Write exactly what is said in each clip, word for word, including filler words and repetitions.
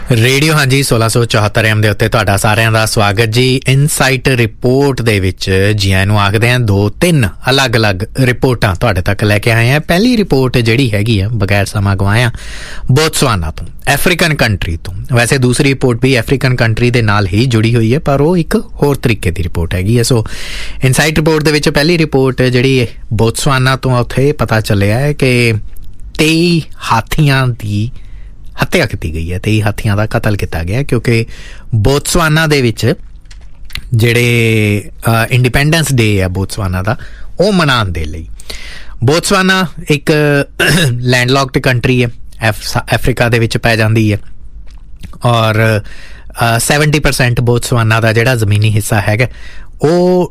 Radio ਹਾਂਜੀ ਸੋਲਾਂ ਸੌ ਚੌਹੱਤਰ ਐਮ ਦੇ ਉੱਤੇ ਤੁਹਾਡਾ ਸਾਰਿਆਂ ਦਾ ਸਵਾਗਤ ਜੀ। ਇਨਸਾਈਟ ਰਿਪੋਰਟ ਦੇ ਵਿੱਚ ਜੀ ਆਇਆਂ ਨੂੰ ਆਖਦੇ ਹਾਂ। ਦੋ ਤਿੰਨ ਅਲੱਗ-ਅਲੱਗ ਰਿਪੋਰਟਾਂ ਤੁਹਾਡੇ ਤੱਕ ਲੈ ਕੇ ਆਏ ਹਾਂ। ਪਹਿਲੀ ਰਿਪੋਰਟ ਜਿਹੜੀ ਹੈਗੀ ਆ ਬਗੈਰ ਸਮਾਂ ਗਵਾਇਆ ਬੋਤਸਵਾਨਾ ਤੋਂ, ਅਫਰੀਕਨ ਕੰਟਰੀ ਤੋਂ। ਵੈਸੇ ਦੂਸਰੀ ਰਿਪੋਰਟ ਵੀ ਅਫਰੀਕਨ ਕੰਟਰੀ ਦੇ ਨਾਲ ਹੀ ਜੁੜੀ ਹੋਈ ਹੈ, ਪਰ ਉਹ ਇੱਕ ਹੋਰ ਤਰੀਕੇ ਦੀ ਰਿਪੋਰਟ ਹੈਗੀ ਹੈ। ਸੋ ਇਨਸਾਈਟ ਰਿਪੋਰਟ ਦੇ ਵਿੱਚ ਪਹਿਲੀ ਰਿਪੋਰਟ ਜਿਹੜੀ ਬੋਤਸਵਾਨਾ ਤੋਂ, ਉੱਥੇ ਪਤਾ ਚੱਲਿਆ ਹੈ ਕਿ ਤੇਈ ਹਾਥੀਆਂ ਦੀ ਹੱਤਿਆ ਕੀਤੀ ਗਈ ਹੈ। ਤੇਈ ਹਾਥੀਆਂ ਦਾ ਕਤਲ ਕੀਤਾ ਗਿਆ ਕਿਉਂਕਿ ਬੋਤਸਵਾਨਾ ਦੇ ਵਿੱਚ ਜਿਹੜੇ ਇੰਡੀਪੈਂਡੈਂਸ ਡੇ ਹੈ ਬੋਤਸਵਾਨਾ ਦਾ, ਉਹ ਮਨਾਉਣ ਦੇ ਲਈ ਬੋਤਸਵਾਨਾ ਇੱਕ ਲੈਂਡਲੌਕਡ ਕੰਟਰੀ ਹੈ, ਅਫਰੀਕਾ ਦੇ ਵਿੱਚ ਪੈ ਜਾਂਦੀ ਹੈ। ਔਰ ਸੈਵਨਟੀ ਪਰਸੈਂਟ ਬੋਤਸਵਾਨਾ ਦਾ ਜਿਹੜਾ ਜ਼ਮੀਨੀ ਹਿੱਸਾ ਹੈਗਾ ਉਹ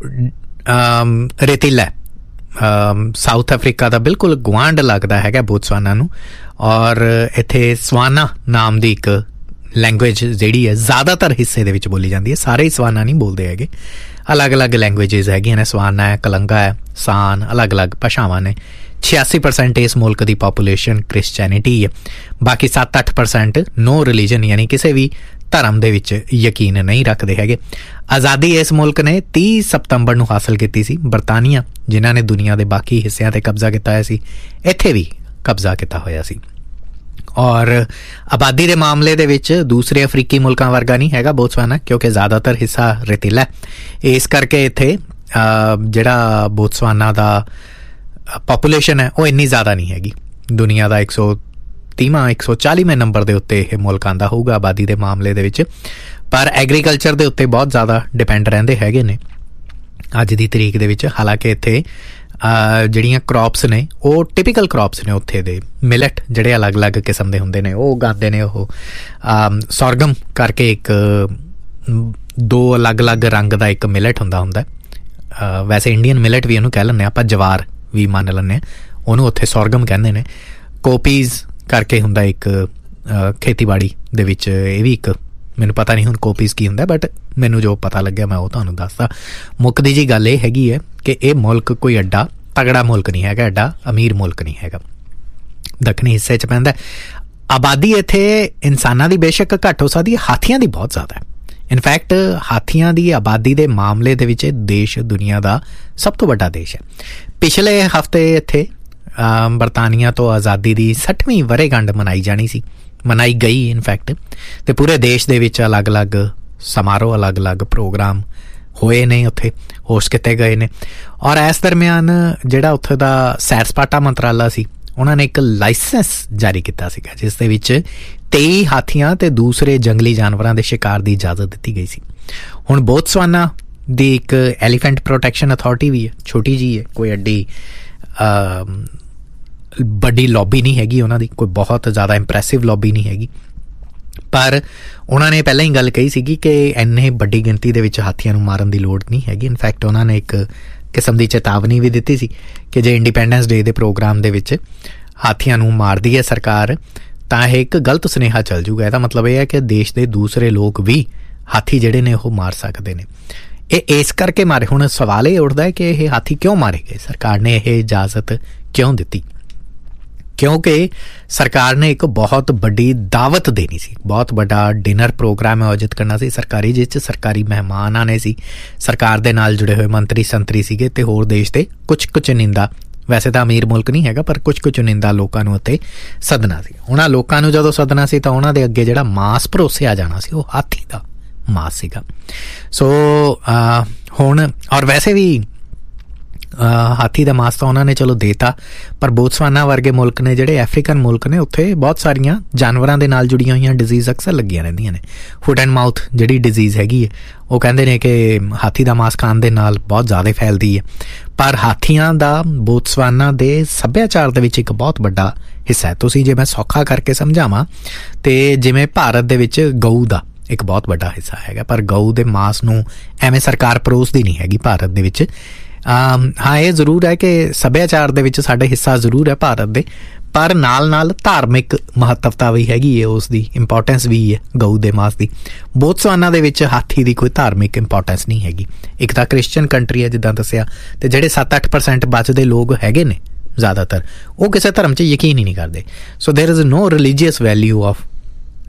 ਰੇਤੀਲਾ ਹੈ। ਸਾਊਥ ਅਫਰੀਕਾ ਦਾ ਬਿਲਕੁਲ ਗੁਆਂਢ ਲੱਗਦਾ ਹੈਗਾ ਬੋਤਸਵਾਨਾ ਨੂੰ। ਔਰ ਇੱਥੇ ਸਵਾਨਾ ਨਾਮ ਦੀ ਇੱਕ ਲੈਂਗੁਏਜ ਜਿਹੜੀ ਹੈ ਜ਼ਿਆਦਾਤਰ ਹਿੱਸੇ ਦੇ ਵਿੱਚ ਬੋਲੀ ਜਾਂਦੀ ਹੈ। ਸਾਰੇ ਹੀ ਸਵਾਨਾ ਨਹੀਂ ਬੋਲਦੇ ਹੈਗੇ, ਅਲੱਗ-ਅਲੱਗ ਲੈਂਗੁਏਜਿਸ ਹੈਗੀਆਂ ਨੇ। ਸਵਾਨਾ ਹੈ, ਕਲੰਗਾ ਹੈ, ਸਾਨ, ਅਲੱਗ-ਅਲੱਗ ਭਾਸ਼ਾਵਾਂ ਨੇ। ਛਿਆਸੀ ਪਰਸੈਂਟ ਇਸ ਮੁਲਕ ਦੀ ਪਾਪੂਲੇਸ਼ਨ ਕ੍ਰਿਸਚੈਨਿਟੀ ਹੈ। ਬਾਕੀ ਸੱਤ ਅੱਠ ਪਰਸੈਂਟ ਨੋ ਰਿਲੀਜਨ, ਯਾਨੀ ਕਿਸੇ ਵੀ ਧਰਮ ਦੇ ਵਿੱਚ ਯਕੀਨ ਨਹੀਂ ਰੱਖਦੇ ਹੈਗੇ। ਆਜ਼ਾਦੀ ਇਸ ਮੁਲਕ ਨੇ ਤੀਹ ਸਤੰਬਰ ਨੂੰ ਹਾਸਲ ਕੀਤੀ ਸੀ। ਬਰਤਾਨੀਆ ਜਿਨ੍ਹਾਂ ਨੇ ਦੁਨੀਆ ਦੇ ਬਾਕੀ ਹਿੱਸਿਆਂ 'ਤੇ ਕਬਜ਼ਾ ਕੀਤਾ ਹੋਇਆ ਸੀ, ਇੱਥੇ ਵੀ ਕਬਜ਼ਾ ਕੀਤਾ ਹੋਇਆ ਸੀ। ਔਰ ਆਬਾਦੀ ਦੇ ਮਾਮਲੇ ਦੇ ਵਿੱਚ ਦੂਸਰੇ ਅਫਰੀਕੀ ਮੁਲਕਾਂ ਵਰਗਾ ਨਹੀਂ ਹੈਗਾ ਬੋਤਸਵਾਨਾ, ਕਿਉਂਕਿ ਜ਼ਿਆਦਾਤਰ ਹਿੱਸਾ ਰੇਤੀਲਾ। ਇਸ ਕਰਕੇ ਇੱਥੇ ਜਿਹੜਾ ਬੋਤਸਵਾਨਾ ਦਾ ਪਾਪੂਲੇਸ਼ਨ ਹੈ ਉਹ ਇੰਨੀ ਜ਼ਿਆਦਾ ਨਹੀਂ ਹੈਗੀ। ਦੁਨੀਆ ਦਾ ਇੱਕ ਸੌ ਤੀਹਵਾਂ ਇੱਕ ਸੌ ਚਾਲੀਵੇਂ ਨੰਬਰ ਦੇ ਉੱਤੇ ਇਹ ਮੁਲਕ ਆਉਂਦਾ ਹੋਊਗਾ ਆਬਾਦੀ ਦੇ ਮਾਮਲੇ ਦੇ ਵਿੱਚ, ਪਰ ਐਗਰੀਕਲਚਰ ਦੇ ਉੱਤੇ ਬਹੁਤ ਜ਼ਿਆਦਾ ਡਿਪੈਂਡ ਰਹਿੰਦੇ ਹੈਗੇ ਨੇ ਅੱਜ ਦੀ ਤਰੀਕ ਦੇ ਵਿੱਚ। ਹਾਲਾਂਕਿ ਇੱਥੇ ਜਿਹੜੀਆਂ ਕ੍ਰੌਪਸ ਨੇ ਉਹ ਟਿਪੀਕਲ ਕ੍ਰੌਪਸ ਨੇ ਉੱਥੇ ਦੇ। ਮਿਲਟ ਜਿਹੜੇ ਅਲੱਗ-ਅਲੱਗ ਕਿਸਮ ਦੇ ਹੁੰਦੇ ਨੇ ਉਹ ਉਗਾਉਂਦੇ ਨੇ। ਉਹ ਸੌਰਗਮ ਕਰਕੇ ਇੱਕ ਦੋ ਅਲੱਗ-ਅਲੱਗ ਰੰਗ ਦਾ ਇੱਕ ਮਿਲਟ ਹੁੰਦਾ ਹੁੰਦਾ ਵੈਸੇ ਇੰਡੀਅਨ ਮਿਲਟ ਵੀ ਉਹਨੂੰ ਕਹਿ ਲੈਂਦੇ ਹਾਂ ਆਪਾਂ, ਜਵਾਰ ਵੀ ਮੰਨ ਲੈਂਦੇ ਹਾਂ ਉਹਨੂੰ, ਉੱਥੇ ਸੌਰਗਮ ਕਹਿੰਦੇ ਨੇ। ਕੋਪੀਜ਼ ਕਰਕੇ ਹੁੰਦਾ ਇੱਕ ਖੇਤੀਬਾੜੀ ਦੇ ਵਿੱਚ, ਇਹ ਵੀ ਇੱਕ ਮੈਨੂੰ ਪਤਾ ਨਹੀਂ ਹੁਣ ਕੋਪੀਜ਼ ਕੀ ਹੁੰਦਾ, ਬਟ ਮੈਨੂੰ ਜੋ ਪਤਾ ਲੱਗਿਆ ਮੈਂ ਉਹ ਤੁਹਾਨੂੰ ਦੱਸਦਾ। ਮੁੱਕਦੀ ਜੀ ਗੱਲ ਇਹ ਹੈਗੀ ਹੈ ਕਿ ਇਹ ਮੁਲਕ ਕੋਈ ਐਡਾ ਤਗੜਾ ਮੁਲਕ ਨਹੀਂ ਹੈਗਾ, ਐਡਾ ਅਮੀਰ ਮੁਲਕ ਨਹੀਂ ਹੈਗਾ, ਦੱਖਣੀ ਹਿੱਸੇ 'ਚ ਪੈਂਦਾ। ਆਬਾਦੀ ਇੱਥੇ ਇਨਸਾਨਾਂ ਦੀ ਬੇਸ਼ੱਕ ਘੱਟ ਹੋ ਸਕਦੀ ਹੈ, ਹਾਥੀਆਂ ਦੀ ਬਹੁਤ ਜ਼ਿਆਦਾ ਹੈ। ਇਨਫੈਕਟ ਹਾਥੀਆਂ ਦੀ ਆਬਾਦੀ ਦੇ ਮਾਮਲੇ ਦੇ ਵਿੱਚ ਦੇਸ਼ ਦੁਨੀਆ ਦਾ ਸਭ ਤੋਂ ਵੱਡਾ ਦੇਸ਼ ਹੈ। ਪਿਛਲੇ ਹਫ਼ਤੇ ਇੱਥੇ ਬਰਤਾਨੀਆ ਤੋਂ ਆਜ਼ਾਦੀ ਦੀ ਸੱਠਵੀਂ ਵਰ੍ਹੇਗੰਢ ਮਨਾਈ ਜਾਣੀ ਸੀ, ਮਨਾਈ ਗਈ ਇਨਫੈਕਟ, ਅਤੇ ਪੂਰੇ ਦੇਸ਼ ਦੇ ਵਿੱਚ ਅਲੱਗ-ਅਲੱਗ ਸਮਾਰੋਹ, ਅਲੱਗ-ਅਲੱਗ ਪ੍ਰੋਗਰਾਮ ਹੋਏ ਨੇ, ਉੱਥੇ ਹੋਸਟ ਕੀਤੇ ਗਏ ਨੇ। ਔਰ ਇਸ ਦਰਮਿਆਨ ਜਿਹੜਾ ਉੱਥੇ ਦਾ ਸੈਰ ਸਪਾਟਾ ਮੰਤਰਾਲਾ ਸੀ, ਉਹਨਾਂ ਨੇ ਇੱਕ ਲਾਇਸੈਂਸ ਜਾਰੀ ਕੀਤਾ ਸੀਗਾ ਜਿਸ ਦੇ ਵਿੱਚ ਤੇਈ ਹਾਥੀਆਂ ਅਤੇ ਦੂਸਰੇ ਜੰਗਲੀ ਜਾਨਵਰਾਂ ਦੇ ਸ਼ਿਕਾਰ ਦੀ ਇਜਾਜ਼ਤ ਦਿੱਤੀ ਗਈ ਸੀ। ਹੁਣ ਬੋਤਸਵਾਨਾ ਦੀ ਇੱਕ ਐਲੀਫੈਂਟ ਪ੍ਰੋਟੈਕਸ਼ਨ ਅਥਾਰਟੀ ਵੀ ਹੈ, ਛੋਟੀ ਜਿਹੀ ਹੈ, ਕੋਈ ਐਡੀ ਵੱਡੀ ਲੌਬੀ ਨਹੀਂ ਹੈਗੀ ਉਹਨਾਂ ਦੀ, ਕੋਈ ਬਹੁਤ ਜ਼ਿਆਦਾ ਇੰਪ੍ਰੈਸਿਵ ਲੌਬੀ ਨਹੀਂ ਹੈਗੀ। ਪਰ ਉਹਨਾਂ ਨੇ ਪਹਿਲਾਂ ਹੀ ਗੱਲ ਕਹੀ ਸੀਗੀ ਕਿ ਇੰਨੇ ਵੱਡੀ ਗਿਣਤੀ ਦੇ ਵਿੱਚ ਹਾਥੀਆਂ ਨੂੰ ਮਾਰਨ ਦੀ ਲੋੜ ਨਹੀਂ ਹੈਗੀ। ਇਨਫੈਕਟ ਉਹਨਾਂ ਨੇ ਇੱਕ ਕਿਸਮ ਦੀ ਚੇਤਾਵਨੀ ਵੀ ਦਿੱਤੀ ਸੀ ਕਿ ਜੇ ਇੰਡੀਪੈਂਡੈਂਸ ਡੇ ਦੇ ਪ੍ਰੋਗਰਾਮ ਦੇ ਵਿੱਚ ਹਾਥੀਆਂ ਨੂੰ ਮਾਰਦੀ ਹੈ ਸਰਕਾਰ ਤਾਂ ਇਹ ਇੱਕ ਗਲਤ ਸੁਨੇਹਾ ਚੱਲ ਜੂਗਾ। ਇਹਦਾ ਮਤਲਬ ਇਹ ਹੈ ਕਿ ਦੇਸ਼ ਦੇ ਦੂਸਰੇ ਲੋਕ ਵੀ ਹਾਥੀ ਜਿਹੜੇ ਨੇ ਉਹ ਮਾਰ ਸਕਦੇ ਨੇ। ਇਹ ਇਸ ਕਰਕੇ ਮਾਰੇ। ਹੁਣ ਸਵਾਲ ਇਹ ਉੱਠਦਾ ਹੈ ਕਿ ਇਹ ਹਾਥੀ ਕਿਉਂ ਮਾਰੇ ਗਏ, ਸਰਕਾਰ ਨੇ ਇਹ ਇਜਾਜ਼ਤ ਕਿਉਂ ਦਿੱਤੀ? ਕਿਉਂਕਿ ਸਰਕਾਰ ਨੇ ਇੱਕ ਬਹੁਤ ਵੱਡੀ ਦਾਵਤ ਦੇਣੀ ਸੀ, ਬਹੁਤ ਵੱਡਾ ਡਿਨਰ ਪ੍ਰੋਗਰਾਮ ਆਯੋਜਿਤ ਕਰਨਾ ਸੀ ਸਰਕਾਰੀ, ਜਿਸ 'ਚ ਸਰਕਾਰੀ ਮਹਿਮਾਨ ਆਉਣੇ ਸੀ, ਸਰਕਾਰ ਦੇ ਨਾਲ ਜੁੜੇ ਹੋਏ ਮੰਤਰੀ ਸੰਤਰੀ ਸੀਗੇ, ਅਤੇ ਹੋਰ ਦੇਸ਼ ਦੇ ਕੁਛ ਕੁ ਚੁਣਿੰਦਾ, ਵੈਸੇ ਤਾਂ ਅਮੀਰ ਮੁਲਕ ਨਹੀਂ ਹੈਗਾ ਪਰ ਕੁਛ ਕੁ ਚੁਣਿੰਦਾ ਲੋਕਾਂ ਨੂੰ ਉੱਥੇ ਸੱਦਣਾ ਸੀ। ਉਹਨਾਂ ਲੋਕਾਂ ਨੂੰ ਜਦੋਂ ਸੱਦਣਾ ਸੀ ਤਾਂ ਉਹਨਾਂ ਦੇ ਅੱਗੇ ਜਿਹੜਾ ਮਾਸ ਪਰੋਸਿਆ ਜਾਣਾ ਸੀ ਉਹ ਹਾਥੀ ਦਾ ਮਾਸ ਸੀਗਾ। ਸੋ ਹੁਣ ਔਰ ਵੈਸੇ ਵੀ ਹਾਥੀ ਦਾ ਮਾਸ ਤਾਂ ਉਹਨਾਂ ਨੇ ਚਲੋ ਦੇਤਾ, ਪਰ ਬੋਤਸਵਾਨਾ ਵਰਗੇ ਮੁਲਕ ਨੇ ਜਿਹੜੇ ਅਫਰੀਕਨ ਮੁਲਕ ਨੇ, ਉੱਥੇ ਬਹੁਤ ਸਾਰੀਆਂ ਜਾਨਵਰਾਂ ਦੇ ਨਾਲ ਜੁੜੀਆਂ ਹੋਈਆਂ ਡਿਜ਼ੀਜ਼ ਅਕਸਰ ਲੱਗੀਆਂ ਰਹਿੰਦੀਆਂ ਨੇ। ਫੁੱਟ ਐਂਡ ਮਾਊਥ ਜਿਹੜੀ ਡਿਜ਼ੀਜ਼ ਹੈਗੀ ਹੈ ਉਹ ਕਹਿੰਦੇ ਨੇ ਕਿ ਹਾਥੀ ਦਾ ਮਾਸ ਖਾਣ ਦੇ ਨਾਲ ਬਹੁਤ ਜ਼ਿਆਦਾ ਫੈਲਦੀ ਹੈ। ਪਰ ਹਾਥੀਆਂ ਦਾ ਬੋਤਸਵਾਨਾ ਦੇ ਸੱਭਿਆਚਾਰ ਦੇ ਵਿੱਚ ਇੱਕ ਬਹੁਤ ਵੱਡਾ ਹਿੱਸਾ ਹੈ। ਤੁਸੀਂ ਜੇ ਮੈਂ ਸੌਖਾ ਕਰਕੇ ਸਮਝਾਵਾਂ ਤੇ ਜਿਵੇਂ ਭਾਰਤ ਦੇ ਵਿੱਚ ਗਊ ਦਾ ਇੱਕ ਬਹੁਤ ਵੱਡਾ ਹਿੱਸਾ ਹੈਗਾ, ਪਰ ਗਊ ਦੇ ਮਾਸ ਨੂੰ ਐਵੇਂ ਸਰਕਾਰ ਪਰੋਸਦੀ ਨਹੀਂ ਹੈਗੀ ਭਾਰਤ ਦੇ ਵਿੱਚ। ਹਾਂ ਇਹ ਜ਼ਰੂਰ ਹੈ ਕਿ ਸੱਭਿਆਚਾਰ ਦੇ ਵਿੱਚ ਸਾਡੇ ਹਿੱਸਾ ਜ਼ਰੂਰ ਹੈ ਭਾਰਤ ਦੇ, ਪਰ ਨਾਲ ਨਾਲ ਧਾਰਮਿਕ ਮਹੱਤਵਤਾ ਵੀ ਹੈਗੀ ਹੈ, ਉਸ ਦੀ ਇੰਪੋਰਟੈਂਸ ਵੀ ਹੈ ਗਊ ਦੇ ਮਾਸ ਦੀ। ਬੋਤਸਵਾਨਾ ਦੇ ਵਿੱਚ ਹਾਥੀ ਦੀ ਕੋਈ ਧਾਰਮਿਕ ਇੰਪੋਰਟੈਂਸ ਨਹੀਂ ਹੈਗੀ। ਇੱਕ ਤਾਂ ਕ੍ਰਿਸਚਨ ਕੰਟਰੀ ਹੈ ਜਿੱਦਾਂ ਦੱਸਿਆ, ਅਤੇ ਜਿਹੜੇ ਸੱਤ ਅੱਠ ਪਰਸੈਂਟ ਬਚਦੇ ਲੋਕ ਹੈਗੇ ਨੇ ਜ਼ਿਆਦਾਤਰ ਉਹ ਕਿਸੇ ਧਰਮ 'ਚ ਯਕੀਨ ਹੀ ਨਹੀਂ ਕਰਦੇ। ਸੋ there is no religious value of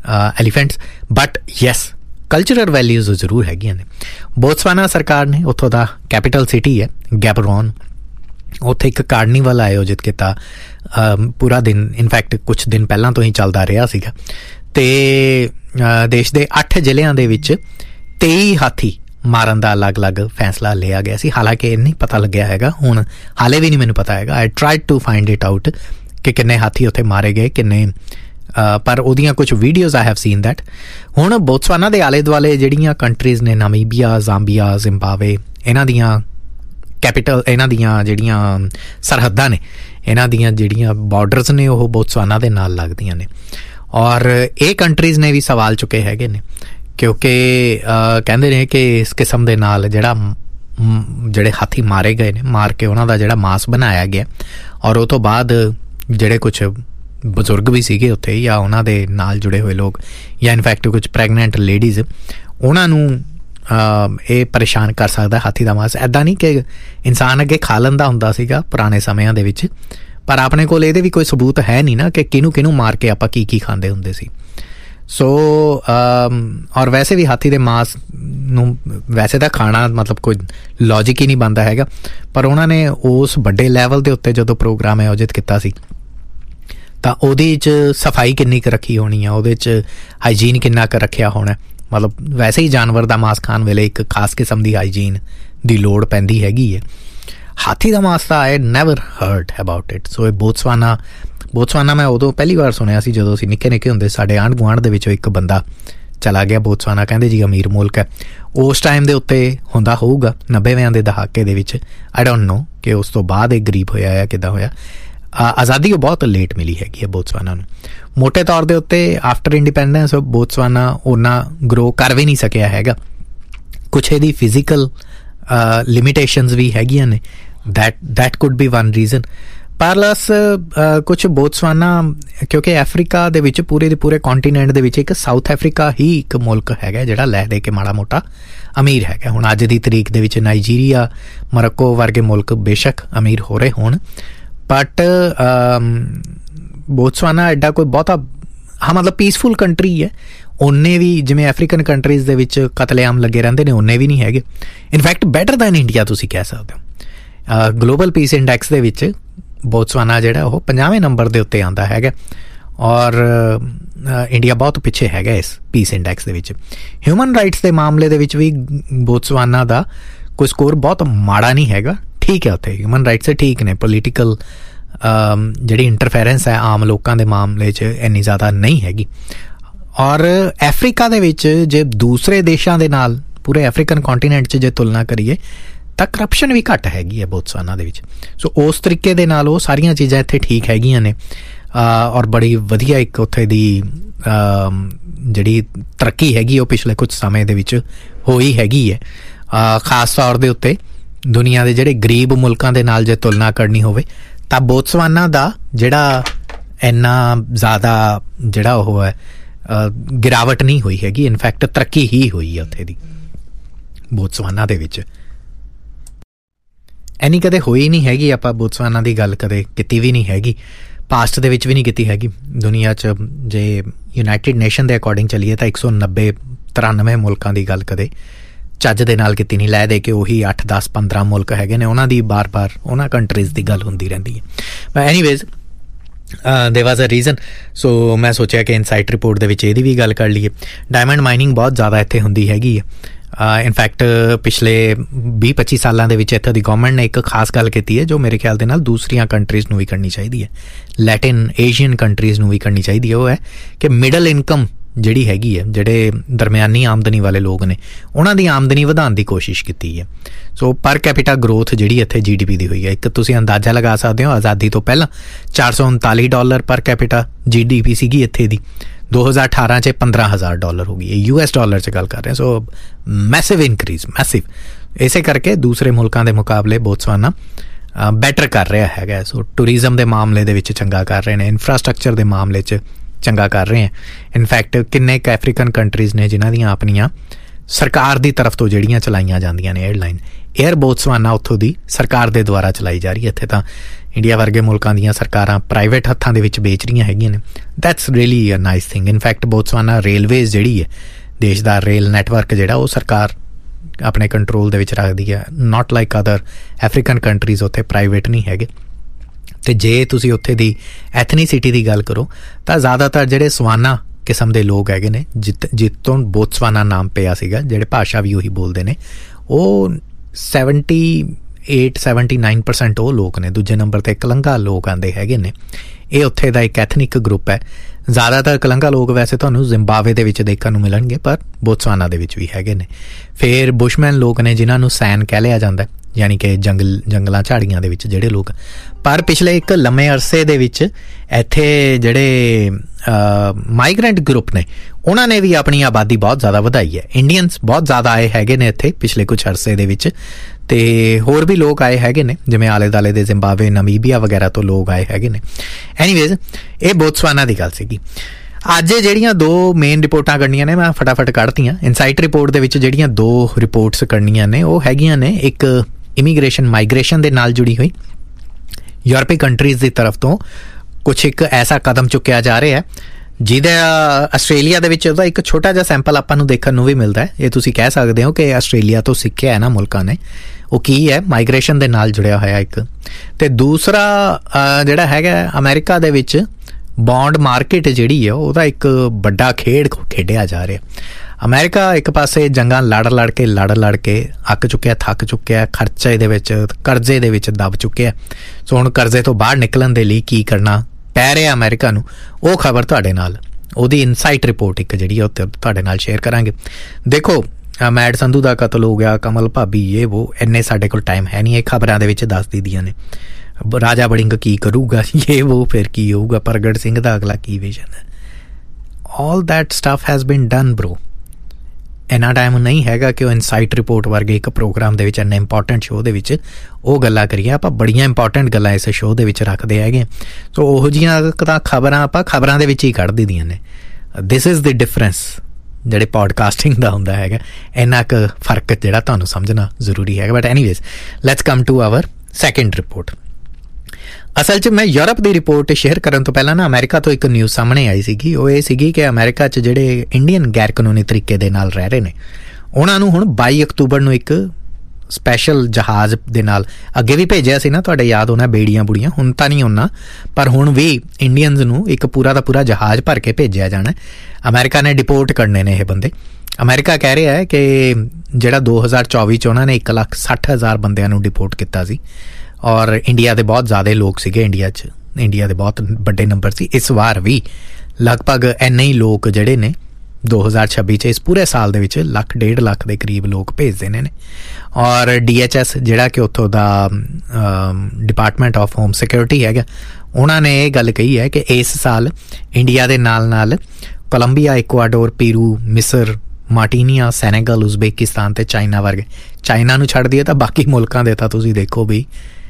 ਐਲੀਫੈਂਟਸ, but yes cultural values ਜ਼ਰੂਰ ਹੈਗੀਆਂ ਨੇ। ਬੋਤਸਵਾਨਾ ਸਰਕਾਰ ਨੇ ਉੱਥੋਂ ਦਾ ਕੈਪੀਟਲ ਸਿਟੀ ਹੈ ਗੈਬਰੋਨ, ਉੱਥੇ ਇੱਕ ਕਾਰਨੀਵਲ ਆਯੋਜਿਤ ਕੀਤਾ ਪੂਰਾ ਦਿਨ, ਇਨਫੈਕਟ ਕੁਛ ਦਿਨ ਪਹਿਲਾਂ ਤੋਂ ਹੀ ਚੱਲਦਾ ਰਿਹਾ ਸੀਗਾ, ਅਤੇ ਦੇਸ਼ ਦੇ ਅੱਠ ਜ਼ਿਲ੍ਹਿਆਂ ਦੇ ਵਿੱਚ ਤੇਈ ਹਾਥੀ ਮਾਰਨ ਦਾ ਅਲੱਗ ਅਲੱਗ ਫੈਸਲਾ ਲਿਆ ਗਿਆ ਸੀ। ਹਾਲਾਂਕਿ ਇਹ ਨਹੀਂ ਪਤਾ ਲੱਗਿਆ ਹੈਗਾ, ਹੁਣ ਹਾਲੇ ਵੀ ਨਹੀਂ ਮੈਨੂੰ ਪਤਾ ਹੈਗਾ। ਆਈ tried to find it out ਕਿ ਕਿੰਨੇ ਹਾਥੀ ਉੱਥੇ ਮਾਰੇ ਗਏ, ਕਿੰਨੇ, ਪਰ ਉਹਦੀਆਂ ਕੁਛ videos I have seen that. ਹੁਣ ਬੋਤਸਵਾਨਾ ਦੇ ਆਲੇ ਦੁਆਲੇ ਜਿਹੜੀਆਂ ਕੰਟਰੀਜ਼ ਨੇ, ਨਾਮੀਬੀਆ, ਜ਼ਾਂਬੀਆ, ਜ਼ਿੰਬਾਬਵੇ, ਇਹਨਾਂ ਦੀਆਂ ਕੈਪੀਟਲ, ਇਹਨਾਂ ਦੀਆਂ ਜਿਹੜੀਆਂ ਸਰਹੱਦਾਂ ਨੇ, ਇਹਨਾਂ ਦੀਆਂ ਜਿਹੜੀਆਂ ਬਾਰਡਰਸ ਨੇ, ਉਹ ਬੋਤਸਵਾਨਾ ਦੇ ਨਾਲ ਲੱਗਦੀਆਂ ਨੇ। ਔਰ ਇਹ ਕੰਟਰੀਜ਼ ਨੇ ਵੀ ਸਵਾਲ ਚੁੱਕੇ ਹੈਗੇ ਨੇ, ਕਿਉਂਕਿ ਕਹਿੰਦੇ ਨੇ ਕਿ ਇਸ ਕਿਸਮ ਦੇ ਨਾਲ ਜਿਹੜਾ ਜਿਹੜੇ ਹਾਥੀ ਮਾਰੇ ਗਏ ਨੇ, ਮਾਰ ਕੇ ਉਹਨਾਂ ਦਾ ਜਿਹੜਾ ਮਾਸ ਬਣਾਇਆ ਗਿਆ, ਔਰ ਉਹ ਤੋਂ ਬਾਅਦ ਜਿਹੜੇ ਕੁਛ ਬਜ਼ੁਰਗ ਵੀ ਸੀਗੇ ਉੱਥੇ, ਜਾਂ ਉਹਨਾਂ ਦੇ ਨਾਲ ਜੁੜੇ ਹੋਏ ਲੋਕ, ਜਾਂ ਇਨਫੈਕਟ ਕੁਛ ਪ੍ਰੈਗਨੈਂਟ ਲੇਡੀਜ਼, ਉਹਨਾਂ ਨੂੰ ਇਹ ਪਰੇਸ਼ਾਨ ਕਰ ਸਕਦਾ ਹਾਥੀ ਦਾ ਮਾਸ। ਇੱਦਾਂ ਨਹੀਂ ਕਿ ਇਨਸਾਨ ਅੱਗੇ ਖਾ ਲੈਂਦਾ ਹੁੰਦਾ ਸੀਗਾ ਪੁਰਾਣੇ ਸਮਿਆਂ ਦੇ ਵਿੱਚ, ਪਰ ਆਪਣੇ ਕੋਲ ਇਹਦੇ ਵੀ ਕੋਈ ਸਬੂਤ ਹੈ ਨਹੀਂ ਨਾ ਕਿ ਕਿਹਨੂੰ ਕਿਹਨੂੰ ਮਾਰ ਕੇ ਆਪਾਂ ਕੀ ਕੀ ਖਾਂਦੇ ਹੁੰਦੇ ਸੀ। ਸੋ ਔਰ ਵੈਸੇ ਵੀ ਹਾਥੀ ਦੇ ਮਾਸ ਨੂੰ ਵੈਸੇ ਤਾਂ ਖਾਣਾ ਮਤਲਬ ਕੋਈ ਲੌਜਿਕ ਹੀ ਨਹੀਂ ਬਣਦਾ ਹੈਗਾ, ਪਰ ਉਹਨਾਂ ਨੇ ਉਸ ਵੱਡੇ ਲੈਵਲ ਦੇ ਉੱਤੇ ਜਦੋਂ ਪ੍ਰੋਗਰਾਮ ਆਯੋਜਿਤ ਕੀਤਾ ਸੀ ਤਾਂ ਉਹਦੇ 'ਚ ਸਫਾਈ ਕਿੰਨੀ ਕੁ ਰੱਖੀ ਹੋਣੀ ਆ, ਉਹਦੇ 'ਚ ਹਾਈਜੀਨ ਕਿੰਨਾ ਕੁ ਰੱਖਿਆ ਹੋਣਾ। ਮਤਲਬ ਵੈਸੇ ਹੀ ਜਾਨਵਰ ਦਾ ਮਾਸ ਖਾਣ ਵੇਲੇ ਇੱਕ ਖਾਸ ਕਿਸਮ ਦੀ ਹਾਈਜੀਨ ਦੀ ਲੋੜ ਪੈਂਦੀ ਹੈਗੀ ਹੈ। ਹਾਥੀ ਦਾ ਮਾਸ ਤਾਂ I never heard about it. ਸੋ ਇਹ ਬੋਤਸਵਾਨਾ ਬੋਤਸਵਾਨਾ ਮੈਂ ਉਦੋਂ ਪਹਿਲੀ ਵਾਰ ਸੁਣਿਆ ਸੀ ਜਦੋਂ ਅਸੀਂ ਨਿੱਕੇ ਨਿੱਕੇ ਹੁੰਦੇ। ਸਾਡੇ ਆਂਢ ਗੁਆਂਢ ਦੇ ਵਿੱਚੋਂ ਇੱਕ ਬੰਦਾ ਚਲਾ ਗਿਆ ਬੋਤਸਵਾਨਾ, ਕਹਿੰਦੇ ਜੀ ਅਮੀਰ ਮੁਲਕ ਹੈ। ਉਸ ਟਾਈਮ ਦੇ ਉੱਤੇ ਹੁੰਦਾ ਹੋਊਗਾ ਨੱਬੇਵਿਆਂ ਦੇ ਦਹਾਕੇ ਦੇ ਵਿੱਚ, ਆਈ ਡੋਂਟ ਨੋ ਕਿ ਉਸ ਤੋਂ ਬਾਅਦ ਇਹ ਗਰੀਬ ਹੋਇਆ ਜਾਂ ਕਿੱਦਾਂ ਹੋਇਆ। ਆਜ਼ਾਦੀ ਉਹ ਬਹੁਤ ਲੇਟ ਮਿਲੀ ਹੈਗੀ ਹੈ ਬੋਤਸਵਾਨਾ ਨੂੰ। ਮੋਟੇ ਤੌਰ ਦੇ ਉੱਤੇ ਆਫਟਰ ਇੰਡੀਪੈਂਡੈਂਸ ਬੋਤਸਵਾਨਾ ਓਨਾ ਗਰੋ ਕਰ ਵੀ ਨਹੀਂ ਸਕਿਆ ਹੈਗਾ। ਕੁਛ ਇਹਦੀ ਫਿਜ਼ੀਕਲ ਲਿਮਿਟੇਸ਼ਨਸ ਵੀ ਹੈਗੀਆਂ ਨੇ, that that could B one reason. Plus ਕੁਛ ਬੋਤਸਵਾਨਾ, ਕਿਉਂਕਿ ਅਫਰੀਕਾ ਦੇ ਵਿੱਚ ਪੂਰੇ ਦੇ ਪੂਰੇ ਕੰਟੀਨੈਂਟ ਦੇ ਵਿੱਚ ਇੱਕ ਸਾਊਥ ਅਫਰੀਕਾ ਹੀ ਇੱਕ ਮੁਲਕ ਹੈਗਾ ਜਿਹੜਾ ਲੈ ਦੇ ਕੇ ਮਾੜਾ ਮੋਟਾ ਅਮੀਰ ਹੈਗਾ। ਹੁਣ ਅੱਜ ਦੀ ਤਰੀਕ ਦੇ ਵਿੱਚ ਨਾਈਜੀਰੀਆ, ਮੋਰੋਕੋ ਵਰਗੇ ਮੁਲਕ ਬੇਸ਼ੱਕ ਅਮੀਰ ਹੋ ਰਹੇ ਹੋਣ, ਬਟ ਬੋਤਸਵਾਨਾ ਐਡਾ ਕੋਈ ਬਹੁਤਾ, ਹਾਂ ਮਤਲਬ ਪੀਸਫੁਲ ਕੰਟਰੀ ਹੈ। ਉਹਨੇ ਵੀ ਜਿਵੇਂ ਅਫਰੀਕਨ ਕੰਟਰੀਜ਼ ਦੇ ਵਿੱਚ ਕਤਲੇਆਮ ਲੱਗੇ ਰਹਿੰਦੇ ਨੇ, ਉਹਨੇ ਵੀ ਨਹੀਂ ਹੈਗੇ। ਇਨਫੈਕਟ ਬੈਟਰ ਦੈਨ ਇੰਡੀਆ ਤੁਸੀਂ ਕਹਿ ਸਕਦੇ ਹੋ। ਗਲੋਬਲ ਪੀਸ ਇੰਡੈਕਸ ਦੇ ਵਿੱਚ ਬੋਤਸਵਾਨਾ ਜਿਹੜਾ ਉਹ ਪੰਜਾਹਵੇਂ ਨੰਬਰ ਦੇ ਉੱਤੇ ਆਉਂਦਾ ਹੈਗਾ, ਔਰ ਇੰਡੀਆ ਬਹੁਤ ਪਿੱਛੇ ਹੈਗਾ ਇਸ ਪੀਸ ਇੰਡੈਕਸ ਦੇ ਵਿੱਚ। ਹਿਊਮਨ ਰਾਈਟਸ ਦੇ ਮਾਮਲੇ ਦੇ ਵਿੱਚ ਵੀ ਬੋਤਸਵਾਨਾ ਦਾ ਕੋਈ ਸਕੋਰ ਬਹੁਤ ਮਾੜਾ ਨਹੀਂ ਹੈਗਾ, ਠੀਕ ਹੈ। ਉੱਥੇ ਹਿਊਮਨ ਰਾਈਟਸ ਠੀਕ ਨੇ, ਪੋਲੀਟੀਕਲ ਜਿਹੜੀ ਇੰਟਰਫੇਰੈਂਸ ਹੈ ਆਮ ਲੋਕਾਂ ਦੇ ਮਾਮਲੇ 'ਚ ਇੰਨੀ ਜ਼ਿਆਦਾ ਨਹੀਂ ਹੈਗੀ। ਔਰ ਅਫਰੀਕਾ ਦੇ ਵਿੱਚ ਜੇ ਦੂਸਰੇ ਦੇਸ਼ਾਂ ਦੇ ਨਾਲ ਪੂਰੇ ਅਫਰੀਕਨ ਕੰਟੀਨੈਂਟ 'ਚ ਜੇ ਤੁਲਨਾ ਕਰੀਏ ਤਾਂ ਕਰਪਸ਼ਨ ਵੀ ਘੱਟ ਹੈਗੀ ਹੈ ਬੋਤਸਵਾਨਾ ਦੇ ਵਿੱਚ। ਸੋ ਉਸ ਤਰੀਕੇ ਦੇ ਨਾਲ ਉਹ ਸਾਰੀਆਂ ਚੀਜ਼ਾਂ ਇੱਥੇ ਠੀਕ ਹੈਗੀਆਂ ਨੇ, ਔਰ ਬੜੀ ਵਧੀਆ ਇੱਕ ਉੱਥੇ ਦੀ ਜਿਹੜੀ ਤਰੱਕੀ ਹੈਗੀ ਉਹ ਪਿਛਲੇ ਕੁਝ ਸਮੇਂ ਦੇ ਵਿੱਚ ਹੋਈ ਹੈਗੀ ਹੈ। ਖਾਸ ਤੌਰ ਦੇ ਉੱਤੇ ਦੁਨੀਆ ਦੇ ਜਿਹੜੇ ਗਰੀਬ ਮੁਲਕਾਂ ਦੇ ਨਾਲ ਜੇ ਤੁਲਨਾ ਕਰਨੀ ਹੋਵੇ ਤਾਂ ਬੋਤਸਵਾਨਾ ਦਾ ਜਿਹੜਾ ਇੰਨਾ ਜ਼ਿਆਦਾ ਜਿਹੜਾ ਉਹ ਹੈ ਗਿਰਾਵਟ ਨਹੀਂ ਹੋਈ ਹੈਗੀ, ਇਨਫੈਕਟ ਤਰੱਕੀ ਹੀ ਹੋਈ ਹੈ ਉੱਥੇ ਦੀ ਬੋਤਸਵਾਨਾ ਦੇ ਵਿੱਚ। ਇੰਨੀ ਕਦੇ ਹੋਈ ਨਹੀਂ ਹੈਗੀ, ਆਪਾਂ ਬੋਤਸਵਾਨਾ ਦੀ ਗੱਲ ਕਦੇ ਕੀਤੀ ਵੀ ਨਹੀਂ ਹੈਗੀ, ਪਾਸਟ ਦੇ ਵਿੱਚ ਵੀ ਨਹੀਂ ਕੀਤੀ ਹੈਗੀ। ਦੁਨੀਆ 'ਚ ਜੇ ਯੂਨਾਈਟਿਡ ਨੇਸ਼ਨ ਦੇ ਅਕੋਰਡਿੰਗ ਚੱਲੀਏ ਤਾਂ ਇੱਕ ਸੌ ਨੱਬੇ ਤਰਾਨਵੇਂ ਮੁਲਕਾਂ ਦੀ ਗੱਲ ਕਦੇ ਚੱਜ ਦੇ ਨਾਲ ਕੀਤੀ ਨਹੀਂ। ਲੈ ਦੇ ਕੇ ਉਹੀ ਅੱਠ ਦਸ ਪੰਦਰਾਂ ਮੁਲਕ ਹੈਗੇ ਨੇ, ਉਹਨਾਂ ਦੀ ਬਾਰ ਬਾਰ ਉਹਨਾਂ ਕੰਟਰੀਜ਼ ਦੀ ਗੱਲ ਹੁੰਦੀ ਰਹਿੰਦੀ ਹੈ। ਬਟ ਐਨੀਵੇਜ਼ ਦੇਰ ਵਾਜ਼ ਅ ਰੀਜ਼ਨ। ਸੋ ਮੈਂ ਸੋਚਿਆ ਕਿ ਇਨਸਾਈਟ ਰਿਪੋਰਟ ਦੇ ਵਿੱਚ ਇਹਦੀ ਵੀ ਗੱਲ ਕਰ ਲਈਏ। ਡਾਇਮੰਡ ਮਾਈਨਿੰਗ ਬਹੁਤ ਜ਼ਿਆਦਾ ਇੱਥੇ ਹੁੰਦੀ ਹੈਗੀ ਹੈ। ਇਨਫੈਕਟ ਪਿਛਲੇ ਵੀਹ ਪੱਚੀ ਸਾਲਾਂ ਦੇ ਵਿੱਚ ਇੱਥੇ ਦੀ ਗੌਰਮੈਂਟ ਨੇ ਇੱਕ ਖਾਸ ਗੱਲ ਕੀਤੀ ਹੈ ਜੋ ਮੇਰੇ ਖਿਆਲ ਦੇ ਨਾਲ ਦੂਸਰੀਆਂ ਕੰਟਰੀਜ਼ ਨੂੰ ਵੀ ਕਰਨੀ ਚਾਹੀਦੀ ਹੈ, ਲੈਟਿਨ ਏਸ਼ੀਅਨ ਕੰਟਰੀਜ਼ ਨੂੰ ਵੀ ਕਰਨੀ ਚਾਹੀਦੀ ਹੈ। ਉਹ ਹੈ ਕਿ ਮਿਡਲ ਇਨਕਮ ਜਿਹੜੀ ਹੈਗੀ ਹੈ, ਜਿਹੜੇ ਦਰਮਿਆਨੀ ਆਮਦਨੀ ਵਾਲੇ ਲੋਕ ਨੇ, ਉਹਨਾਂ ਦੀ ਆਮਦਨੀ ਵਧਾਉਣ ਦੀ ਕੋਸ਼ਿਸ਼ ਕੀਤੀ ਹੈ। ਸੋ ਪਰ ਕੈਪੀਟਾ ਗਰੋਥ ਜਿਹੜੀ ਇੱਥੇ ਜੀ ਡੀ ਪੀ ਦੀ ਹੋਈ ਹੈ, ਇੱਕ ਤੁਸੀਂ ਅੰਦਾਜ਼ਾ ਲਗਾ ਸਕਦੇ ਹੋ ਆਜ਼ਾਦੀ ਤੋਂ ਪਹਿਲਾਂ ਚਾਰ ਸੌ ਉਨਤਾਲੀ ਡਾਲਰ ਪਰ ਕੈਪੀਟਾ ਜੀ ਡੀ ਪੀ ਸੀਗੀ ਇੱਥੇ ਦੀ। ਦੋ ਹਜ਼ਾਰ ਅਠਾਰਾਂ 'ਚ ਪੰਦਰਾਂ ਹਜ਼ਾਰ ਡਾਲਰ ਹੋ ਗਈ ਹੈ, ਯੂ ਐਸ ਡਾਲਰ 'ਚ ਗੱਲ ਕਰ ਰਹੇ। ਸੋ ਮੈਸਿਵ ਇਨਕਰੀਜ਼, ਮੈਸਿਵ। ਇਸੇ ਕਰਕੇ ਦੂਸਰੇ ਮੁਲਕਾਂ ਦੇ ਮੁਕਾਬਲੇ ਬੋਤਸਵਾਨਾ ਬੈਟਰ ਕਰ ਰਿਹਾ ਹੈਗਾ। ਸੋ ਟੂਰਿਜ਼ਮ ਦੇ ਮਾਮਲੇ ਦੇ ਵਿੱਚ ਚੰਗਾ ਕਰ ਰਹੇ ਨੇ, ਇਨਫਰਾਸਟਰਕਚਰ ਦੇ ਮਾਮਲੇ 'ਚ ਚੰਗਾ ਕਰ ਰਹੇ ਹੈ। ਇਨਫੈਕਟ ਕਿੰਨੇ ਕੁ ਅਫਰੀਕਨ ਕੰਟਰੀਜ਼ ਨੇ ਜਿਨ੍ਹਾਂ ਦੀਆਂ ਆਪਣੀਆਂ ਸਰਕਾਰ ਦੀ ਤਰਫ ਤੋਂ ਜਿਹੜੀਆਂ ਚਲਾਈਆਂ ਜਾਂਦੀਆਂ ਨੇ ਏਅਰਲਾਈਨ, ਏਅਰ ਬੋਤਸਵਾਨਾ ਉੱਥੋਂ ਦੀ ਸਰਕਾਰ ਦੇ ਦੁਆਰਾ ਚਲਾਈ ਜਾ ਰਹੀ ਹੈ। ਇੱਥੇ ਤਾਂ ਇੰਡੀਆ ਵਰਗੇ ਮੁਲਕਾਂ ਦੀਆਂ ਸਰਕਾਰਾਂ ਪ੍ਰਾਈਵੇਟ ਹੱਥਾਂ ਦੇ ਵਿੱਚ ਵੇਚ ਰਹੀਆਂ ਹੈਗੀਆਂ ਨੇ। That's really a nice thing. In fact Botswana railways ਜਿਹੜੀ ਹੈ, ਦੇਸ਼ ਦਾ ਰੇਲ ਨੈਟਵਰਕ ਜਿਹੜਾ, ਉਹ ਸਰਕਾਰ ਆਪਣੇ ਕੰਟਰੋਲ ਦੇ ਵਿੱਚ ਰੱਖਦੀ ਹੈ। Not like other African countries, ਉੱਥੇ ਪ੍ਰਾਈਵੇਟ ਨਹੀਂ ਹੈਗੇ। ਅਤੇ ਜੇ ਤੁਸੀਂ ਉੱਥੇ ਦੀ ਐਥਨੀਸਿਟੀ ਦੀ ਗੱਲ ਕਰੋ ਤਾਂ ਜ਼ਿਆਦਾਤਰ ਜਿਹੜੇ ਸਵਾਨਾ ਕਿਸਮ ਦੇ ਲੋਕ ਹੈਗੇ ਨੇ, ਜਿੱਤ ਜਿੱਤੋਂ ਬੋਤਸਵਾਨਾ ਨਾਮ ਪਿਆ ਸੀਗਾ, ਜਿਹੜੇ ਭਾਸ਼ਾ ਵੀ ਉਹੀ ਬੋਲਦੇ ਨੇ, ਉਹ seventy eight seventy nine percent ਉਹ ਲੋਕ ਨੇ। ਦੂਜੇ ਨੰਬਰ 'ਤੇ ਕਲੰਗਾ ਲੋਕ ਆਉਂਦੇ ਹੈਗੇ ਨੇ। ਇਹ ਉੱਥੇ ਦਾ ਇੱਕ ਐਥਨਿਕ ਗਰੁੱਪ ਹੈ। ਜ਼ਿਆਦਾਤਰ ਕਲੰਗਾ ਲੋਕ ਵੈਸੇ ਤੁਹਾਨੂੰ ਜ਼ਿੰਬਾਬਵੇ ਦੇ ਵਿੱਚ ਦੇਖਣ ਨੂੰ ਮਿਲਣਗੇ, ਪਰ ਬੋਤਸਵਾਨਾ ਦੇ ਵਿੱਚ ਵੀ ਹੈਗੇ ਨੇ। ਫਿਰ ਬੁਸ਼ਮੈਨ ਲੋਕ ਨੇ, ਜਿਨ੍ਹਾਂ ਨੂੰ ਸੈਨ ਕਹਿ ਲਿਆ ਜਾਂਦਾ, ਯਾਨੀ ਕਿ ਜੰਗਲ ਜੰਗਲਾਂ ਝਾੜੀਆਂ ਦੇ ਵਿੱਚ ਜਿਹੜੇ ਲੋਕ। ਪਰ ਪਿਛਲੇ ਇੱਕ ਲੰਮੇ ਅਰਸੇ ਦੇ ਵਿੱਚ ਇੱਥੇ ਜਿਹੜੇ ਮਾਈਗਰੈਂਟ ਗਰੁੱਪ ਨੇ, ਉਹਨਾਂ ਨੇ ਵੀ ਆਪਣੀ ਆਬਾਦੀ ਬਹੁਤ ਜ਼ਿਆਦਾ ਵਧਾਈ ਹੈ। ਇੰਡੀਅਨਸ ਬਹੁਤ ਜ਼ਿਆਦਾ ਆਏ ਹੈਗੇ ਨੇ ਇੱਥੇ ਪਿਛਲੇ ਕੁਛ ਅਰਸੇ ਦੇ ਵਿੱਚ, ਅਤੇ ਹੋਰ ਵੀ ਲੋਕ ਆਏ ਹੈਗੇ ਨੇ, ਜਿਵੇਂ ਆਲੇ ਦੁਆਲੇ ਦੇ ਜ਼ਿੰਬਾਬਵੇ, ਨਮੀਬੀਆ ਵਗੈਰਾ ਤੋਂ ਲੋਕ ਆਏ ਹੈਗੇ ਨੇ। ਐਨੀਵੇਜ਼, ਇਹ ਬੋਤਸਵਾਨਾ ਦੀ ਗੱਲ ਸੀਗੀ। ਅੱਜ ਜਿਹੜੀਆਂ ਦੋ ਮੇਨ ਰਿਪੋਰਟਾਂ ਕਰਨੀਆਂ ਨੇ, ਮੈਂ ਫਟਾਫਟ ਕੱਢਤੀਆਂ। ਇਨਸਾਈਟ ਰਿਪੋਰਟ ਦੇ ਵਿੱਚ ਜਿਹੜੀਆਂ ਦੋ ਰਿਪੋਰਟਸ ਕਰਨੀਆਂ ਨੇ, ਉਹ ਹੈਗੀਆਂ ਨੇ, ਇੱਕ ਇਮੀਗ੍ਰੇਸ਼ਨ ਮਾਈਗ੍ਰੇਸ਼ਨ ਦੇ ਨਾਲ ਜੁੜੀ ਹੋਈ। ਯੂਰਪੀ ਕੰਟਰੀਜ਼ ਦੀ ਤਰਫ ਤੋਂ ਕੁਛ ਇੱਕ ਐਸਾ ਕਦਮ ਚੁੱਕਿਆ ਜਾ ਰਿਹਾ ਜਿਹਦਾ ਆਸਟ੍ਰੇਲੀਆ ਦੇ ਵਿੱਚ ਉਹਦਾ ਇੱਕ ਛੋਟਾ ਜਿਹਾ ਸੈਂਪਲ ਆਪਾਂ ਨੂੰ ਦੇਖਣ ਨੂੰ ਵੀ ਮਿਲਦਾ ਹੈ। ਇਹ ਤੁਸੀਂ ਕਹਿ ਸਕਦੇ ਹੋ ਕਿ ਆਸਟ੍ਰੇਲੀਆ ਤੋਂ ਸਿੱਖਿਆ ਹੈ ਨਾ ਮੁਲਕਾਂ ਨੇ। ਉਹ ਕੀ ਹੈ? ਮਾਈਗ੍ਰੇਸ਼ਨ ਦੇ ਨਾਲ ਜੁੜਿਆ ਹੋਇਆ ਇੱਕ। ਅਤੇ ਦੂਸਰਾ ਜਿਹੜਾ ਹੈਗਾ, ਅਮਰੀਕਾ ਦੇ ਵਿੱਚ ਬੌਂਡ ਮਾਰਕੀਟ ਜਿਹੜੀ ਹੈ, ਉਹਦਾ ਇੱਕ ਵੱਡਾ ਖੇਡ ਖੇਡਿਆ ਜਾ ਰਿਹਾ। ਅਮਰੀਕਾ ਇੱਕ ਪਾਸੇ ਜੰਗਾਂ ਲੜ ਲੜ ਕੇ ਲੜ ਲੜ ਕੇ ਅੱਕ ਚੁੱਕਿਆ, ਥੱਕ ਚੁੱਕਿਆ, ਖਰਚੇ ਦੇ ਵਿੱਚ, ਕਰਜ਼ੇ ਦੇ ਵਿੱਚ ਦਬ ਚੁੱਕਿਆ। ਸੋ ਹੁਣ ਕਰਜ਼ੇ ਤੋਂ ਬਾਹਰ ਨਿਕਲਣ ਦੇ ਲਈ ਕੀ ਕਰਨਾ ਪੈ ਰਿਹਾ ਅਮਰੀਕਾ ਨੂੰ, ਉਹ ਖਬਰ ਤੁਹਾਡੇ ਨਾਲ, ਉਹਦੀ ਇਨਸਾਈਟ ਰਿਪੋਰਟ ਇੱਕ ਜਿਹੜੀ ਆ ਉਹ ਤੁਹਾਡੇ ਨਾਲ ਸ਼ੇਅਰ ਕਰਾਂਗੇ। ਦੇਖੋ, ਮੈਡ ਸੰਧੂ ਦਾ ਕਤਲ ਹੋ ਗਿਆ, ਕਮਲ ਭਾਬੀ, ਇਹ ਉਹ, ਇੰਨੇ ਸਾਡੇ ਕੋਲ ਟਾਈਮ ਹੈ ਨਹੀਂ। ਇਹ ਖਬਰਾਂ ਦੇ ਵਿੱਚ ਦੱਸ ਦਿੰਦੀਆਂ ਨੇ। ਰਾਜਾ ਵੜਿੰਗ ਕੀ ਕਰੂਗਾ, ਇਹ ਉਹ, ਫਿਰ ਕੀ ਹੋਊਗਾ, ਪ੍ਰਗਟ ਸਿੰਘ ਦਾ ਅਗਲਾ ਕੀ ਵਿਜ਼ਨ ਹੈ। All that stuff has been done ਬਰੋ। ਇੰਨਾ ਟਾਈਮ ਨਹੀਂ ਹੈਗਾ ਕਿ ਉਹ ਇਨਸਾਈਟ ਰਿਪੋਰਟ ਵਰਗੇ ਇੱਕ ਪ੍ਰੋਗਰਾਮ ਦੇ ਵਿੱਚ, ਇੰਨੇ ਇੰਪੋਰਟੈਂਟ ਸ਼ੋਅ ਦੇ ਵਿੱਚ ਉਹ ਗੱਲਾਂ ਕਰੀਏ। ਆਪਾਂ ਬੜੀਆਂ ਇੰਪੋਰਟੈਂਟ ਗੱਲਾਂ ਇਸ ਸ਼ੋਅ ਦੇ ਵਿੱਚ ਰੱਖਦੇ ਹੈਗੇ। ਸੋ ਉਹੋ ਜਿਹੀਆਂ ਤਾਂ ਖਬਰਾਂ ਆਪਾਂ ਖਬਰਾਂ ਦੇ ਵਿੱਚ ਹੀ ਕੱਢ ਦਿੰਦੀਆਂ ਨੇ। ਦਿਸ ਇਜ਼ ਦੀ ਡਿਫਰੈਂਸ ਜਿਹੜੇ ਪੋਡਕਾਸਟਿੰਗ ਦਾ ਹੁੰਦਾ ਹੈਗਾ। ਇੰਨਾ ਕੁ ਫਰਕ ਜਿਹੜਾ ਤੁਹਾਨੂੰ ਸਮਝਣਾ ਜ਼ਰੂਰੀ ਹੈਗਾ। But anyways, let's come to our second report. ਅਸਲ 'ਚ ਮੈਂ ਯੂਰਪ ਦੀ ਰਿਪੋਰਟ ਸ਼ੇਅਰ ਕਰਨ ਤੋਂ ਪਹਿਲਾਂ ਨਾ ਅਮਰੀਕਾ ਤੋਂ ਇੱਕ ਨਿਊਜ਼ ਸਾਹਮਣੇ ਆਈ ਸੀਗੀ। ਉਹ ਇਹ ਸੀਗੀ ਕਿ ਅਮਰੀਕਾ 'ਚ ਜਿਹੜੇ ਇੰਡੀਅਨ ਗੈਰ ਕਾਨੂੰਨੀ ਤਰੀਕੇ ਦੇ ਨਾਲ ਰਹਿ ਰਹੇ ਨੇ, ਉਹਨਾਂ ਨੂੰ ਹੁਣ ਬਾਈ ਅਕਤੂਬਰ ਨੂੰ ਇੱਕ ਸਪੈਸ਼ਲ ਜਹਾਜ਼ ਦੇ ਨਾਲ, ਅੱਗੇ ਵੀ ਭੇਜਿਆ ਸੀ ਨਾ, ਤੁਹਾਡੇ ਯਾਦ ਹੋਣਾ, ਬੇੜੀਆਂ ਬੁੜੀਆਂ, ਹੁਣ ਤਾਂ ਨਹੀਂ ਉਹਨਾਂ, ਪਰ ਹੁਣ ਵੀ ਇੰਡੀਅਨਸ ਨੂੰ ਇੱਕ ਪੂਰਾ ਦਾ ਪੂਰਾ ਜਹਾਜ਼ ਭਰ ਕੇ ਭੇਜਿਆ ਜਾਣਾ। ਅਮਰੀਕਾ ਨੇ ਡਿਪੋਰਟ ਕਰਨੇ ਨੇ ਇਹ ਬੰਦੇ। ਅਮਰੀਕਾ ਕਹਿ ਰਿਹਾ ਹੈ ਕਿ ਜਿਹੜਾ ਦੋ ਹਜ਼ਾਰ ਚੌਵੀ 'ਚ ਉਹਨਾਂ ਨੇ ਇੱਕ ਲੱਖ ਸੱਠ ਹਜ਼ਾਰ ਬੰਦਿਆਂ ਨੂੰ ਡਿਪੋਰਟ ਕੀਤਾ ਸੀ, ਔਰ ਇੰਡੀਆ ਦੇ ਬਹੁਤ ਜ਼ਿਆਦਾ ਲੋਕ ਸੀਗੇ ਇੰਡੀਆ 'ਚ, ਇੰਡੀਆ ਦੇ ਬਹੁਤ ਵੱਡੇ ਨੰਬਰ ਸੀ। ਇਸ ਵਾਰ ਵੀ ਲਗਭਗ ਇੰਨੇ ਹੀ ਲੋਕ ਜਿਹੜੇ ਨੇ ਦੋ ਹਜ਼ਾਰ ਛੱਬੀ 'ਚ, ਇਸ ਪੂਰੇ ਸਾਲ ਦੇ ਵਿੱਚ ਲੱਖ ਡੇਢ ਲੱਖ ਦੇ ਕਰੀਬ ਲੋਕ ਭੇਜ ਦੇਣੇ ਨੇ। ਔਰ ਡੀ ਐਚ ਐਸ ਜਿਹੜਾ ਕਿ ਉੱਥੋਂ ਦਾ ਡਿਪਾਰਟਮੈਂਟ ਆਫ ਹੋਮ ਸਿਕਿਉਰਿਟੀ ਹੈਗਾ, ਉਹਨਾਂ ਨੇ ਇਹ ਗੱਲ ਕਹੀ ਹੈ ਕਿ ਇਸ ਸਾਲ ਇੰਡੀਆ ਦੇ ਨਾਲ ਨਾਲ ਕੋਲੰਬੀਆ, ਇਕੁਆਡੋਰ, ਪੀਰੂ, ਮਿਸਰ, ਮਾਰਟੀਨੀਆ, ਸੈਨੇਗਲ, ਉਜ਼ਬੇਕਿਸਤਾਨ ਅਤੇ ਚਾਈਨਾ ਵਰਗੇ, ਚਾਈਨਾ ਨੂੰ ਛੱਡ ਦਈਏ ਤਾਂ ਬਾਕੀ ਮੁਲਕਾਂ ਦੇ ਤਾਂ ਤੁਸੀਂ ਦੇਖੋ ਵੀ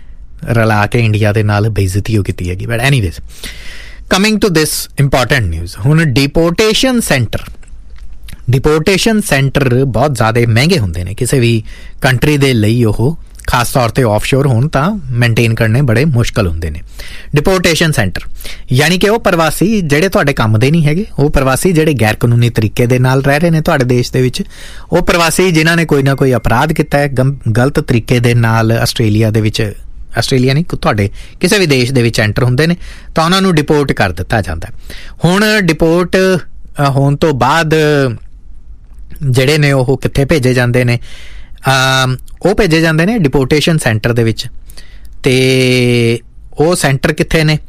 ਰਲਾ ਕੇ ਇੰਡੀਆ ਦੇ ਨਾਲ ਬੇਇੱਜ਼ਤੀ ਹੋ ਕੀਤੀ ਹੈਗੀ। But anyways, coming to this important news. ਹੁਣ ਡਿਪੋਰਟੇਸ਼ਨ ਸੈਂਟਰ ਡਿਪੋਰਟੇਸ਼ਨ ਸੈਂਟਰ ਬਹੁਤ ਜ਼ਿਆਦਾ ਮਹਿੰਗੇ ਹੁੰਦੇ ਨੇ ਕਿਸੇ ਵੀ ਕੰਟਰੀ ਦੇ ਲਈ। ਉਹ ਖਾਸ ਤੌਰ 'ਤੇ ਆਫਸ਼ੋਰ ਹੋਣ ਤਾਂ ਮੇਨਟੇਨ ਕਰਨੇ ਬੜੇ ਮੁਸ਼ਕਲ ਹੁੰਦੇ ਨੇ। ਡਿਪੋਰਟੇਸ਼ਨ ਸੈਂਟਰ ਯਾਨੀ ਕਿ ਉਹ ਪ੍ਰਵਾਸੀ ਜਿਹੜੇ ਤੁਹਾਡੇ ਕੰਮ ਦੇ ਨਹੀਂ ਹੈਗੇ, ਉਹ ਪ੍ਰਵਾਸੀ ਜਿਹੜੇ ਗੈਰ ਕਾਨੂੰਨੀ ਤਰੀਕੇ ਦੇ ਨਾਲ ਰਹਿ ਰਹੇ ਨੇ ਤੁਹਾਡੇ ਦੇਸ਼ ਦੇ ਵਿੱਚ, ਉਹ ਪ੍ਰਵਾਸੀ ਜਿਨ੍ਹਾਂ ਨੇ ਕੋਈ ਨਾ ਕੋਈ ਅਪਰਾਧ ਕੀਤਾ ਹੈ, ਗਲਤ ਤਰੀਕੇ ਦੇ ਨਾਲ ਆਸਟ੍ਰੇਲੀਆ ਦੇ ਵਿੱਚ, ਆਸਟ੍ਰੇਲੀਆ ਨਹੀਂ, ਤੁਹਾਡੇ ਕਿਸੇ ਵੀ ਦੇਸ਼ ਦੇ ਵਿੱਚ ਐਂਟਰ ਹੁੰਦੇ ਨੇ, ਤਾਂ ਉਹਨਾਂ ਨੂੰ ਡਿਪੋਰਟ ਕਰ ਦਿੱਤਾ ਜਾਂਦਾ। ਹੁਣ ਡਿਪੋਰਟ ਹੋਣ ਤੋਂ ਬਾਅਦ ਜਿਹੜੇ ਨੇ ਉਹ ਕਿੱਥੇ ਭੇਜੇ ਜਾਂਦੇ ਨੇ? ਉਹ ਭੇਜੇ ਜਾਂਦੇ ਨੇ ਡਿਪੋਰਟੇਸ਼ਨ ਸੈਂਟਰ ਦੇ ਵਿੱਚ। ਅਤੇ ਉਹ ਸੈਂਟਰ ਕਿੱਥੇ ਨੇ?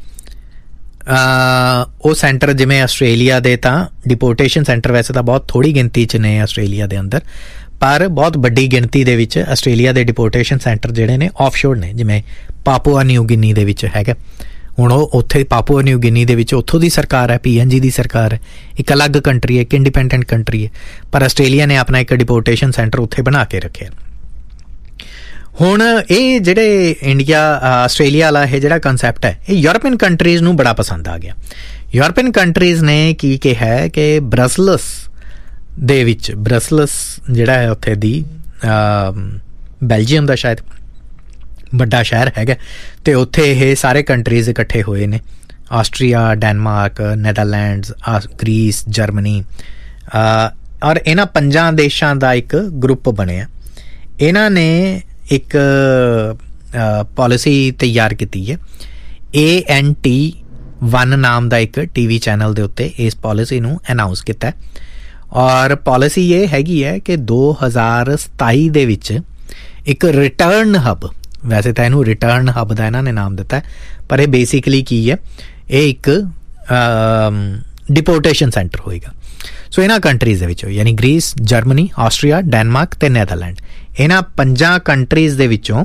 ਉਹ ਸੈਂਟਰ ਜਿਵੇਂ ਆਸਟ੍ਰੇਲੀਆ ਦੇ ਤਾਂ ਡਿਪੋਰਟੇਸ਼ਨ ਸੈਂਟਰ ਵੈਸੇ ਤਾਂ ਬਹੁਤ ਥੋੜ੍ਹੀ ਗਿਣਤੀ 'ਚ ਨੇ ਆਸਟ੍ਰੇਲੀਆ ਦੇ ਅੰਦਰ, ਪਰ ਬਹੁਤ ਵੱਡੀ ਗਿਣਤੀ ਦੇ ਵਿੱਚ ਆਸਟ੍ਰੇਲੀਆ ਦੇ ਡਿਪੋਰਟੇਸ਼ਨ ਸੈਂਟਰ ਜਿਹੜੇ ਨੇ ਆਫਸ਼ੋਰ ਨੇ, ਜਿਵੇਂ ਪਾਪੂਆ ਨਿਊ ਗਿਨੀ ਦੇ ਵਿੱਚ ਹੈਗਾ। ਹੁਣ ਉਹ ਉੱਥੇ ਪਾਪੂਆ ਨਿਊ ਗਿਨੀ ਦੇ ਵਿੱਚ ਉੱਥੋਂ ਦੀ ਸਰਕਾਰ ਹੈ, ਪੀ ਐਨ ਜੀ ਦੀ ਸਰਕਾਰ ਹੈ, ਇੱਕ ਅਲੱਗ ਕੰਟਰੀ ਹੈ, ਇੱਕ ਇੰਡੀਪੈਂਡੈਂਟ ਕੰਟਰੀ ਹੈ, ਪਰ ਆਸਟ੍ਰੇਲੀਆ ਨੇ ਆਪਣਾ ਇੱਕ ਡਿਪੋਰਟੇਸ਼ਨ ਸੈਂਟਰ ਉੱਥੇ ਬਣਾ ਕੇ ਰੱਖਿਆ। ਹੁਣ ਇਹ ਜਿਹੜੇ ਇੰਡੀਆ ਆਸਟ੍ਰੇਲੀਆ ਵਾਲਾ ਇਹ ਜਿਹੜਾ ਕੰਸੈਪਟ ਹੈ, ਇਹ ਯੂਰਪੀਅਨ ਕੰਟਰੀਜ਼ ਨੂੰ ਬੜਾ ਪਸੰਦ ਆ ਗਿਆ। ਯੂਰਪੀਅਨ ਕੰਟਰੀਜ਼ ਨੇ ਕੀ ਕਿਹਾ ਕਿ ਬਰਸਲਸ ਦੇ ਵਿੱਚ, ਬਰਸਲਸ ਜਿਹੜਾ ਹੈ ਉੱਥੇ ਦੀ ਬੈਲਜੀਅਮ ਦਾ ਸ਼ਾਇਦ, ਵੱਡਾ ਸ਼ਹਿਰ ਹੈਗਾ, ਅਤੇ ਉੱਥੇ ਇਹ ਸਾਰੇ ਕੰਟਰੀਜ਼ ਇਕੱਠੇ ਹੋਏ ਨੇ, ਆਸਟਰੀਆ, ਡੈਨਮਾਰਕ, ਨੈਦਰਲੈਂਡਸ, ਗ੍ਰੀਸ, ਜਰਮਨੀ, ਔਰ ਇਹਨਾਂ ਪੰਜਾਂ ਦੇਸ਼ਾਂ ਦਾ ਇੱਕ ਗਰੁੱਪ ਬਣਿਆ। ਇਹਨਾਂ ਨੇ ਇੱਕ ਪਾਲਿਸੀ ਤਿਆਰ ਕੀਤੀ ਹੈ, ਏ ਐਨ ਟੀ ਵਨ ਨਾਮ ਦਾ ਇੱਕ ਟੀ ਵੀ ਚੈਨਲ ਦੇ ਉੱਤੇ ਇਸ ਪਾਲਿਸੀ ਨੂੰ ਅਨਾਊਂਸ ਕੀਤਾ। ਔਰ ਪਾਲਿਸੀ ਇਹ ਹੈਗੀ ਹੈ ਕਿ ਦੋ ਹਜ਼ਾਰ ਸਤਾਈ ਦੇ ਵਿੱਚ ਇੱਕ ਰਿਟਰਨ ਹੱਬ, ਵੈਸੇ ਤਾਂ ਇਹਨੂੰ ਰਿਟਰਨ ਹੱਬ ਦਾ ਇਹਨਾਂ ਨੇ ਨਾਮ ਦਿੱਤਾ, ਪਰ ਇਹ ਬੇਸਿਕਲੀ ਕੀ ਹੈ, ਇਹ ਇੱਕ ਡਿਪੋਰਟੇਸ਼ਨ ਸੈਂਟਰ ਹੋਏਗਾ। ਸੋ ਇਹਨਾਂ ਕੰਟਰੀਜ਼ ਦੇ ਵਿੱਚੋਂ, ਯਾਨੀ ਗ੍ਰੀਸ, ਜਰਮਨੀ, ਆਸਟਰੀਆ, ਡੈਨਮਾਰਕ ਅਤੇ ਨੈਦਰਲੈਂਡ, ਇਹਨਾਂ ਪੰਜਾਂ ਕੰਟਰੀਜ਼ ਦੇ ਵਿੱਚੋਂ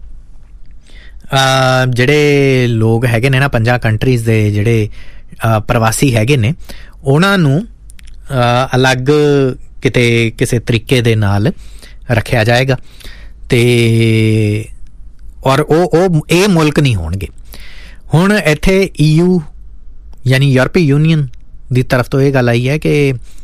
ਜਿਹੜੇ ਲੋਕ ਹੈਗੇ ਨੇ, ਇਹਨਾਂ ਪੰਜਾਂ ਕੰਟਰੀਜ਼ ਦੇ ਜਿਹੜੇ ਪ੍ਰਵਾਸੀ ਹੈਗੇ ਨੇ, ਉਹਨਾਂ ਨੂੰ ਅਲੱਗ ਕਿਤੇ ਕਿਸੇ ਤਰੀਕੇ ਦੇ ਨਾਲ ਰੱਖਿਆ ਜਾਏਗਾ, ਅਤੇ ਔਰ ਉਹ ਉਹ ਇਹ ਮੁਲਕ ਨਹੀਂ ਹੋਣਗੇ। ਹੁਣ ਇੱਥੇ ਈ ਯੂ ਯਾਨੀ ਯੂਰਪੀ ਯੂਨੀਅਨ ਦੀ ਤਰਫ ਤੋਂ ਇਹ ਗੱਲ ਆਈ ਹੈ ਕਿ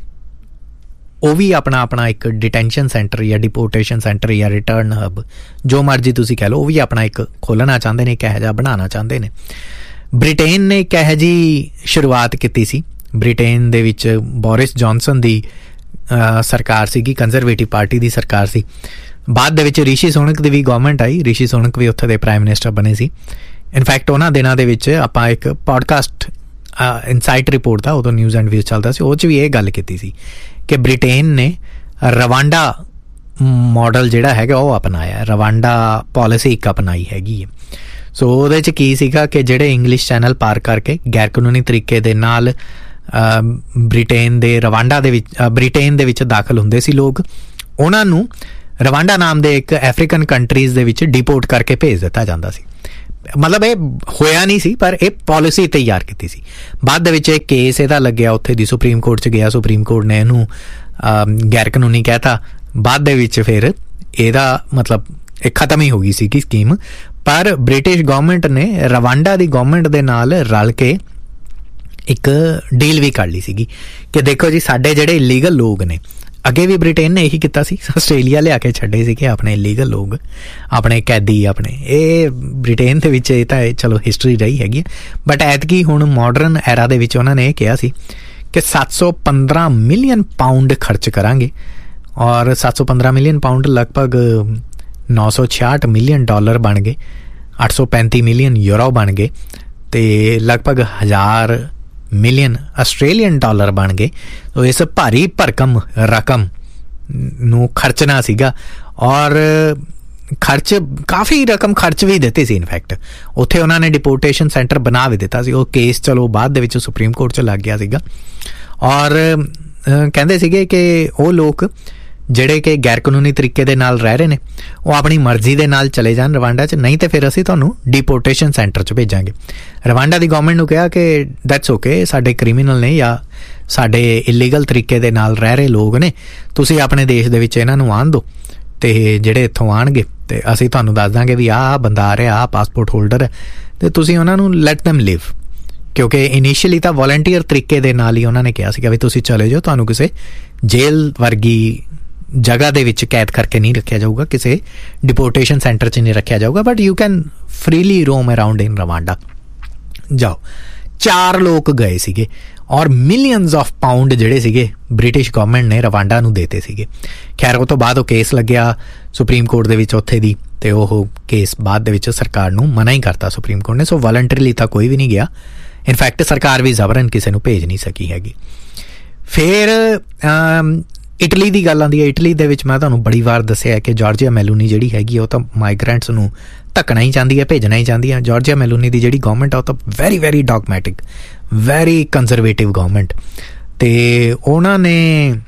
ਉਹ ਵੀ ਆਪਣਾ ਆਪਣਾ ਇੱਕ ਡਿਟੈਂਸ਼ਨ ਸੈਂਟਰ ਜਾਂ ਡਿਪੋਰਟੇਸ਼ਨ ਸੈਂਟਰ ਜਾਂ ਰਿਟਰਨ ਹੱਬ, ਜੋ ਮਰਜ਼ੀ ਤੁਸੀਂ ਕਹਿ ਲਓ, ਉਹ ਵੀ ਆਪਣਾ ਇੱਕ ਖੋਲ੍ਹਣਾ ਚਾਹੁੰਦੇ ਨੇ, ਇੱਕ ਇਹੋ ਜਿਹਾ ਬਣਾਉਣਾ ਚਾਹੁੰਦੇ ਨੇ। ਬ੍ਰਿਟੇਨ ਨੇ ਇੱਕ ਇਹੋ ਜਿਹੀ ਸ਼ੁਰੂਆਤ ਕੀਤੀ ਸੀ। ਬ੍ਰਿਟੇਨ ਦੇ ਵਿੱਚ ਬੋਰਿਸ ਜੌਨਸਨ ਦੀ ਸਰਕਾਰ ਸੀਗੀ, ਕੰਜ਼ਰਵੇਟਿਵ ਪਾਰਟੀ ਦੀ ਸਰਕਾਰ ਸੀ। ਬਾਅਦ ਦੇ ਵਿੱਚ ਰਿਸ਼ੀ ਸੁਨਕ ਦੀ ਵੀ ਗੌਰਮੈਂਟ ਆਈ, ਰਿਸ਼ੀ ਸੁਨਕ ਵੀ ਉੱਥੇ ਦੇ ਪ੍ਰਾਈਮ ਮਿਨਿਸਟਰ ਬਣੇ ਸੀ। ਇਨਫੈਕਟ ਉਹਨਾਂ ਦਿਨਾਂ ਦੇ ਵਿੱਚ ਆਪਾਂ ਇੱਕ ਪੋਡਕਾਸਟ ਇਨਸਾਈਟ ਰਿਪੋਰਟ ਦਾ, ਉਦੋਂ ਨਿਊਜ਼ ਐਂਡ ਵਿਊਜ਼ ਚੱਲਦਾ ਸੀ, ਉਹ 'ਚ ਵੀ ਇਹ ਗੱਲ ਕੀਤੀ ਸੀ ਕਿ ਬ੍ਰਿਟੇਨ ਨੇ ਰਵਾਂਡਾ ਮਾਡਲ ਜਿਹੜਾ ਹੈਗਾ ਉਹ ਅਪਣਾਇਆ, ਰਵਾਂਡਾ ਪਾਲਿਸੀ ਇੱਕ ਅਪਣਾਈ ਹੈਗੀ ਹੈ। ਸੋ ਉਹਦੇ 'ਚ ਕੀ ਸੀਗਾ ਕਿ ਜਿਹੜੇ ਇੰਗਲਿਸ਼ ਚੈਨਲ ਪਾਰ ਕਰਕੇ ਗੈਰ ਕਾਨੂੰਨੀ ਤਰੀਕੇ ਦੇ ਨਾਲ ਬ੍ਰਿਟੇਨ ਦੇ ਰਵਾਂਡਾ ਦੇ ਵਿੱਚ ਬ੍ਰਿਟੇਨ ਦੇ ਵਿੱਚ ਦਾਖਲ ਹੁੰਦੇ ਸੀ ਲੋਕ, ਉਹਨਾਂ ਨੂੰ ਰਵਾਂਡਾ ਨਾਮ ਦੇ ਇੱਕ ਅਫਰੀਕਨ ਕੰਟਰੀਜ਼ ਦੇ ਵਿੱਚ ਡਿਪੋਰਟ ਕਰਕੇ ਭੇਜ ਦਿੱਤਾ ਜਾਂਦਾ ਸੀ। ਮਤਲਬ ਇਹ ਹੋਇਆ ਨਹੀਂ ਸੀ, ਪਰ ਇਹ ਪਾਲਿਸੀ ਤਿਆਰ ਕੀਤੀ ਸੀ। ਬਾਅਦ ਦੇ ਵਿੱਚ ਇਹ ਕੇਸ ਇਹਦਾ ਲੱਗਿਆ, ਉੱਥੇ ਦੀ ਸੁਪਰੀਮ ਕੋਰਟ 'ਚ ਗਿਆ, ਸੁਪਰੀਮ ਕੋਰਟ ਨੇ ਇਹਨੂੰ ਗੈਰ ਕਾਨੂੰਨੀ ਕਹਿਤਾ। ਬਾਅਦ ਦੇ ਵਿੱਚ ਫਿਰ ਇਹਦਾ ਮਤਲਬ ਇਹ ਖਤਮ ਹੀ ਹੋ ਗਈ ਸੀ ਕਿ ਸਕੀਮ। ਪਰ ਬ੍ਰਿਟਿਸ਼ ਗੌਰਮੈਂਟ ਨੇ ਰਵਾਂਡਾ ਦੀ ਗੌਰਮੈਂਟ ਦੇ ਨਾਲ ਰਲ ਕੇ ਇੱਕ ਡੀਲ ਵੀ ਕਰ ਲਈ ਸੀਗੀ ਕਿ ਦੇਖੋ ਜੀ, ਸਾਡੇ ਜਿਹੜੇ ਇਲੀਗਲ ਲੋਕ ਨੇ, ਅੱਗੇ ਵੀ ਬ੍ਰਿਟੇਨ ਨੇ ਇਹੀ ਕੀਤਾ ਸੀ, ਆਸਟ੍ਰੇਲੀਆ ਲਿਆ ਕੇ ਛੱਡੇ ਸੀਗੇ ਆਪਣੇ ਇਲੀਗਲ ਲੋਕ, ਆਪਣੇ ਕੈਦੀ ਆਪਣੇ, ਇਹ ਬ੍ਰਿਟੇਨ ਦੇ ਵਿੱਚ ਇਹ ਤਾਂ ਚਲੋ ਹਿਸਟਰੀ ਰਹੀ ਹੈਗੀ। ਬਟ ਐਤਕੀ ਹੁਣ ਮਾਡਰਨ ਐਰਾ ਦੇ ਵਿੱਚ ਉਹਨਾਂ ਨੇ ਇਹ ਕਿਹਾ ਸੀ ਕਿ ਸੱਤ ਸੌ ਪੰਦਰਾਂ ਮਿਲੀਅਨ ਪਾਊਂਡ ਖਰਚ ਕਰਾਂਗੇ, ਔਰ ਸੱਤ ਸੌ ਪੰਦਰਾਂ ਮਿਲੀਅਨ ਪਾਊਂਡ ਲਗਭਗ ਨੌ ਸੌ ਛਿਆਹਠ ਮਿਲੀਅਨ ਡਾਲਰ ਬਣ ਗਏ, ਅੱਠ ਸੌ ਪੈਂਤੀ ਮਿਲੀਅਨ ਯੂਰੋ ਬਣ ਗਏ, ਅਤੇ ਲਗਭਗ ਹਜ਼ਾਰ ਮਿਲੀਅਨ ਆਸਟ੍ਰੇਲੀਅਨ ਡਾਲਰ ਬਣ ਗਏ। ਸੋ ਇਸ ਭਾਰੀ ਭਰਕਮ ਰਕਮ ਨੂੰ ਖਰਚਣਾ ਸੀਗਾ, ਔਰ ਖਰਚ ਕਾਫੀ ਰਕਮ ਖਰਚ ਵੀ ਦਿੱਤੀ ਸੀ। ਇਨਫੈਕਟ ਉੱਥੇ ਉਹਨਾਂ ਨੇ ਡਿਪੋਰਟੇਸ਼ਨ ਸੈਂਟਰ ਬਣਾ ਵੀ ਦਿੱਤਾ ਸੀ। ਉਹ ਕੇਸ ਚਲੋ ਬਾਅਦ ਦੇ ਵਿੱਚ ਸੁਪਰੀਮ ਕੋਰਟ 'ਚ ਲੱਗ ਗਿਆ ਸੀਗਾ, ਔਰ ਕਹਿੰਦੇ ਸੀਗੇ ਕਿ ਉਹ ਲੋਕ ਜਿਹੜੇ ਕਿ ਗੈਰ ਕਾਨੂੰਨੀ ਤਰੀਕੇ ਦੇ ਨਾਲ ਰਹਿ ਰਹੇ ਨੇ, ਉਹ ਆਪਣੀ ਮਰਜ਼ੀ ਦੇ ਨਾਲ ਚਲੇ ਜਾਣ ਰਵਾਂਡਾ 'ਚ, ਨਹੀਂ ਤਾਂ ਫਿਰ ਅਸੀਂ ਤੁਹਾਨੂੰ ਡਿਪੋਰਟੇਸ਼ਨ ਸੈਂਟਰ 'ਚ ਭੇਜਾਂਗੇ। ਰਵਾਂਡਾ ਦੀ ਗੌਰਮੈਂਟ ਨੂੰ ਕਿਹਾ ਕਿ ਦੈਟਸ ਓਕੇ, ਸਾਡੇ ਕ੍ਰਿਮੀਨਲ ਨੇ ਜਾਂ ਸਾਡੇ ਇਲੀਗਲ ਤਰੀਕੇ ਦੇ ਨਾਲ ਰਹਿ ਰਹੇ ਲੋਕ ਨੇ, ਤੁਸੀਂ ਆਪਣੇ ਦੇਸ਼ ਦੇ ਵਿੱਚ ਇਹਨਾਂ ਨੂੰ ਆਉਣ ਦਿਓ, ਅਤੇ ਜਿਹੜੇ ਇੱਥੋਂ ਆਉਣਗੇ ਅਤੇ ਅਸੀਂ ਤੁਹਾਨੂੰ ਦੱਸ ਦਾਂਗੇ ਵੀ ਆਹ ਬੰਦਾ ਆ ਰਿਹਾ, ਆਹ ਪਾਸਪੋਰਟ ਹੋਲਡਰ ਹੈ, ਅਤੇ ਤੁਸੀਂ ਉਹਨਾਂ ਨੂੰ ਲੈਟ ਦੈਮ ਲਿਵ। ਕਿਉਂਕਿ ਇਨੀਸ਼ੀਅਲੀ ਤਾਂ ਵੋਲੰਟੀਅਰ ਤਰੀਕੇ ਦੇ ਨਾਲ ਹੀ ਉਹਨਾਂ ਨੇ ਕਿਹਾ ਸੀਗਾ ਵੀ ਤੁਸੀਂ ਚਲੇ ਜਾਓ, ਤੁਹਾਨੂੰ ਕਿਸੇ ਜੇਲ੍ਹ ਵਰਗੀ ਜਗ੍ਹਾ ਦੇ ਵਿੱਚ ਕੈਦ ਕਰਕੇ ਨਹੀਂ ਰੱਖਿਆ ਜਾਊਗਾ, ਕਿਸੇ ਡਿਪੋਰਟੇਸ਼ਨ ਸੈਂਟਰ 'ਚ ਨਹੀਂ ਰੱਖਿਆ ਜਾਊਗਾ, but you can freely Rome around in Rwanda. ਜਾਓ। ਚਾਰ ਲੋਕ ਗਏ ਸੀਗੇ, ਔਰ ਮਿਲੀਅਨਸ ਆਫ ਪਾਊਂਡ ਜਿਹੜੇ ਸੀਗੇ ਬ੍ਰਿਟਿਸ਼ ਗੌਰਮੈਂਟ ਨੇ ਰਵਾਂਡਾ ਨੂੰ ਦੇਤੇ ਸੀਗੇ। ਖੈਰ ਉਹ ਤੋਂ ਬਾਅਦ ਉਹ ਕੇਸ ਲੱਗਿਆ ਸੁਪਰੀਮ ਕੋਰਟ ਦੇ ਵਿੱਚ ਉੱਥੇ ਦੀ, ਅਤੇ ਉਹ ਕੇਸ ਬਾਅਦ ਦੇ ਵਿੱਚ ਸਰਕਾਰ ਨੂੰ ਮਨਾ ਹੀ ਕਰਤਾ ਸੁਪਰੀਮ ਕੋਰਟ ਨੇ। ਸੋ ਵਾਲੰਟਰੀਲੀ ਤਾਂ ਕੋਈ ਵੀ ਨਹੀਂ ਗਿਆ, ਇਨਫੈਕਟ ਸਰਕਾਰ ਵੀ ਜ਼ਬਰਨ ਕਿਸੇ ਨੂੰ ਭੇਜ ਨਹੀਂ ਸਕੀ ਹੈਗੀ। ਫਿਰ ਇਟਲੀ ਦੀ ਗੱਲ ਆਉਂਦੀ ਹੈ। ਇਟਲੀ ਦੇ ਵਿੱਚ ਮੈਂ ਤੁਹਾਨੂੰ ਬੜੀ ਵਾਰ ਦੱਸਿਆ ਕਿ ਜਾਰਜੀਆ ਮੈਲੋਨੀ ਜਿਹੜੀ ਹੈਗੀ ਉਹ ਤਾਂ ਮਾਈਗਰੈਂਟਸ ਨੂੰ ਧੱਕਣਾ ਹੀ ਚਾਹੁੰਦੀ ਹੈ, ਭੇਜਣਾ ਹੀ ਚਾਹੁੰਦੀ ਹੈ। ਜਾਰਜੀਆ ਮੈਲੋਨੀ ਦੀ ਜਿਹੜੀ ਗੌਰਮੈਂਟ ਆ ਉਹ ਤਾਂ very very ਡੌਗਮੈਟਿਕ, very conservative government, ਅਤੇ ਉਹਨਾਂ ਨੇ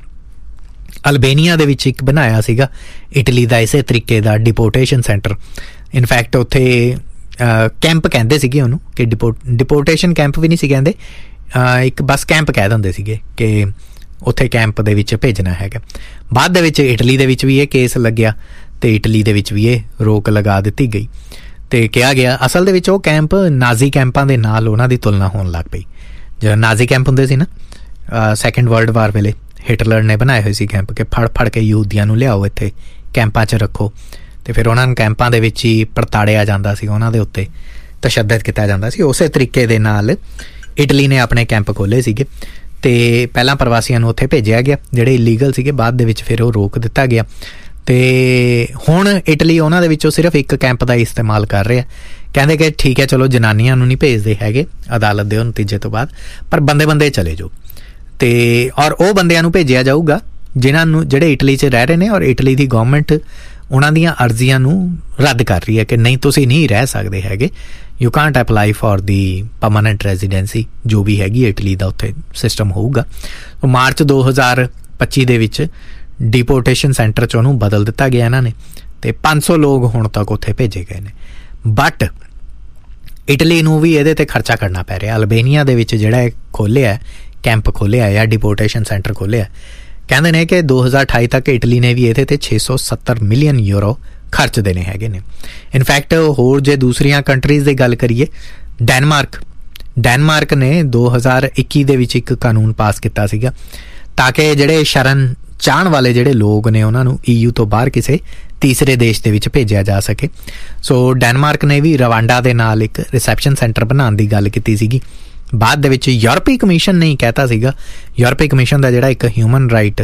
ਅਲਬੇਨੀਆ ਦੇ ਵਿੱਚ ਇੱਕ ਬਣਾਇਆ ਸੀਗਾ ਇਟਲੀ ਦਾ ਇਸੇ ਤਰੀਕੇ ਦਾ ਡਿਪੋਰਟੇਸ਼ਨ ਸੈਂਟਰ। ਇਨਫੈਕਟ ਉੱਥੇ ਕੈਂਪ ਕਹਿੰਦੇ ਸੀਗੇ ਉਹਨੂੰ, ਕਿ ਡਿਪੋ ਡਿਪੋਰਟੇਸ਼ਨ ਕੈਂਪ ਵੀ ਨਹੀਂ ਸੀ ਕਹਿੰਦੇ, ਇੱਕ ਬਸ ਕੈਂਪ ਕਹਿ ਦਿੰਦੇ ਸੀਗੇ ਕਿ ਉੱਥੇ ਕੈਂਪ ਦੇ ਵਿੱਚ ਭੇਜਣਾ ਹੈਗਾ। ਬਾਅਦ ਦੇ ਵਿੱਚ ਇਟਲੀ ਦੇ ਵਿੱਚ ਵੀ ਇਹ ਕੇਸ ਲੱਗਿਆ, ਅਤੇ ਇਟਲੀ ਦੇ ਵਿੱਚ ਵੀ ਇਹ ਰੋਕ ਲਗਾ ਦਿੱਤੀ ਗਈ, ਅਤੇ ਕਿਹਾ ਗਿਆ ਅਸਲ ਦੇ ਵਿੱਚ ਉਹ ਕੈਂਪ ਨਾਜ਼ੀ ਕੈਂਪਾਂ ਦੇ ਨਾਲ ਉਹਨਾਂ ਦੀ ਤੁਲਨਾ ਹੋਣ ਲੱਗ ਪਈ। ਜਦੋਂ ਨਾਜ਼ੀ ਕੈਂਪ ਹੁੰਦੇ ਸੀ ਨਾ ਸੈਕਿੰਡ ਵਰਲਡ ਵਾਰ ਵੇਲੇ, ਹਿਟਲਰ ਨੇ ਬਣਾਏ ਹੋਏ ਸੀ ਕੈਂਪ ਕਿ ਫੜ ਫੜ ਕੇ ਯਹੂਦੀਆਂ ਨੂੰ ਲਿਆਓ ਇੱਥੇ ਕੈਂਪਾਂ 'ਚ ਰੱਖੋ, ਅਤੇ ਫਿਰ ਉਹਨਾਂ ਨੂੰ ਕੈਂਪਾਂ ਦੇ ਵਿੱਚ ਹੀ ਪ੍ਰਤਾੜਿਆ ਜਾਂਦਾ ਸੀ, ਉਹਨਾਂ ਦੇ ਉੱਤੇ ਤਸ਼ੱਦਦ ਕੀਤਾ ਜਾਂਦਾ ਸੀ। ਉਸੇ ਤਰੀਕੇ ਦੇ ਨਾਲ ਇਟਲੀ ਨੇ ਆਪਣੇ ਕੈਂਪ ਖੋਲ੍ਹੇ ਸੀਗੇ ਅਤੇ ਪਹਿਲਾਂ ਪ੍ਰਵਾਸੀਆਂ ਨੂੰ ਉੱਥੇ ਭੇਜਿਆ ਗਿਆ ਜਿਹੜੇ ਇਲੀਗਲ ਸੀਗੇ, ਬਾਅਦ ਦੇ ਵਿੱਚ ਫਿਰ ਉਹ ਰੋਕ ਦਿੱਤਾ ਗਿਆ। ਅਤੇ ਹੁਣ ਇਟਲੀ ਉਹਨਾਂ ਦੇ ਵਿੱਚੋਂ ਸਿਰਫ ਇੱਕ ਕੈਂਪ ਦਾ ਇਸਤੇਮਾਲ ਕਰ ਰਿਹਾ। ਕਹਿੰਦੇ ਕਿ ਠੀਕ ਹੈ ਚਲੋ ਜਨਾਨੀਆਂ ਨੂੰ ਨਹੀਂ ਭੇਜਦੇ ਹੈਗੇ ਅਦਾਲਤ ਦੇ ਉਹ ਨਤੀਜੇ ਤੋਂ ਬਾਅਦ, ਪਰ ਬੰਦੇ ਬੰਦੇ ਚਲੇ ਜਾਓ। ਅਤੇ ਔਰ ਉਹ ਬੰਦਿਆਂ ਨੂੰ ਭੇਜਿਆ ਜਾਊਗਾ ਜਿਨ੍ਹਾਂ ਨੂੰ ਜਿਹੜੇ ਇਟਲੀ 'ਚ ਰਹਿ ਰਹੇ ਨੇ, ਔਰ ਇਟਲੀ ਦੀ ਗੌਰਮੈਂਟ ਉਹਨਾਂ ਦੀਆਂ ਅਰਜ਼ੀਆਂ ਨੂੰ ਰੱਦ ਕਰ ਰਹੀ ਹੈ ਕਿ ਨਹੀਂ ਤੁਸੀਂ ਨਹੀਂ ਰਹਿ ਸਕਦੇ ਹੈਗੇ, you Kant apply for the permanent residency, ਜੋ ਵੀ ਹੈਗੀ ਇਟਲੀ ਦਾ ਉੱਥੇ ਸਿਸਟਮ ਹੋਊਗਾ। ਮਾਰਚ ਦੋ ਹਜ਼ਾਰ ਪੱਚੀ ਦੇ ਵਿੱਚ ਡਿਪੋਰਟੇਸ਼ਨ ਸੈਂਟਰ 'ਚ ਉਹਨੂੰ ਬਦਲ ਦਿੱਤਾ ਗਿਆ ਇਹਨਾਂ ਨੇ, ਅਤੇ ਪੰਜ ਸੌ ਲੋਕ ਹੁਣ ਤੱਕ ਉੱਥੇ ਭੇਜੇ ਗਏ ਨੇ। ਬਟ ਇਟਲੀ ਨੂੰ ਵੀ ਇਹਦੇ 'ਤੇ ਖਰਚਾ ਕਰਨਾ ਪੈ ਰਿਹਾ। ਅਲਬੇਨੀਆ ਦੇ ਵਿੱਚ ਜਿਹੜਾ ਇਹ ਖੋਲ੍ਹਿਆ ਕੈਂਪ ਖੋਲ੍ਹਿਆ ਜਾਂ ਡਿਪੋਰਟੇਸ਼ਨ ਸੈਂਟਰ ਖੋਲ੍ਹਿਆ, ਕਹਿੰਦੇ ਨੇ ਕਿ ਦੋ ਹਜ਼ਾਰ ਅਠਾਈ ਤੱਕ ਇਟਲੀ ਨੇ ਵੀ ਇਹਦੇ 'ਤੇ ਛੇ ਸੌ ਸੱਤਰ ਮਿਲੀਅਨ ਯੂਰੋ ਖਰਚ ਦੇਣੇ ਹੈਗੇ ਨੇ। ਇਨਫੈਕਟ ਹੋਰ ਜੇ ਦੂਸਰੀਆਂ ਕੰਟਰੀਜ਼ ਦੀ ਗੱਲ ਕਰੀਏ, ਡੈਨਮਾਰਕ ਡੈਨਮਾਰਕ ਨੇ ਦੋ ਹਜ਼ਾਰ ਇੱਕੀ ਦੇ ਵਿੱਚ ਇੱਕ ਕਾਨੂੰਨ ਪਾਸ ਕੀਤਾ ਸੀਗਾ ਤਾਂ ਕਿ ਜਿਹੜੇ ਸ਼ਰਨ ਚਾਹਣ ਵਾਲੇ ਜਿਹੜੇ ਲੋਕ ਨੇ ਉਹਨਾਂ ਨੂੰ ਈ ਯੂ ਤੋਂ ਬਾਹਰ ਕਿਸੇ ਤੀਸਰੇ ਦੇਸ਼ ਦੇ ਵਿੱਚ ਭੇਜਿਆ ਜਾ ਸਕੇ। ਸੋ ਡੈਨਮਾਰਕ ਨੇ ਵੀ ਰਵਾਂਡਾ ਦੇ ਨਾਲ ਇੱਕ ਰਿਸੈਪਸ਼ਨ ਸੈਂਟਰ ਬਣਾਉਣ ਦੀ ਗੱਲ ਕੀਤੀ ਸੀਗੀ। ਬਾਅਦ ਦੇ ਵਿੱਚ ਯੂਰਪੀ ਕਮਿਸ਼ਨ ਨੇ ਹੀ ਕਹਿਤਾ ਸੀਗਾ, ਯੂਰਪੀ ਕਮਿਸ਼ਨ ਦਾ ਜਿਹੜਾ ਇੱਕ ਹਿਊਮਨ ਰਾਈਟ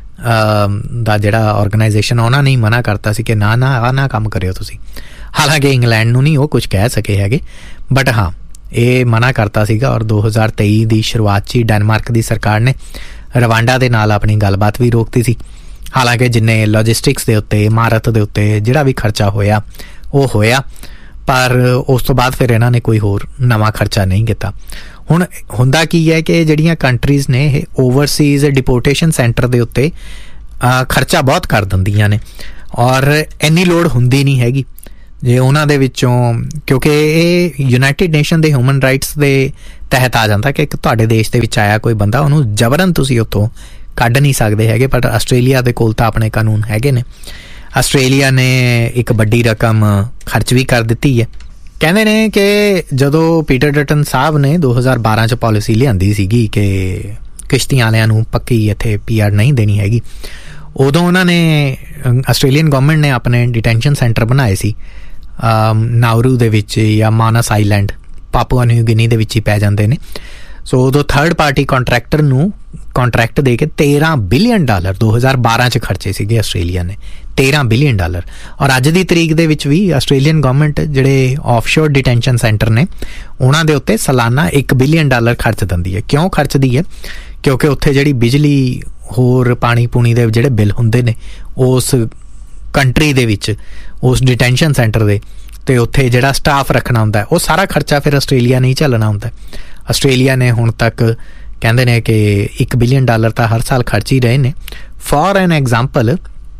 ਦਾ ਜਿਹੜਾ ਔਰਗਨਾਈਜੇਸ਼ਨ, ਉਹਨਾਂ ਨੇ ਹੀ ਮਨਾ ਕਰਤਾ ਸੀ ਕਿ ਨਾ ਨਾ ਆਹ ਨਾ ਕੰਮ ਕਰਿਓ ਤੁਸੀਂ। ਹਾਲਾਂਕਿ ਇੰਗਲੈਂਡ ਨੂੰ ਨਹੀਂ ਉਹ ਕੁਝ ਕਹਿ ਸਕੇ ਹੈਗੇ, ਬਟ ਹਾਂ ਇਹ ਮਨਾ ਕਰਤਾ ਸੀਗਾ। ਔਰ ਦੋ ਹਜ਼ਾਰ ਤੇਈ ਦੀ ਸ਼ੁਰੂਆਤ 'ਚ ਹੀ ਡੈਨਮਾਰਕ ਦੀ ਸਰਕਾਰ ਨੇ ਰਵਾਂਡਾ ਦੇ ਨਾਲ ਆਪਣੀ ਗੱਲਬਾਤ ਵੀ ਰੋਕਤੀ ਸੀ। ਹਾਲਾਂਕਿ ਜਿੰਨੇ ਲੌਜਿਸਟਿਕਸ ਦੇ ਉੱਤੇ, ਇਮਾਰਤ ਦੇ ਉੱਤੇ ਜਿਹੜਾ ਵੀ ਖਰਚਾ ਹੋਇਆ ਉਹ ਹੋਇਆ, ਪਰ ਉਸ ਤੋਂ ਬਾਅਦ ਫਿਰ ਇਹਨਾਂ ਨੇ ਕੋਈ ਹੋਰ ਨਵਾਂ ਖਰਚਾ ਨਹੀਂ ਕੀਤਾ। ਹੁਣ ਹੁੰਦਾ ਕੀ ਹੈ ਕਿ ਜਿਹੜੀਆਂ ਕੰਟਰੀਜ਼ ਨੇ ਇਹ ਓਵਰਸੀਜ਼ ਡਿਪੋਰਟੇਸ਼ਨ ਸੈਂਟਰ ਦੇ ਉੱਤੇ ਖਰਚਾ ਬਹੁਤ ਕਰ ਦਿੰਦੀਆਂ ਨੇ, ਔਰ ਇੰਨੀ ਲੋੜ ਹੁੰਦੀ ਨਹੀਂ ਹੈਗੀ ਜੇ ਉਹਨਾਂ ਦੇ ਵਿੱਚੋਂ, ਕਿਉਂਕਿ ਇਹ ਯੂਨਾਈਟਿਡ ਨੇਸ਼ਨ ਦੇ ਹਿਊਮਨ ਰਾਈਟਸ ਦੇ ਤਹਿਤ ਆ ਜਾਂਦਾ ਕਿ ਤੁਹਾਡੇ ਦੇਸ਼ ਦੇ ਵਿੱਚ ਆਇਆ ਕੋਈ ਬੰਦਾ, ਉਹਨੂੰ ਜਬਰਨ ਤੁਸੀਂ ਉੱਥੋਂ ਕੱਢ ਨਹੀਂ ਸਕਦੇ ਹੈਗੇ। ਪਰ ਆਸਟ੍ਰੇਲੀਆ ਦੇ ਕੋਲ ਤਾਂ ਆਪਣੇ ਕਾਨੂੰਨ ਹੈਗੇ ਨੇ। ਆਸਟ੍ਰੇਲੀਆ ਨੇ ਇੱਕ ਵੱਡੀ ਰਕਮ ਖਰਚ ਵੀ ਕਰ ਦਿੱਤੀ ਹੈ। ਕਹਿੰਦੇ ਨੇ ਕਿ ਜਦੋਂ ਪੀਟਰ ਡਟਨ ਸਾਹਿਬ ਨੇ ਦੋ ਹਜ਼ਾਰ ਬਾਰਾਂ 'ਚ ਪਾਲਿਸੀ ਲਿਆਂਦੀ ਸੀਗੀ ਕਿ ਕਿਸ਼ਤੀਆਂ ਵਾਲਿਆਂ ਨੂੰ ਪੱਕੀ ਇੱਥੇ ਪੀ ਆਰ ਨਹੀਂ ਦੇਣੀ ਹੈਗੀ, ਉਦੋਂ ਉਹਨਾਂ ਨੇ ਆਸਟ੍ਰੇਲੀਅਨ ਗੌਰਮੈਂਟ ਨੇ ਆਪਣੇ ਡਿਟੈਂਸ਼ਨ ਸੈਂਟਰ ਬਣਾਏ ਸੀ ਨਾਊਰੂ ਦੇ ਵਿੱਚ ਜਾਂ ਮਾਨਸ ਆਈਲੈਂਡ, ਪਾਪੂਆ ਨਿਊ ਗਿਨੀ ਦੇ ਵਿੱਚ ਹੀ ਪੈ ਜਾਂਦੇ ਨੇ। ਸੋ ਉਦੋਂ ਥਰਡ ਪਾਰਟੀ ਕੰਟਰੈਕਟਰ ਨੂੰ ਕੰਟਰੈਕਟ ਦੇ ਕੇ ਤੇਰ੍ਹਾਂ ਬਿਲੀਅਨ ਡਾਲਰ ਦੋ ਹਜ਼ਾਰ ਬਾਰਾਂ 'ਚ ਖਰਚੇ ਸੀਗੇ ਆਸਟ੍ਰੇਲੀਆ ਨੇ, ਤੇਰ੍ਹਾਂ ਬਿਲੀਅਨ ਡਾਲਰ। ਔਰ ਅੱਜ ਦੀ ਤਰੀਕ ਦੇ ਵਿੱਚ ਵੀ ਆਸਟ੍ਰੇਲੀਅਨ ਗੌਰਮੈਂਟ ਜਿਹੜੇ ਆਫਸ਼ੋਰ ਡਿਟੈਂਸ਼ਨ ਸੈਂਟਰ ਨੇ ਉਹਨਾਂ ਦੇ ਉੱਤੇ ਸਾਲਾਨਾ ਇੱਕ ਬਿਲੀਅਨ ਡਾਲਰ ਖਰਚ ਦਿੰਦੀ ਹੈ। ਕਿਉਂ ਖਰਚਦੀ ਹੈ? ਕਿਉਂਕਿ ਉੱਥੇ ਜਿਹੜੀ ਬਿਜਲੀ ਹੋਰ ਪਾਣੀ ਪੂਣੀ ਦੇ ਜਿਹੜੇ ਬਿੱਲ ਹੁੰਦੇ ਨੇ ਉਸ ਕੰਟਰੀ ਦੇ ਵਿੱਚ, ਉਸ ਡਿਟੈਂਸ਼ਨ ਸੈਂਟਰ ਦੇ, ਅਤੇ ਉੱਥੇ ਜਿਹੜਾ ਸਟਾਫ ਰੱਖਣਾ ਹੁੰਦਾ ਉਹ ਸਾਰਾ ਖਰਚਾ ਫਿਰ ਆਸਟ੍ਰੇਲੀਆ ਨੇ ਹੀ ਝੱਲਣਾ ਹੁੰਦਾ। ਆਸਟ੍ਰੇਲੀਆ ਨੇ ਹੁਣ ਤੱਕ ਕਹਿੰਦੇ ਨੇ ਕਿ ਇੱਕ ਬਿਲੀਅਨ ਡਾਲਰ ਤਾਂ ਹਰ ਸਾਲ ਖਰਚ ਹੀ ਰਹੇ ਨੇ। ਫੋਰ ਐਨ ਐਗਜ਼ਾਮਪਲ,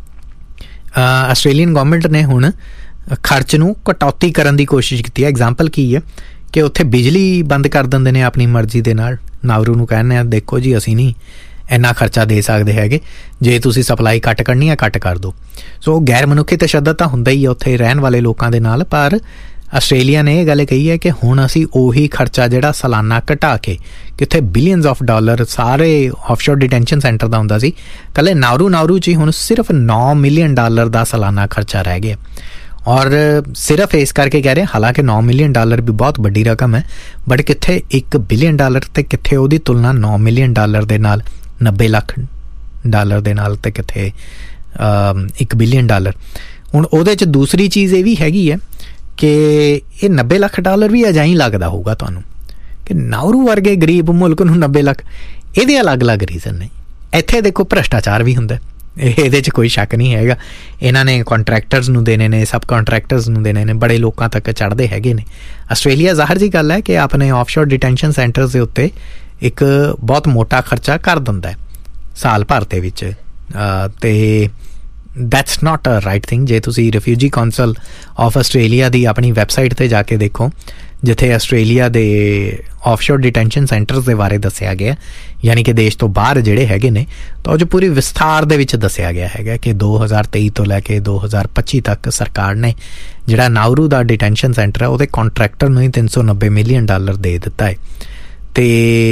ਆਸਟ੍ਰੇਲੀਅਨ ਗੌਰਮੈਂਟ ਨੇ ਹੁਣ ਖਰਚ ਨੂੰ ਕਟੌਤੀ ਕਰਨ ਦੀ ਕੋਸ਼ਿਸ਼ ਕੀਤੀ ਹੈ। ਐਗਜ਼ਾਮਪਲ ਕੀ ਹੈ ਕਿ ਉੱਥੇ ਬਿਜਲੀ ਬੰਦ ਕਰ ਦਿੰਦੇ ਨੇ ਆਪਣੀ ਮਰਜ਼ੀ ਦੇ ਨਾਲ। ਨਾਊਰੂ ਨੂੰ ਕਹਿੰਦੇ ਆ ਦੇਖੋ ਜੀ ਅਸੀਂ ਨਹੀਂ ਇੰਨਾ ਖਰਚਾ ਦੇ ਸਕਦੇ ਹੈਗੇ, ਜੇ ਤੁਸੀਂ ਸਪਲਾਈ ਘੱਟ ਕਰਨੀ ਆ ਘੱਟ ਕਰ ਦਿਓ। ਸੋ ਗੈਰ ਮਨੁੱਖੀ ਤਸ਼ੱਦਦ ਤਾਂ ਹੁੰਦਾ ਹੀ ਹੈ ਉੱਥੇ ਰਹਿਣ ਵਾਲੇ ਲੋਕਾਂ ਦੇ ਨਾਲ, ਪਰ ਆਸਟ੍ਰੇਲੀਆ ਨੇ ਇਹ ਗੱਲ ਕਹੀ ਹੈ ਕਿ ਹੁਣ ਅਸੀਂ ਉਹੀ ਖਰਚਾ ਜਿਹੜਾ ਸਾਲਾਨਾ ਘਟਾ ਕੇ, ਕਿੱਥੇ ਬਿਲੀਅਨਸ ਆਫ ਡਾਲਰ ਸਾਰੇ ਆਫਸ਼ੋਰ ਡਿਟੈਂਸ਼ਨ ਸੈਂਟਰ ਦਾ ਹੁੰਦਾ ਸੀ, ਇਕੱਲੇ ਨਾਊਰੂ ਨਾਊਰੂ 'ਚ ਹੀ ਹੁਣ ਸਿਰਫ ਨੌ ਮਿਲੀਅਨ ਡਾਲਰ ਦਾ ਸਾਲਾਨਾ ਖਰਚਾ ਰਹਿ ਗਿਆ। ਔਰ ਸਿਰਫ ਇਸ ਕਰਕੇ ਕਹਿ ਰਹੇ, ਹਾਲਾਂਕਿ ਨੌ ਮਿਲੀਅਨ ਡਾਲਰ ਵੀ ਬਹੁਤ ਵੱਡੀ ਰਕਮ ਹੈ, ਬਟ ਕਿੱਥੇ ਇੱਕ ਬਿਲੀਅਨ ਡਾਲਰ ਅਤੇ ਕਿੱਥੇ ਉਹਦੀ ਤੁਲਨਾ ਨੌ ਮਿਲੀਅਨ ਡਾਲਰ ਦੇ ਨਾਲ, ਨੱਬੇ ਲੱਖ ਡਾਲਰ ਦੇ ਨਾਲ, ਅਤੇ ਕਿੱਥੇ ਇੱਕ ਬਿਲੀਅਨ ਡਾਲਰ। ਹੁਣ ਉਹਦੇ 'ਚ ਦੂਸਰੀ ਚੀਜ਼ ਇਹ ਵੀ ਹੈਗੀ ਹੈ ਕਿ ਇਹ ਨੱਬੇ ਲੱਖ ਡਾਲਰ ਵੀ ਅਜਾਈ ਲੱਗਦਾ ਹੋਊਗਾ ਤੁਹਾਨੂੰ ਕਿ ਨਾਊਰੂ ਵਰਗੇ ਗਰੀਬ ਮੁਲਕ ਨੂੰ ਨੱਬੇ ਲੱਖ, ਇਹਦੇ ਅਲੱਗ-ਅਲੱਗ ਰੀਜ਼ਨ ਨੇ। ਇੱਥੇ ਦੇਖੋ ਭ੍ਰਿਸ਼ਟਾਚਾਰ ਵੀ ਹੁੰਦਾ, ਇਹਦੇ 'ਚ ਕੋਈ ਸ਼ੱਕ ਨਹੀਂ ਹੈਗਾ। ਇਹਨਾਂ ਨੇ ਕੰਟਰੈਕਟਰਸ ਨੂੰ ਦੇਣੇ ਨੇ, ਸਬ ਕੰਟਰੈਕਟਰਸ ਨੂੰ ਦੇਣੇ ਨੇ, ਬੜੇ ਲੋਕਾਂ ਤੱਕ ਚੜ੍ਹਦੇ ਹੈਗੇ ਨੇ। ਆਸਟ੍ਰੇਲੀਆ ਜ਼ਾਹਰ ਜੀ ਗੱਲ ਹੈ ਕਿ ਆਪਣੇ ਆਫਸ਼ੋਰ ਡਿਟੈਂਸ਼ਨ ਸੈਂਟਰਸ ਦੇ ਉੱਤੇ ਇੱਕ ਬਹੁਤ ਮੋਟਾ ਖਰਚਾ ਕਰ ਦਿੰਦਾ ਸਾਲ ਭਰ ਦੇ ਵਿੱਚ, ਅਤੇ that's not a right thing. ਜੇ ਤੁਸੀਂ ਰਿਫਿਊਜੀ ਕਾਉਂਸਲ ਆਫ ਆਸਟ੍ਰੇਲੀਆ ਦੀ ਆਪਣੀ ਵੈਬਸਾਈਟ 'ਤੇ ਜਾ ਕੇ ਦੇਖੋ, ਜਿੱਥੇ ਆਸਟ੍ਰੇਲੀਆ ਦੇ ਆਫਸ਼ੋਰ ਡਿਟੈਂਸ਼ਨ ਸੈਂਟਰਸ ਦੇ ਬਾਰੇ ਦੱਸਿਆ ਗਿਆ, ਯਾਨੀ ਕਿ ਦੇਸ਼ ਤੋਂ ਬਾਹਰ ਜਿਹੜੇ ਹੈਗੇ ਨੇ, ਤਾਂ ਉਹ 'ਚ ਪੂਰੀ ਵਿਸਥਾਰ ਦੇ ਵਿੱਚ ਦੱਸਿਆ ਗਿਆ ਹੈਗਾ ਕਿ ਦੋ ਹਜ਼ਾਰ ਤੇਈ ਤੋਂ ਲੈ ਕੇ ਦੋ ਹਜ਼ਾਰ ਪੱਚੀ ਤੱਕ ਸਰਕਾਰ ਨੇ ਜਿਹੜਾ ਨਾਊਰੂ ਦਾ ਡਿਟੈਂਸ਼ਨ ਸੈਂਟਰ ਹੈ ਉਹਦੇ ਕੰਟਰੈਕਟਰ ਨੂੰ ਹੀ ਤਿੰਨ ਸੌ ਨੱਬੇ ਮਿਲੀਅਨ ਡਾਲਰ ਦੇ ਦਿੱਤਾ ਹੈ। ਅਤੇ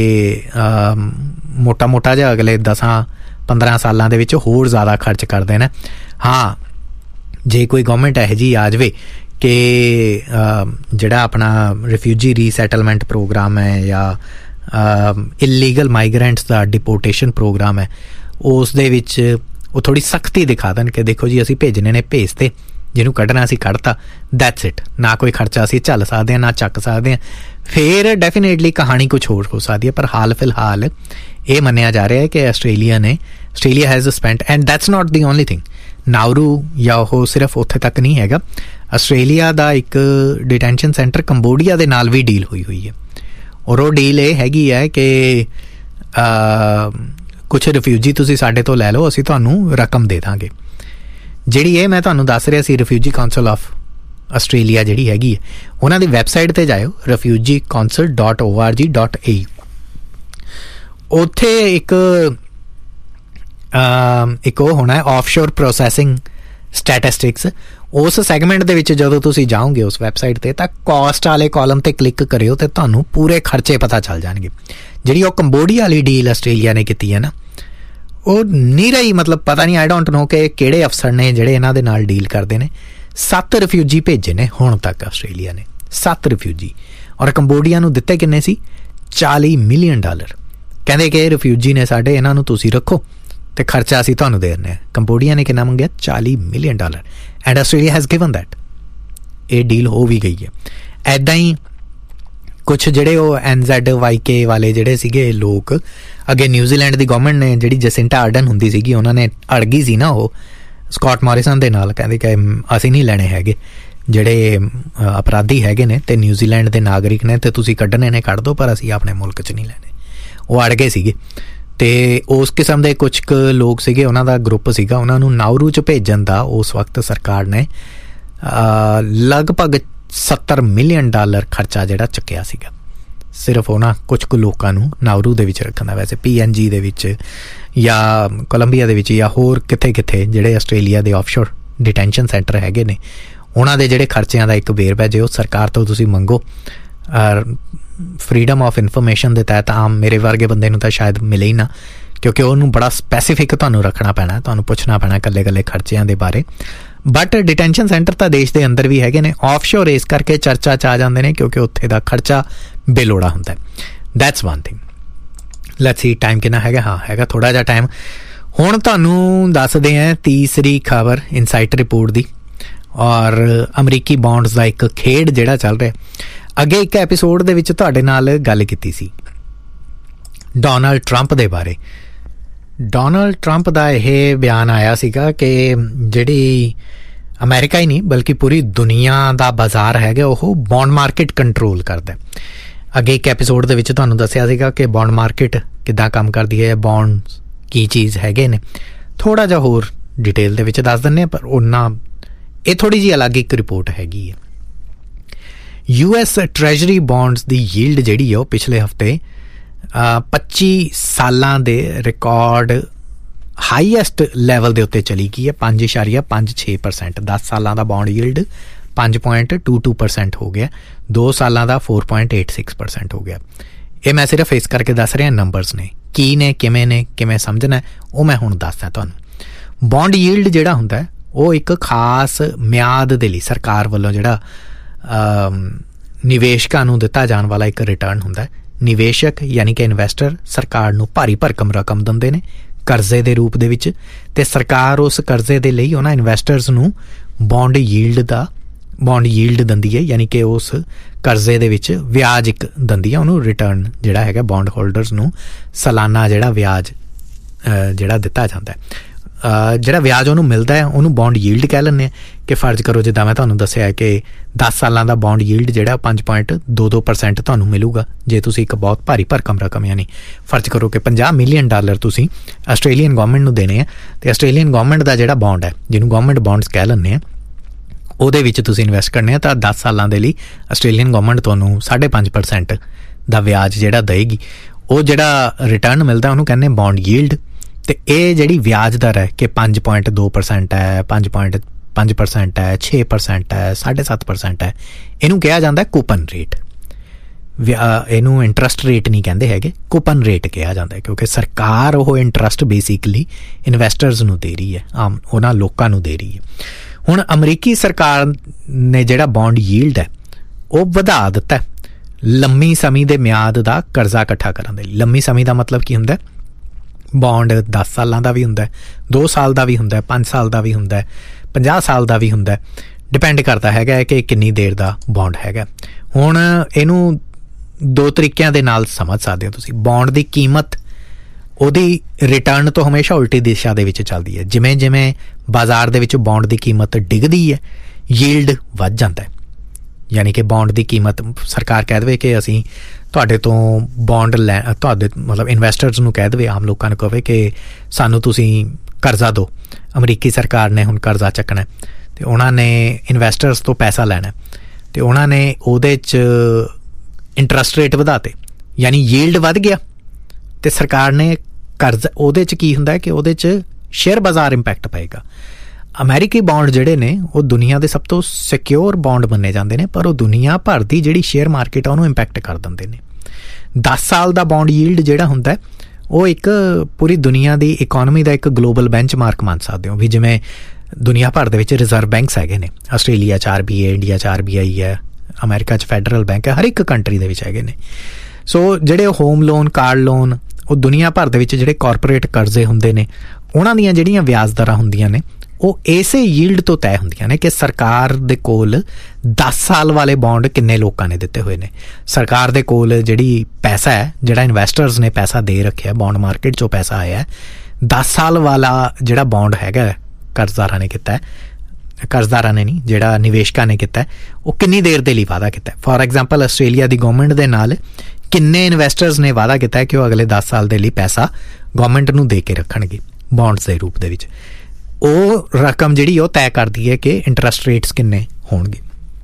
ਮੋਟਾ ਮੋਟਾ ਜਿਹਾ ਅਗਲੇ ਦਸਾਂ ਪੰਦਰਾਂ ਸਾਲਾਂ ਦੇ ਵਿੱਚ ਹੋਰ ਜ਼ਿਆਦਾ ਖਰਚ ਕਰਦੇ ਨੇ। ਹਾਂ, ਜੇ ਕੋਈ ਗਵਰਨਮੈਂਟ ਇਹੋ ਜਿਹੀ ਆ ਜਾਵੇ ਕਿ ਜਿਹੜਾ ਆਪਣਾ ਰਿਫਿਊਜੀ ਰੀਸੈਟਲਮੈਂਟ ਪ੍ਰੋਗਰਾਮ ਹੈ ਜਾਂ ਇਲੀਗਲ ਮਾਈਗਰੈਂਟਸ ਦਾ ਡਿਪੋਰਟੇਸ਼ਨ ਪ੍ਰੋਗਰਾਮ ਹੈ, ਉਸ ਦੇ ਵਿੱਚ ਉਹ ਥੋੜ੍ਹੀ ਸਖਤੀ ਦਿਖਾ ਦੇਣ ਕਿ ਦੇਖੋ ਜੀ ਅਸੀਂ ਭੇਜਣੇ ਨੇ ਭੇਜਤੇ, ਜਿਹਨੂੰ ਕੱਢਣਾ ਅਸੀਂ ਕੱਢਤਾ, ਦੈਟਸ ਇਟ, ਨਾ ਕੋਈ ਖਰਚਾ ਅਸੀਂ ਝੱਲ ਸਕਦੇ ਹਾਂ ਨਾ ਚੱਕ ਸਕਦੇ ਹਾਂ, ਫਿਰ ਡੈਫੀਨੇਟਲੀ ਕਹਾਣੀ ਕੁਛ ਹੋਰ ਹੋ ਸਕਦੀ ਹੈ। ਪਰ ਹਾਲ ਫਿਲਹਾਲ ਇਹ ਮੰਨਿਆ ਜਾ ਰਿਹਾ ਹੈ ਕਿ ਆਸਟ੍ਰੇਲੀਆ ਨੇ Australia has spent, and that's not the only thing, ਨਾਊਰੂ ਜਾਂ ਉਹ ਸਿਰਫ ਉੱਥੇ ਤੱਕ ਨਹੀਂ ਹੈਗਾ। ਆਸਟ੍ਰੇਲੀਆ ਦਾ ਇੱਕ ਡਿਟੈਂਸ਼ਨ ਸੈਂਟਰ ਕੰਬੋਡੀਆ ਦੇ ਨਾਲ ਵੀ ਡੀਲ ਹੋਈ ਹੋਈ ਹੈ, ਔਰ ਉਹ ਡੀਲ ਇਹ ਹੈਗੀ ਹੈ ਕਿ ਕੁਛ ਰਿਫਿਊਜੀ ਤੁਸੀਂ ਸਾਡੇ ਤੋਂ ਲੈ ਲਓ, ਅਸੀਂ ਤੁਹਾਨੂੰ ਰਕਮ ਦੇ ਦਾਂਗੇ। ਜਿਹੜੀ ਇਹ ਮੈਂ ਤੁਹਾਨੂੰ ਦੱਸ ਰਿਹਾ ਸੀ ਰਿਫਿਊਜੀ ਕਾਉਂਸਲ ਆਫ ਆਸਟ੍ਰੇਲੀਆ ਜਿਹੜੀ ਹੈਗੀ ਹੈ, ਉਹਨਾਂ ਦੀ ਵੈਬਸਾਈਟ 'ਤੇ ਜਾਇਓ, refugee council dot O R ਜੀ ਡੋਟ ਏ। ਉੱਥੇ ਇੱਕ ਇੱਕ ਉਹ ਹੋਣਾ ਹੈ ਆਫਸ਼ੋਰ ਪ੍ਰੋਸੈਸਿੰਗ ਸਟੈਟਿਸਟਿਕਸ। ਉਸ ਸੈਗਮੈਂਟ ਦੇ ਵਿੱਚ ਜਦੋਂ ਤੁਸੀਂ ਜਾਓਗੇ ਉਸ ਵੈਬਸਾਈਟ 'ਤੇ, ਤਾਂ ਕੋਸਟ ਵਾਲੇ ਕਾਲਮ 'ਤੇ ਕਲਿੱਕ ਕਰਿਓ ਅਤੇ ਤੁਹਾਨੂੰ ਪੂਰੇ ਖਰਚੇ ਪਤਾ ਚੱਲ ਜਾਣਗੇ। ਜਿਹੜੀ ਉਹ ਕੰਬੋਡੀਆ ਵਾਲੀ ਡੀਲ ਆਸਟ੍ਰੇਲੀਆ ਨੇ ਕੀਤੀ ਹੈ ਨਾ, ਉਹ ਨਹੀਂ ਰਹੀ, ਮਤਲਬ ਪਤਾ ਨਹੀਂ, ਆਈ ਡੋਂਟ ਨੋ ਕਿ ਕਿਹੜੇ ਅਫਸਰ ਨੇ ਜਿਹੜੇ ਇਹਨਾਂ ਦੇ ਨਾਲ ਡੀਲ ਕਰਦੇ ਨੇ। ਸੱਤ ਰਿਫਿਊਜੀ ਭੇਜੇ ਨੇ ਹੁਣ ਤੱਕ ਆਸਟ੍ਰੇਲੀਆ ਨੇ, ਸੱਤ ਰਿਫਿਊਜੀ, ਔਰ ਕੰਬੋਡੀਆ ਨੂੰ ਦਿੱਤੇ ਕਿੰਨੇ ਸੀ? ਚਾਲੀ ਮਿਲੀਅਨ ਡਾਲਰ। ਕਹਿੰਦੇ ਕਿ ਰਿਫਿਊਜੀ ਨੇ ਸਾਡੇ, ਇਹਨਾਂ ਨੂੰ ਤੁਸੀਂ ਰੱਖੋ ਅਤੇ ਖਰਚਾ ਅਸੀਂ ਤੁਹਾਨੂੰ ਦੇ ਦਿੰਦੇ ਹਾਂ। ਕੰਬੋਡੀਆ ਨੇ ਕਿੰਨਾ ਮੰਗਿਆ? ਚਾਲੀ million dollar, and Australia has given that. ਇਹ ਡੀਲ ਹੋ ਵੀ ਗਈ ਹੈ। ਇੱਦਾਂ ਹੀ ਕੁਛ ਜਿਹੜੇ ਉਹ ਐਨ ਜ਼ੈਡ ਵਾਈ ਕੇ ਵਾਲੇ ਜਿਹੜੇ ਸੀਗੇ ਲੋਕ, ਅੱਗੇ ਨਿਊਜ਼ੀਲੈਂਡ ਦੀ ਗਵਰਨਮੈਂਟ ਨੇ, ਜਿਹੜੀ ਜਸਿੰਟਾ ਆਰਡਨ ਹੁੰਦੀ ਸੀਗੀ, ਉਹਨਾਂ ਨੇ ਅੜ ਗਈ ਸੀ ਨਾ ਉਹ ਸਕਾਟ ਮੋਰਿਸਨ ਦੇ ਨਾਲ, ਕਹਿੰਦੇ ਕਿ ਅਸੀਂ ਨਹੀਂ ਲੈਣੇ ਹੈਗੇ ਜਿਹੜੇ ਅਪਰਾਧੀ ਹੈਗੇ ਨੇ ਅਤੇ ਨਿਊਜ਼ੀਲੈਂਡ ਦੇ ਨਾਗਰਿਕ ਨੇ, ਅਤੇ ਤੁਸੀਂ ਕੱਢਣੇ ਨੇ ਕੱਢ ਦਿਓ, ਪਰ ਅਸੀਂ ਆਪਣੇ ਮੁਲਕ 'ਚ ਨਹੀਂ ਲੈਣੇ। ਉਹ ਅੜ ਗਏ ਸੀਗੇ। ਅਤੇ ਉਸ ਕਿਸਮ ਦੇ ਕੁਛ ਕੁ ਲੋਕ ਸੀਗੇ, ਉਹਨਾਂ ਦਾ ਗਰੁੱਪ ਸੀਗਾ, ਉਹਨਾਂ ਨੂੰ ਨਾਊਰੂ 'ਚ ਭੇਜਣ ਦਾ ਉਸ ਵਕਤ ਸਰਕਾਰ ਨੇ ਲਗਭਗ ਸੱਤਰ ਮਿਲੀਅਨ ਡਾਲਰ ਖਰਚਾ ਜਿਹੜਾ ਚੱਕਿਆ ਸੀਗਾ, ਸਿਰਫ ਉਹਨਾਂ ਕੁਛ ਕੁ ਲੋਕਾਂ ਨੂੰ ਨਾਊਰੂ ਦੇ ਵਿੱਚ ਰੱਖਣ ਦਾ। ਵੈਸੇ ਪੀ ਐਨ ਜੀ ਦੇ ਵਿੱਚ ਜਾਂ ਕੋਲੰਬੀਆ ਦੇ ਵਿੱਚ ਜਾਂ ਹੋਰ ਕਿੱਥੇ ਕਿੱਥੇ ਜਿਹੜੇ ਆਸਟ੍ਰੇਲੀਆ ਦੇ ਆਫਸ਼ੋਰ ਡਿਟੈਂਸ਼ਨ ਸੈਂਟਰ ਹੈਗੇ ਨੇ, ਉਹਨਾਂ ਦੇ ਜਿਹੜੇ ਖਰਚਿਆਂ ਦਾ ਇੱਕ ਵੇਰਵਾ ਜੇ ਉਹ ਸਰਕਾਰ ਤੋਂ ਤੁਸੀਂ ਮੰਗੋ, ਫਰੀਡਮ ਆਫ ਇਨਫੋਰਮੇਸ਼ਨ ਦੇ ਤਹਿਤ, ਆਮ ਮੇਰੇ ਵਰਗੇ ਬੰਦੇ ਨੂੰ ਤਾਂ ਸ਼ਾਇਦ ਮਿਲੇ ਹੀ ਨਾ, ਕਿਉਂਕਿ ਉਹਨੂੰ ਬੜਾ ਸਪੈਸੀਫਿਕ ਤੁਹਾਨੂੰ ਰੱਖਣਾ ਪੈਣਾ, ਤੁਹਾਨੂੰ ਪੁੱਛਣਾ ਪੈਣਾ ਇਕੱਲੇ ਇਕੱਲੇ ਖਰਚਿਆਂ ਦੇ ਬਾਰੇ। ਬਟ ਡਿਟੈਂਸ਼ਨ ਸੈਂਟਰ ਤਾਂ ਦੇਸ਼ ਦੇ ਅੰਦਰ ਵੀ ਹੈਗੇ ਨੇ, ਆਫਸ਼ੋਰ ਇਸ ਕਰਕੇ ਚਰਚਾ 'ਚ ਆ ਜਾਂਦੇ ਨੇ ਕਿਉਂਕਿ ਉੱਥੇ ਦਾ ਖਰਚਾ ਬੇਲੋੜਾ ਹੁੰਦਾ। That's one thing. Let's see time ਕਿੰਨਾ ਹੈਗਾ? ਹਾਂ ਹੈਗਾ ਥੋੜ੍ਹਾ ਜਿਹਾ ਟਾਈਮ। ਹੁਣ ਤੁਹਾਨੂੰ ਦੱਸਦੇ ਹਾਂ ਤੀਸਰੀ ਖਬਰ ਇਨਸਾਈਟ ਰਿਪੋਰਟ ਦੀ, ਔਰ ਅਮਰੀਕੀ ਬੌਂਡਸ ਦਾ ਇੱਕ ਖੇਡ ਜਿਹੜਾ ਚੱਲ ਰਿਹਾ। ਅੱਗੇ ਇੱਕ ਐਪੀਸੋਡ ਦੇ ਵਿੱਚ ਤੁਹਾਡੇ ਨਾਲ ਗੱਲ ਕੀਤੀ ਸੀ ਡੋਨਾਲਡ ਟਰੰਪ ਦੇ ਬਾਰੇ। ਡੋਨਾਲਡ ਟਰੰਪ ਦਾ ਇਹ ਬਿਆਨ ਆਇਆ ਸੀਗਾ ਕਿ ਜਿਹੜੀ ਅਮਰੀਕਾ ਹੀ ਨਹੀਂ ਬਲਕਿ ਪੂਰੀ ਦੁਨੀਆ ਦਾ ਬਾਜ਼ਾਰ ਹੈਗਾ ਉਹ ਬੌਂਡ ਮਾਰਕੀਟ ਕੰਟਰੋਲ ਕਰਦਾ। ਅੱਗੇ ਇੱਕ ਐਪੀਸੋਡ ਦੇ ਵਿੱਚ ਤੁਹਾਨੂੰ ਦੱਸਿਆ ਸੀਗਾ ਕਿ ਬੌਂਡ ਮਾਰਕੀਟ ਕਿੱਦਾਂ ਕੰਮ ਕਰਦੀ ਹੈ, ਬੌਂਡਸ ਕੀ ਚੀਜ਼ ਹੈਗੇ ਨੇ। ਥੋੜ੍ਹਾ ਜਿਹਾ ਹੋਰ ਡਿਟੇਲ ਦੇ ਵਿੱਚ ਦੱਸ ਦਿੰਦੇ ਹਾਂ, ਪਰ ਉਹਨਾਂ ਇਹ ਥੋੜ੍ਹੀ ਜਿਹੀ ਅਲੱਗ ਇੱਕ ਰਿਪੋਰਟ ਹੈਗੀ ਹੈ। ਯੂ ਐਸ ਟ੍ਰੈਜਰੀ ਬੌਂਡਸ ਦੀ ਯੀਲਡ ਜਿਹੜੀ ਹੈ ਉਹ ਪਿਛਲੇ ਹਫ਼ਤੇ ਪੱਚੀ ਸਾਲਾਂ ਦੇ ਰਿਕਾਰਡ ਹਾਈਐਸਟ ਲੈਵਲ ਦੇ ਉੱਤੇ ਚਲੀ ਗਈ ਹੈ, ਪੰਜ ਇਸ਼ਾਰੀਆ ਪੰਜ ਛੇ ਪਰਸੈਂਟ। ਦਸ ਸਾਲਾਂ ਦਾ ਬੌਂਡ ਯੀਲਡ ਪੰਜ ਪੁਆਇੰਟ ਟੂ ਟੂ ਪਰਸੈਂਟ ਹੋ ਗਿਆ, ਦੋ ਸਾਲਾਂ ਦਾ four point eight six percent ਹੋ ਗਿਆ। ਇਹ ਮੈਂ ਸਿਰਫ ਇਸ ਕਰਕੇ ਦੱਸ ਰਿਹਾ, ਨੰਬਰਸ ਨੇ ਕੀ ਨੇ, ਕਿਵੇਂ ਨੇ, ਕਿਵੇਂ ਸਮਝਣਾ ਉਹ ਮੈਂ ਹੁਣ ਦੱਸਦਾ ਤੁਹਾਨੂੰ। ਬੌਂਡ ਯੀਲਡ ਜਿਹੜਾ ਹੁੰਦਾ ਉਹ ਇੱਕ ਖਾਸ ਮਿਆਦ ਦੇ ਲਈ ਸਰਕਾਰ ਵੱਲੋਂ ਜਿਹੜਾ ਨਿਵੇਸ਼ਕਾਂ ਨੂੰ ਦਿੱਤਾ ਜਾਣ ਵਾਲਾ ਇੱਕ ਰਿਟਰਨ ਹੁੰਦਾ। ਨਿਵੇਸ਼ਕ ਯਾਨੀ ਕਿ ਇਨਵੈਸਟਰ ਸਰਕਾਰ ਨੂੰ ਭਾਰੀ ਭਰਕਮ ਰਕਮ ਦਿੰਦੇ ਨੇ ਕਰਜ਼ੇ ਦੇ ਰੂਪ ਦੇ ਵਿੱਚ, ਅਤੇ ਸਰਕਾਰ ਉਸ ਕਰਜ਼ੇ ਦੇ ਲਈ ਉਹਨਾਂ ਇਨਵੈਸਟਰਸ ਨੂੰ ਬੌਂਡ ਯੀਲਡ ਦਾ ਬੌਂਡ ਯੀਲਡ ਦਿੰਦੀ ਹੈ, ਯਾਨੀ ਕਿ ਉਸ ਕਰਜ਼ੇ ਦੇ ਵਿੱਚ ਵਿਆਜ ਇੱਕ ਦਿੰਦੀ ਹੈ, ਉਹਨੂੰ ਰਿਟਰਨ ਜਿਹੜਾ ਹੈਗਾ ਬੌਂਡ ਹੋਲਡਰਸ ਨੂੰ ਸਾਲਾਨਾ ਜਿਹੜਾ ਵਿਆਜ ਜਿਹੜਾ ਦਿੱਤਾ ਜਾਂਦਾ ਹੈ, ਜਿਹੜਾ ਵਿਆਜ ਉਹਨੂੰ ਮਿਲਦਾ ਹੈ ਉਹਨੂੰ ਬੌਂਡ ਯੀਲਡ ਕਹਿ ਲੈਂਦੇ ਹਾਂ। ਕਿ ਫਰਜ਼ ਕਰੋ ਜਿੱਦਾਂ ਮੈਂ ਤੁਹਾਨੂੰ ਦੱਸਿਆ ਕਿ ਦਸ ਸਾਲਾਂ ਦਾ ਬੌਂਡ ਯੀਲਡ ਜਿਹੜਾ ਪੰਜ ਪੁਆਇੰਟ ਦੋ ਦੋ ਪਰਸੈਂਟ ਤੁਹਾਨੂੰ ਮਿਲੂਗਾ ਜੇ ਤੁਸੀਂ ਇੱਕ ਬਹੁਤ ਭਾਰੀ ਭਰਕਮ ਰਕਮ, ਯਾਨੀ ਫਰਜ਼ ਕਰੋ ਕਿ ਪੰਜਾਹ ਮਿਲੀਅਨ ਡਾਲਰ ਤੁਸੀਂ ਆਸਟ੍ਰੇਲੀਅਨ ਗੌਰਮੈਂਟ ਨੂੰ ਦੇਣੇ ਆ, ਅਤੇ ਆਸਟ੍ਰੇਲੀਅਨ ਗੌਰਮੈਂਟ ਦਾ ਜਿਹੜਾ ਬੌਂਡ ਹੈ ਜਿਹਨੂੰ ਗੌਰਮੈਂਟ ਬੌਂਡਸ ਕਹਿ ਲੈਂਦੇ ਆ, ਉਹਦੇ ਵਿੱਚ ਤੁਸੀਂ ਇਨਵੈਸਟ ਕਰਨੇ ਆ, ਤਾਂ ਦਸ ਸਾਲਾਂ ਦੇ ਲਈ ਆਸਟ੍ਰੇਲੀਅਨ ਗੌਰਮੈਂਟ ਤੁਹਾਨੂੰ ਸਾਢੇ ਪੰਜ ਪਰਸੈਂਟ ਦਾ ਵਿਆਜ ਜਿਹੜਾ ਦੇਏਗੀ। ਉਹ ਜਿਹੜਾ ਰਿਟਰਨ ਮਿਲਦਾ ਉਹਨੂੰ ਕਹਿੰਦੇ ਬੌਂਡ ਯੀਲਡ। ਅਤੇ ਇਹ ਜਿਹੜੀ ਵਿਆਜ ਦਰ ਹੈ ਕਿ ਪੰਜ ਪੁਆਇੰਟ ਦੋ ਪਰਸੈਂਟ ਹੈ, ਪੰਜ ਪੁਆਇੰਟ ਪੰਜ ਪਰਸੈਂਟ ਹੈ, ਛੇ ਪਰਸੈਂਟ ਹੈ, ਸਾਢੇ ਸੱਤ ਪਰਸੈਂਟ ਹੈ, ਇਹਨੂੰ ਕਿਹਾ ਜਾਂਦਾ ਕੂਪਨ ਰੇਟ। ਇਹਨੂੰ ਇੰਟਰਸਟ ਰੇਟ ਨਹੀਂ ਕਹਿੰਦੇ ਹੈਗੇ, ਕੂਪਨ ਰੇਟ ਕਿਹਾ ਜਾਂਦਾ, ਕਿਉਂਕਿ ਸਰਕਾਰ ਉਹ ਇੰਟਰਸਟ ਬੇਸਿਕਲੀ ਇਨਵੈਸਟਰਸ ਨੂੰ ਦੇ ਰਹੀ ਹੈ, ਆਮ ਉਹਨਾਂ ਲੋਕਾਂ ਨੂੰ ਦੇ ਰਹੀ ਹੈ। ਹੁਣ ਅਮਰੀਕੀ ਸਰਕਾਰ ਨੇ ਜਿਹੜਾ ਬੌਂਡ ਯੀਲਡ ਹੈ ਉਹ ਵਧਾ ਦਿੱਤਾ ਲੰਮੀ ਸਮੇਂ ਦੇ ਮਿਆਦ ਦਾ ਕਰਜ਼ਾ ਇਕੱਠਾ ਕਰਨ ਦੇ ਲਈ। ਲੰਮੀ ਸਮੇਂ ਦਾ ਮਤਲਬ ਕੀ ਹੁੰਦਾ? ਬੌਂਡ ਦਸ ਸਾਲਾਂ ਦਾ ਵੀ ਹੁੰਦਾ, ਦੋ ਸਾਲ ਦਾ ਵੀ ਹੁੰਦਾ, ਪੰਜ ਸਾਲ ਦਾ ਵੀ ਹੁੰਦਾ, ਪੰਜਾਹ ਸਾਲ ਦਾ ਵੀ ਹੁੰਦਾ, ਡਿਪੈਂਡ ਕਰਦਾ ਹੈਗਾ ਕਿ ਕਿੰਨੀ ਦੇਰ ਦਾ ਬੌਂਡ ਹੈਗਾ। ਹੁਣ ਇਹਨੂੰ ਦੋ ਤਰੀਕਿਆਂ ਦੇ ਨਾਲ ਸਮਝ ਸਕਦੇ ਹੋ ਤੁਸੀਂ। ਬੌਂਡ ਦੀ ਕੀਮਤ ਉਹਦੀ ਰਿਟਰਨ ਤੋਂ ਹਮੇਸ਼ਾ ਉਲਟੀ ਦਿਸ਼ਾ ਦੇ ਵਿੱਚ ਚੱਲਦੀ ਹੈ। ਜਿਵੇਂ ਜਿਵੇਂ ਬਾਜ਼ਾਰ ਦੇ ਵਿੱਚ ਬੌਂਡ ਦੀ ਕੀਮਤ ਡਿੱਗਦੀ ਹੈ, ਯੀਲਡ ਵੱਧ ਜਾਂਦਾ ਹੈ। ਯਾਨੀ ਕਿ ਬੌਂਡ ਦੀ ਕੀਮਤ, ਸਰਕਾਰ ਕਹਿ ਦੇਵੇ ਕਿ ਅਸੀਂ ਤੁਹਾਡੇ ਤੋਂ ਬੌਂਡ ਲੈ, ਤੁਹਾਡੇ ਮਤਲਬ ਇਨਵੈਸਟਰਸ ਨੂੰ ਕਹਿ ਦੇਵੇ, ਆਮ ਲੋਕਾਂ ਨੂੰ ਕਹੇ ਕਿ ਸਾਨੂੰ ਤੁਸੀਂ ਕਰਜ਼ਾ ਦਿਓ। ਅਮਰੀਕੀ ਸਰਕਾਰ ਨੇ ਹੁਣ ਕਰਜ਼ਾ ਚੱਕਣਾ ਅਤੇ ਉਹਨਾਂ ਨੇ ਇਨਵੈਸਟਰਸ ਤੋਂ ਪੈਸਾ ਲੈਣਾ ਅਤੇ ਉਹਨਾਂ ਨੇ ਉਹਦੇ 'ਚ ਇੰਟਰਸਟ ਰੇਟ ਵਧਾਤੇ, ਯਾਨੀ ਯੀਲਡ ਵੱਧ ਗਿਆ ਅਤੇ ਸਰਕਾਰ ਨੇ ਕਰਜ਼ਾ, ਉਹਦੇ 'ਚ ਕੀ ਹੁੰਦਾ ਕਿ ਉਹਦੇ 'ਚ ਸ਼ੇਅਰ ਬਾਜ਼ਾਰ ਇੰਪੈਕਟ ਪਏਗਾ। ਅਮਰੀਕੀ ਬੌਂਡ ਜਿਹੜੇ ਨੇ ਉਹ ਦੁਨੀਆ ਦੇ ਸਭ ਤੋਂ ਸਿਕਿਉਰ ਬੌਂਡ ਮੰਨੇ ਜਾਂਦੇ ਨੇ, ਪਰ ਉਹ ਦੁਨੀਆ ਭਰ ਦੀ ਜਿਹੜੀ ਸ਼ੇਅਰ ਮਾਰਕੀਟ ਆ ਉਹਨੂੰ ਇੰਪੈਕਟ ਕਰ ਦਿੰਦੇ ਨੇ। ਦਸ ਸਾਲ ਦਾ ਬੌਂਡ ਯੀਲਡ ਜਿਹੜਾ ਹੁੰਦਾ ਉਹ ਇੱਕ ਪੂਰੀ ਦੁਨੀਆ ਦੀ ਇਕੋਨਮੀ ਦਾ ਇੱਕ ਗਲੋਬਲ ਬੈਂਚਮਾਰਕ ਮੰਨ ਸਕਦੇ ਹੋ। ਵੀ ਜਿਵੇਂ ਦੁਨੀਆ ਭਰ ਦੇ ਵਿੱਚ ਰਿਜ਼ਰਵ ਬੈਂਕਸ ਹੈਗੇ ਨੇ, ਆਸਟ੍ਰੇਲੀਆ 'ਚ ਆਰ ਬੀ ਆਈ, ਇੰਡੀਆ 'ਚ ਆਰ ਬੀ ਆਈ ਹੈ, ਅਮਰੀਕਾ 'ਚ ਫੈਡਰਲ ਬੈਂਕ ਹੈ, ਹਰ ਇੱਕ ਕੰਟਰੀ ਦੇ ਵਿੱਚ ਹੈਗੇ ਨੇ। ਸੋ ਜਿਹੜੇ ਹੋਮ ਲੋਨ, ਕਾਰ ਲੋਨ, ਉਹ ਦੁਨੀਆ ਭਰ ਦੇ ਵਿੱਚ ਜਿਹੜੇ ਕਾਰਪੋਰੇਟ ਕਰਜ਼ੇ ਹੁੰਦੇ ਨੇ ਉਹਨਾਂ ਦੀਆਂ ਜਿਹੜੀਆਂ ਵਿਆਜ ਦਰਾਂ ਹੁੰਦੀਆਂ ਨੇ ਉਹ ਇਸੇ ਯੀਲਡ ਤੋਂ ਤੈਅ ਹੁੰਦੀਆਂ ਨੇ ਕਿ ਸਰਕਾਰ ਦੇ ਕੋਲ ਦਸ ਸਾਲ ਵਾਲੇ ਬੌਂਡ ਕਿੰਨੇ ਲੋਕਾਂ ਨੇ ਦਿੱਤੇ ਹੋਏ ਨੇ। ਸਰਕਾਰ ਦੇ ਕੋਲ ਜਿਹੜੀ ਪੈਸਾ ਹੈ, ਜਿਹੜਾ ਇਨਵੈਸਟਰਸ ਨੇ ਪੈਸਾ ਦੇ ਰੱਖਿਆ, ਬੌਂਡ ਮਾਰਕੀਟ 'ਚੋਂ ਪੈਸਾ ਆਇਆ, ਦਸ ਸਾਲ ਵਾਲਾ ਜਿਹੜਾ ਬੌਂਡ ਹੈਗਾ ਕਰਜ਼ਦਾਰਾਂ ਨੇ ਕੀਤਾ, ਕਰਜ਼ਦਾਰਾਂ ਨੇ ਨਹੀਂ, ਜਿਹੜਾ ਨਿਵੇਸ਼ਕਾਂ ਨੇ ਕੀਤਾ, ਉਹ ਕਿੰਨੀ ਦੇਰ ਦੇ ਲਈ ਵਾਅਦਾ ਕੀਤਾ। For example Australia the government ਦੇ ਨਾਲ ਕਿੰਨੇ ਇਨਵੈਸਟਰਸ ਨੇ ਵਾਅਦਾ ਕੀਤਾ ਕਿ ਉਹ ਅਗਲੇ ਦਸ ਸਾਲ ਦੇ ਲਈ ਪੈਸਾ ਗੌਰਮੈਂਟ ਨੂੰ ਦੇ ਕੇ ਰੱਖਣਗੇ ਬੌਂਡਸ ਦੇ ਰੂਪ ਦੇ ਵਿੱਚ। ਉਹ ਰਕਮ ਜਿਹੜੀ ਉਹ ਤੈਅ ਕਰਦੀ ਹੈ ਕਿ ਇੰਟਰਸਟ ਰੇਟਸ ਕਿੰਨੇ ਹੋਣਗੇ।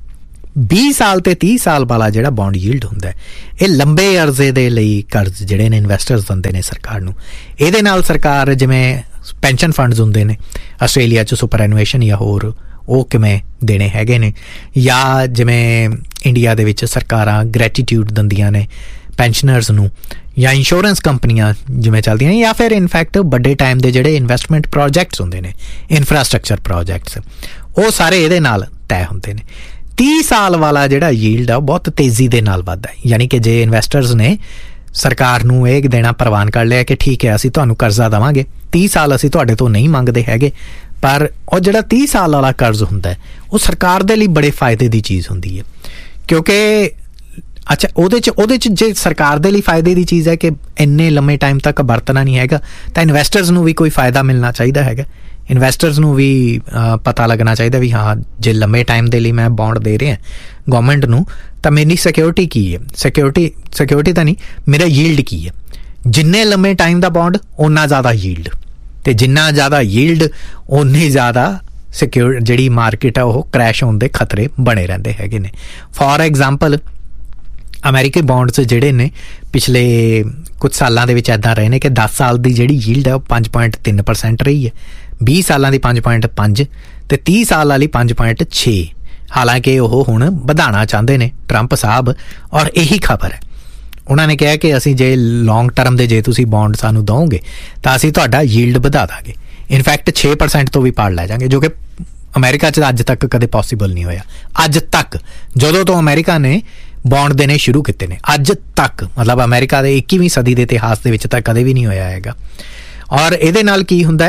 ਵੀਹ ਸਾਲ ਤੇ ਤੀਹ ਸਾਲ ਵਾਲਾ ਜਿਹੜਾ ਬੌਂਡ ਯੀਲਡ ਹੁੰਦਾ ਇਹ ਲੰਬੇ ਅਰਜ਼ੇ ਦੇ ਲਈ ਕਰਜ਼ ਜਿਹੜੇ ਨੇ ਇਨਵੈਸਟਰਸ ਦਿੰਦੇ ਨੇ ਸਰਕਾਰ ਨੂੰ। ਇਹਦੇ ਨਾਲ ਸਰਕਾਰ, ਜਿਵੇਂ ਪੈਨਸ਼ਨ ਫੰਡਸ ਹੁੰਦੇ ਨੇ ਆਸਟ੍ਰੇਲੀਆ 'ਚ, ਸੁਪਰ ਐਨੂਏਸ਼ਨ ਜਾਂ ਹੋਰ, ਉਹ ਕਿਵੇਂ ਦੇਣੇ ਹੈਗੇ ਨੇ, ਜਾਂ ਜਿਵੇਂ ਇੰਡੀਆ ਦੇ ਵਿੱਚ ਸਰਕਾਰਾਂ ਗ੍ਰੈਟੀਟਿਊਡ ਦਿੰਦੀਆਂ ਨੇ ਪੈਨਸ਼ਨਰਸ ਨੂੰ, ਜਾਂ ਇੰਸ਼ੋਰੈਂਸ ਕੰਪਨੀਆਂ ਜਿਵੇਂ ਚੱਲਦੀਆਂ ਨੇ, ਜਾਂ ਫਿਰ ਇਨਫੈਕਟ ਵੱਡੇ ਟਾਈਮ ਦੇ ਜਿਹੜੇ ਇਨਵੈਸਟਮੈਂਟ ਪ੍ਰੋਜੈਕਟਸ ਹੁੰਦੇ ਨੇ, ਇਨਫਰਾਸਟਰਕਚਰ ਪ੍ਰੋਜੈਕਟਸ, ਉਹ ਸਾਰੇ ਇਹਦੇ ਨਾਲ ਤੈਅ ਹੁੰਦੇ ਨੇ। ਤੀਹ ਸਾਲ ਵਾਲਾ ਜਿਹੜਾ ਯੀਲਡ ਆ ਉਹ ਬਹੁਤ ਤੇਜ਼ੀ ਦੇ ਨਾਲ ਵੱਧਦਾ ਹੈ। ਯਾਨੀ ਕਿ ਜੇ ਇਨਵੈਸਟਰਸ ਨੇ ਸਰਕਾਰ ਨੂੰ ਇਹ ਦੇਣਾ ਪ੍ਰਵਾਨ ਕਰ ਲਿਆ ਕਿ ਠੀਕ ਹੈ ਅਸੀਂ ਤੁਹਾਨੂੰ ਕਰਜ਼ਾ ਦੇਵਾਂਗੇ, ਤੀਹ ਸਾਲ ਅਸੀਂ ਤੁਹਾਡੇ ਤੋਂ ਨਹੀਂ ਮੰਗਦੇ ਹੈਗੇ, ਪਰ ਉਹ ਜਿਹੜਾ ਤੀਹ ਸਾਲ ਵਾਲਾ ਕਰਜ਼ ਹੁੰਦਾ ਉਹ ਸਰਕਾਰ ਦੇ ਲਈ ਬੜੇ ਫਾਇਦੇ ਦੀ ਚੀਜ਼ ਹੁੰਦੀ ਹੈ। ਕਿਉਂਕਿ ਅੱਛਾ ਉਹਦੇ 'ਚ ਉਹਦੇ 'ਚ ਜੇ ਸਰਕਾਰ ਦੇ ਲਈ ਫਾਇਦੇ ਦੀ ਚੀਜ਼ ਹੈ ਕਿ ਇੰਨੇ ਲੰਮੇ ਟਾਈਮ ਤੱਕ ਵਰਤਣਾ ਨਹੀਂ ਹੈਗਾ, ਤਾਂ ਇਨਵੈਸਟਰਸ ਨੂੰ ਵੀ ਕੋਈ ਫਾਇਦਾ ਮਿਲਣਾ ਚਾਹੀਦਾ ਹੈਗਾ। ਇਨਵੈਸਟਰਸ ਨੂੰ ਵੀ ਪਤਾ ਲੱਗਣਾ ਚਾਹੀਦਾ ਵੀ ਹਾਂ, ਜੇ ਲੰਮੇ ਟਾਈਮ ਦੇ ਲਈ ਮੈਂ ਬੌਂਡ ਦੇ ਰਿਹਾ ਗੌਰਮੈਂਟ ਨੂੰ ਤਾਂ ਮੇਰੀ ਸਿਕਿਉਰਿਟੀ ਕੀ ਹੈ, ਸਿਕਿਉਰਿਟੀ ਸਿਕਿਉਰਿਟੀ ਤਾਂ ਨਹੀਂ, ਮੇਰਾ ਯੀਲਡ ਕੀ ਹੈ। ਜਿੰਨੇ ਲੰਮੇ ਟਾਈਮ ਦਾ ਬੌਂਡ ਓਨਾ ਜ਼ਿਆਦਾ ਯੀਲਡ, ਅਤੇ ਜਿੰਨਾ ਜ਼ਿਆਦਾ ਯੀਲਡ ਓਨੀ ਜ਼ਿਆਦਾ ਸਿਕਿਉਰ ਜਿਹੜੀ ਮਾਰਕੀਟ ਹੈ ਉਹ ਕਰੈਸ਼ ਹੋਣ ਦੇ ਖਤਰੇ ਬਣੇ ਰਹਿੰਦੇ ਹੈਗੇ ਨੇ। ਫੋਰ ਐਗਜ਼ਾਮਪਲ ਅਮਰੀਕੀ ਬੌਂਡਸ ਜਿਹੜੇ ਨੇ ਪਿਛਲੇ ਕੁਝ ਸਾਲਾਂ ਦੇ ਵਿੱਚ ਇੱਦਾਂ ਰਹੇ ਨੇ ਕਿ ਦਸ ਸਾਲ ਦੀ ਜਿਹੜੀ ਯੀਲਡ ਹੈ ਉਹ ਪੰਜ ਪੁਆਇੰਟ ਤਿੰਨ ਪਰਸੈਂਟ ਰਹੀ ਹੈ, ਵੀਹ ਸਾਲਾਂ ਦੀ ਪੰਜ ਪੁਆਇੰਟ ਪੰਜ ਅਤੇ ਤੀਹ ਸਾਲ ਵਾਲੀ ਪੰਜ ਪੁਆਇੰਟ ਛੇ। ਹਾਲਾਂਕਿ ਉਹ ਹੁਣ ਵਧਾਉਣਾ ਚਾਹੁੰਦੇ ਨੇ ਟਰੰਪ ਸਾਹਿਬ, ਔਰ ਇਹੀ ਖਬਰ ਹੈ। ਉਹਨਾਂ ਨੇ ਕਿਹਾ ਕਿ ਅਸੀਂ ਜੇ ਲੌਂਗ ਟਰਮ ਦੇ ਜੇ ਤੁਸੀਂ ਬੌਂਡ ਸਾਨੂੰ ਦਿਓਗੇ ਤਾਂ ਅਸੀਂ ਤੁਹਾਡਾ ਯੀਲਡ ਵਧਾ ਦਾਂਗੇ, ਇਨਫੈਕਟ ਛੇ ਪਰਸੈਂਟ ਤੋਂ ਵੀ ਪਾੜ ਲੈ ਜਾਵਾਂਗੇ, ਜੋ ਕਿ ਅਮਰੀਕਾ 'ਚ ਅੱਜ ਤੱਕ ਕਦੇ ਪੋਸੀਬਲ ਨਹੀਂ ਹੋਇਆ। ਅੱਜ ਤੱਕ ਜਦੋਂ ਤੋਂ ਅਮਰੀਕਾ ਨੇ ਬੌਂਡ ਦੇਣੇ ਸ਼ੁਰੂ ਕੀਤੇ ਨੇ, ਅੱਜ ਤੱਕ, ਮਤਲਬ ਅਮਰੀਕਾ ਦੇ ਇੱਕੀਵੀਂ ਸਦੀ ਦੇ ਇਤਿਹਾਸ ਦੇ ਵਿੱਚ ਤਾਂ ਕਦੇ ਵੀ ਨਹੀਂ ਹੋਇਆ ਹੈਗਾ। ਔਰ ਇਹਦੇ ਨਾਲ ਕੀ ਹੁੰਦਾ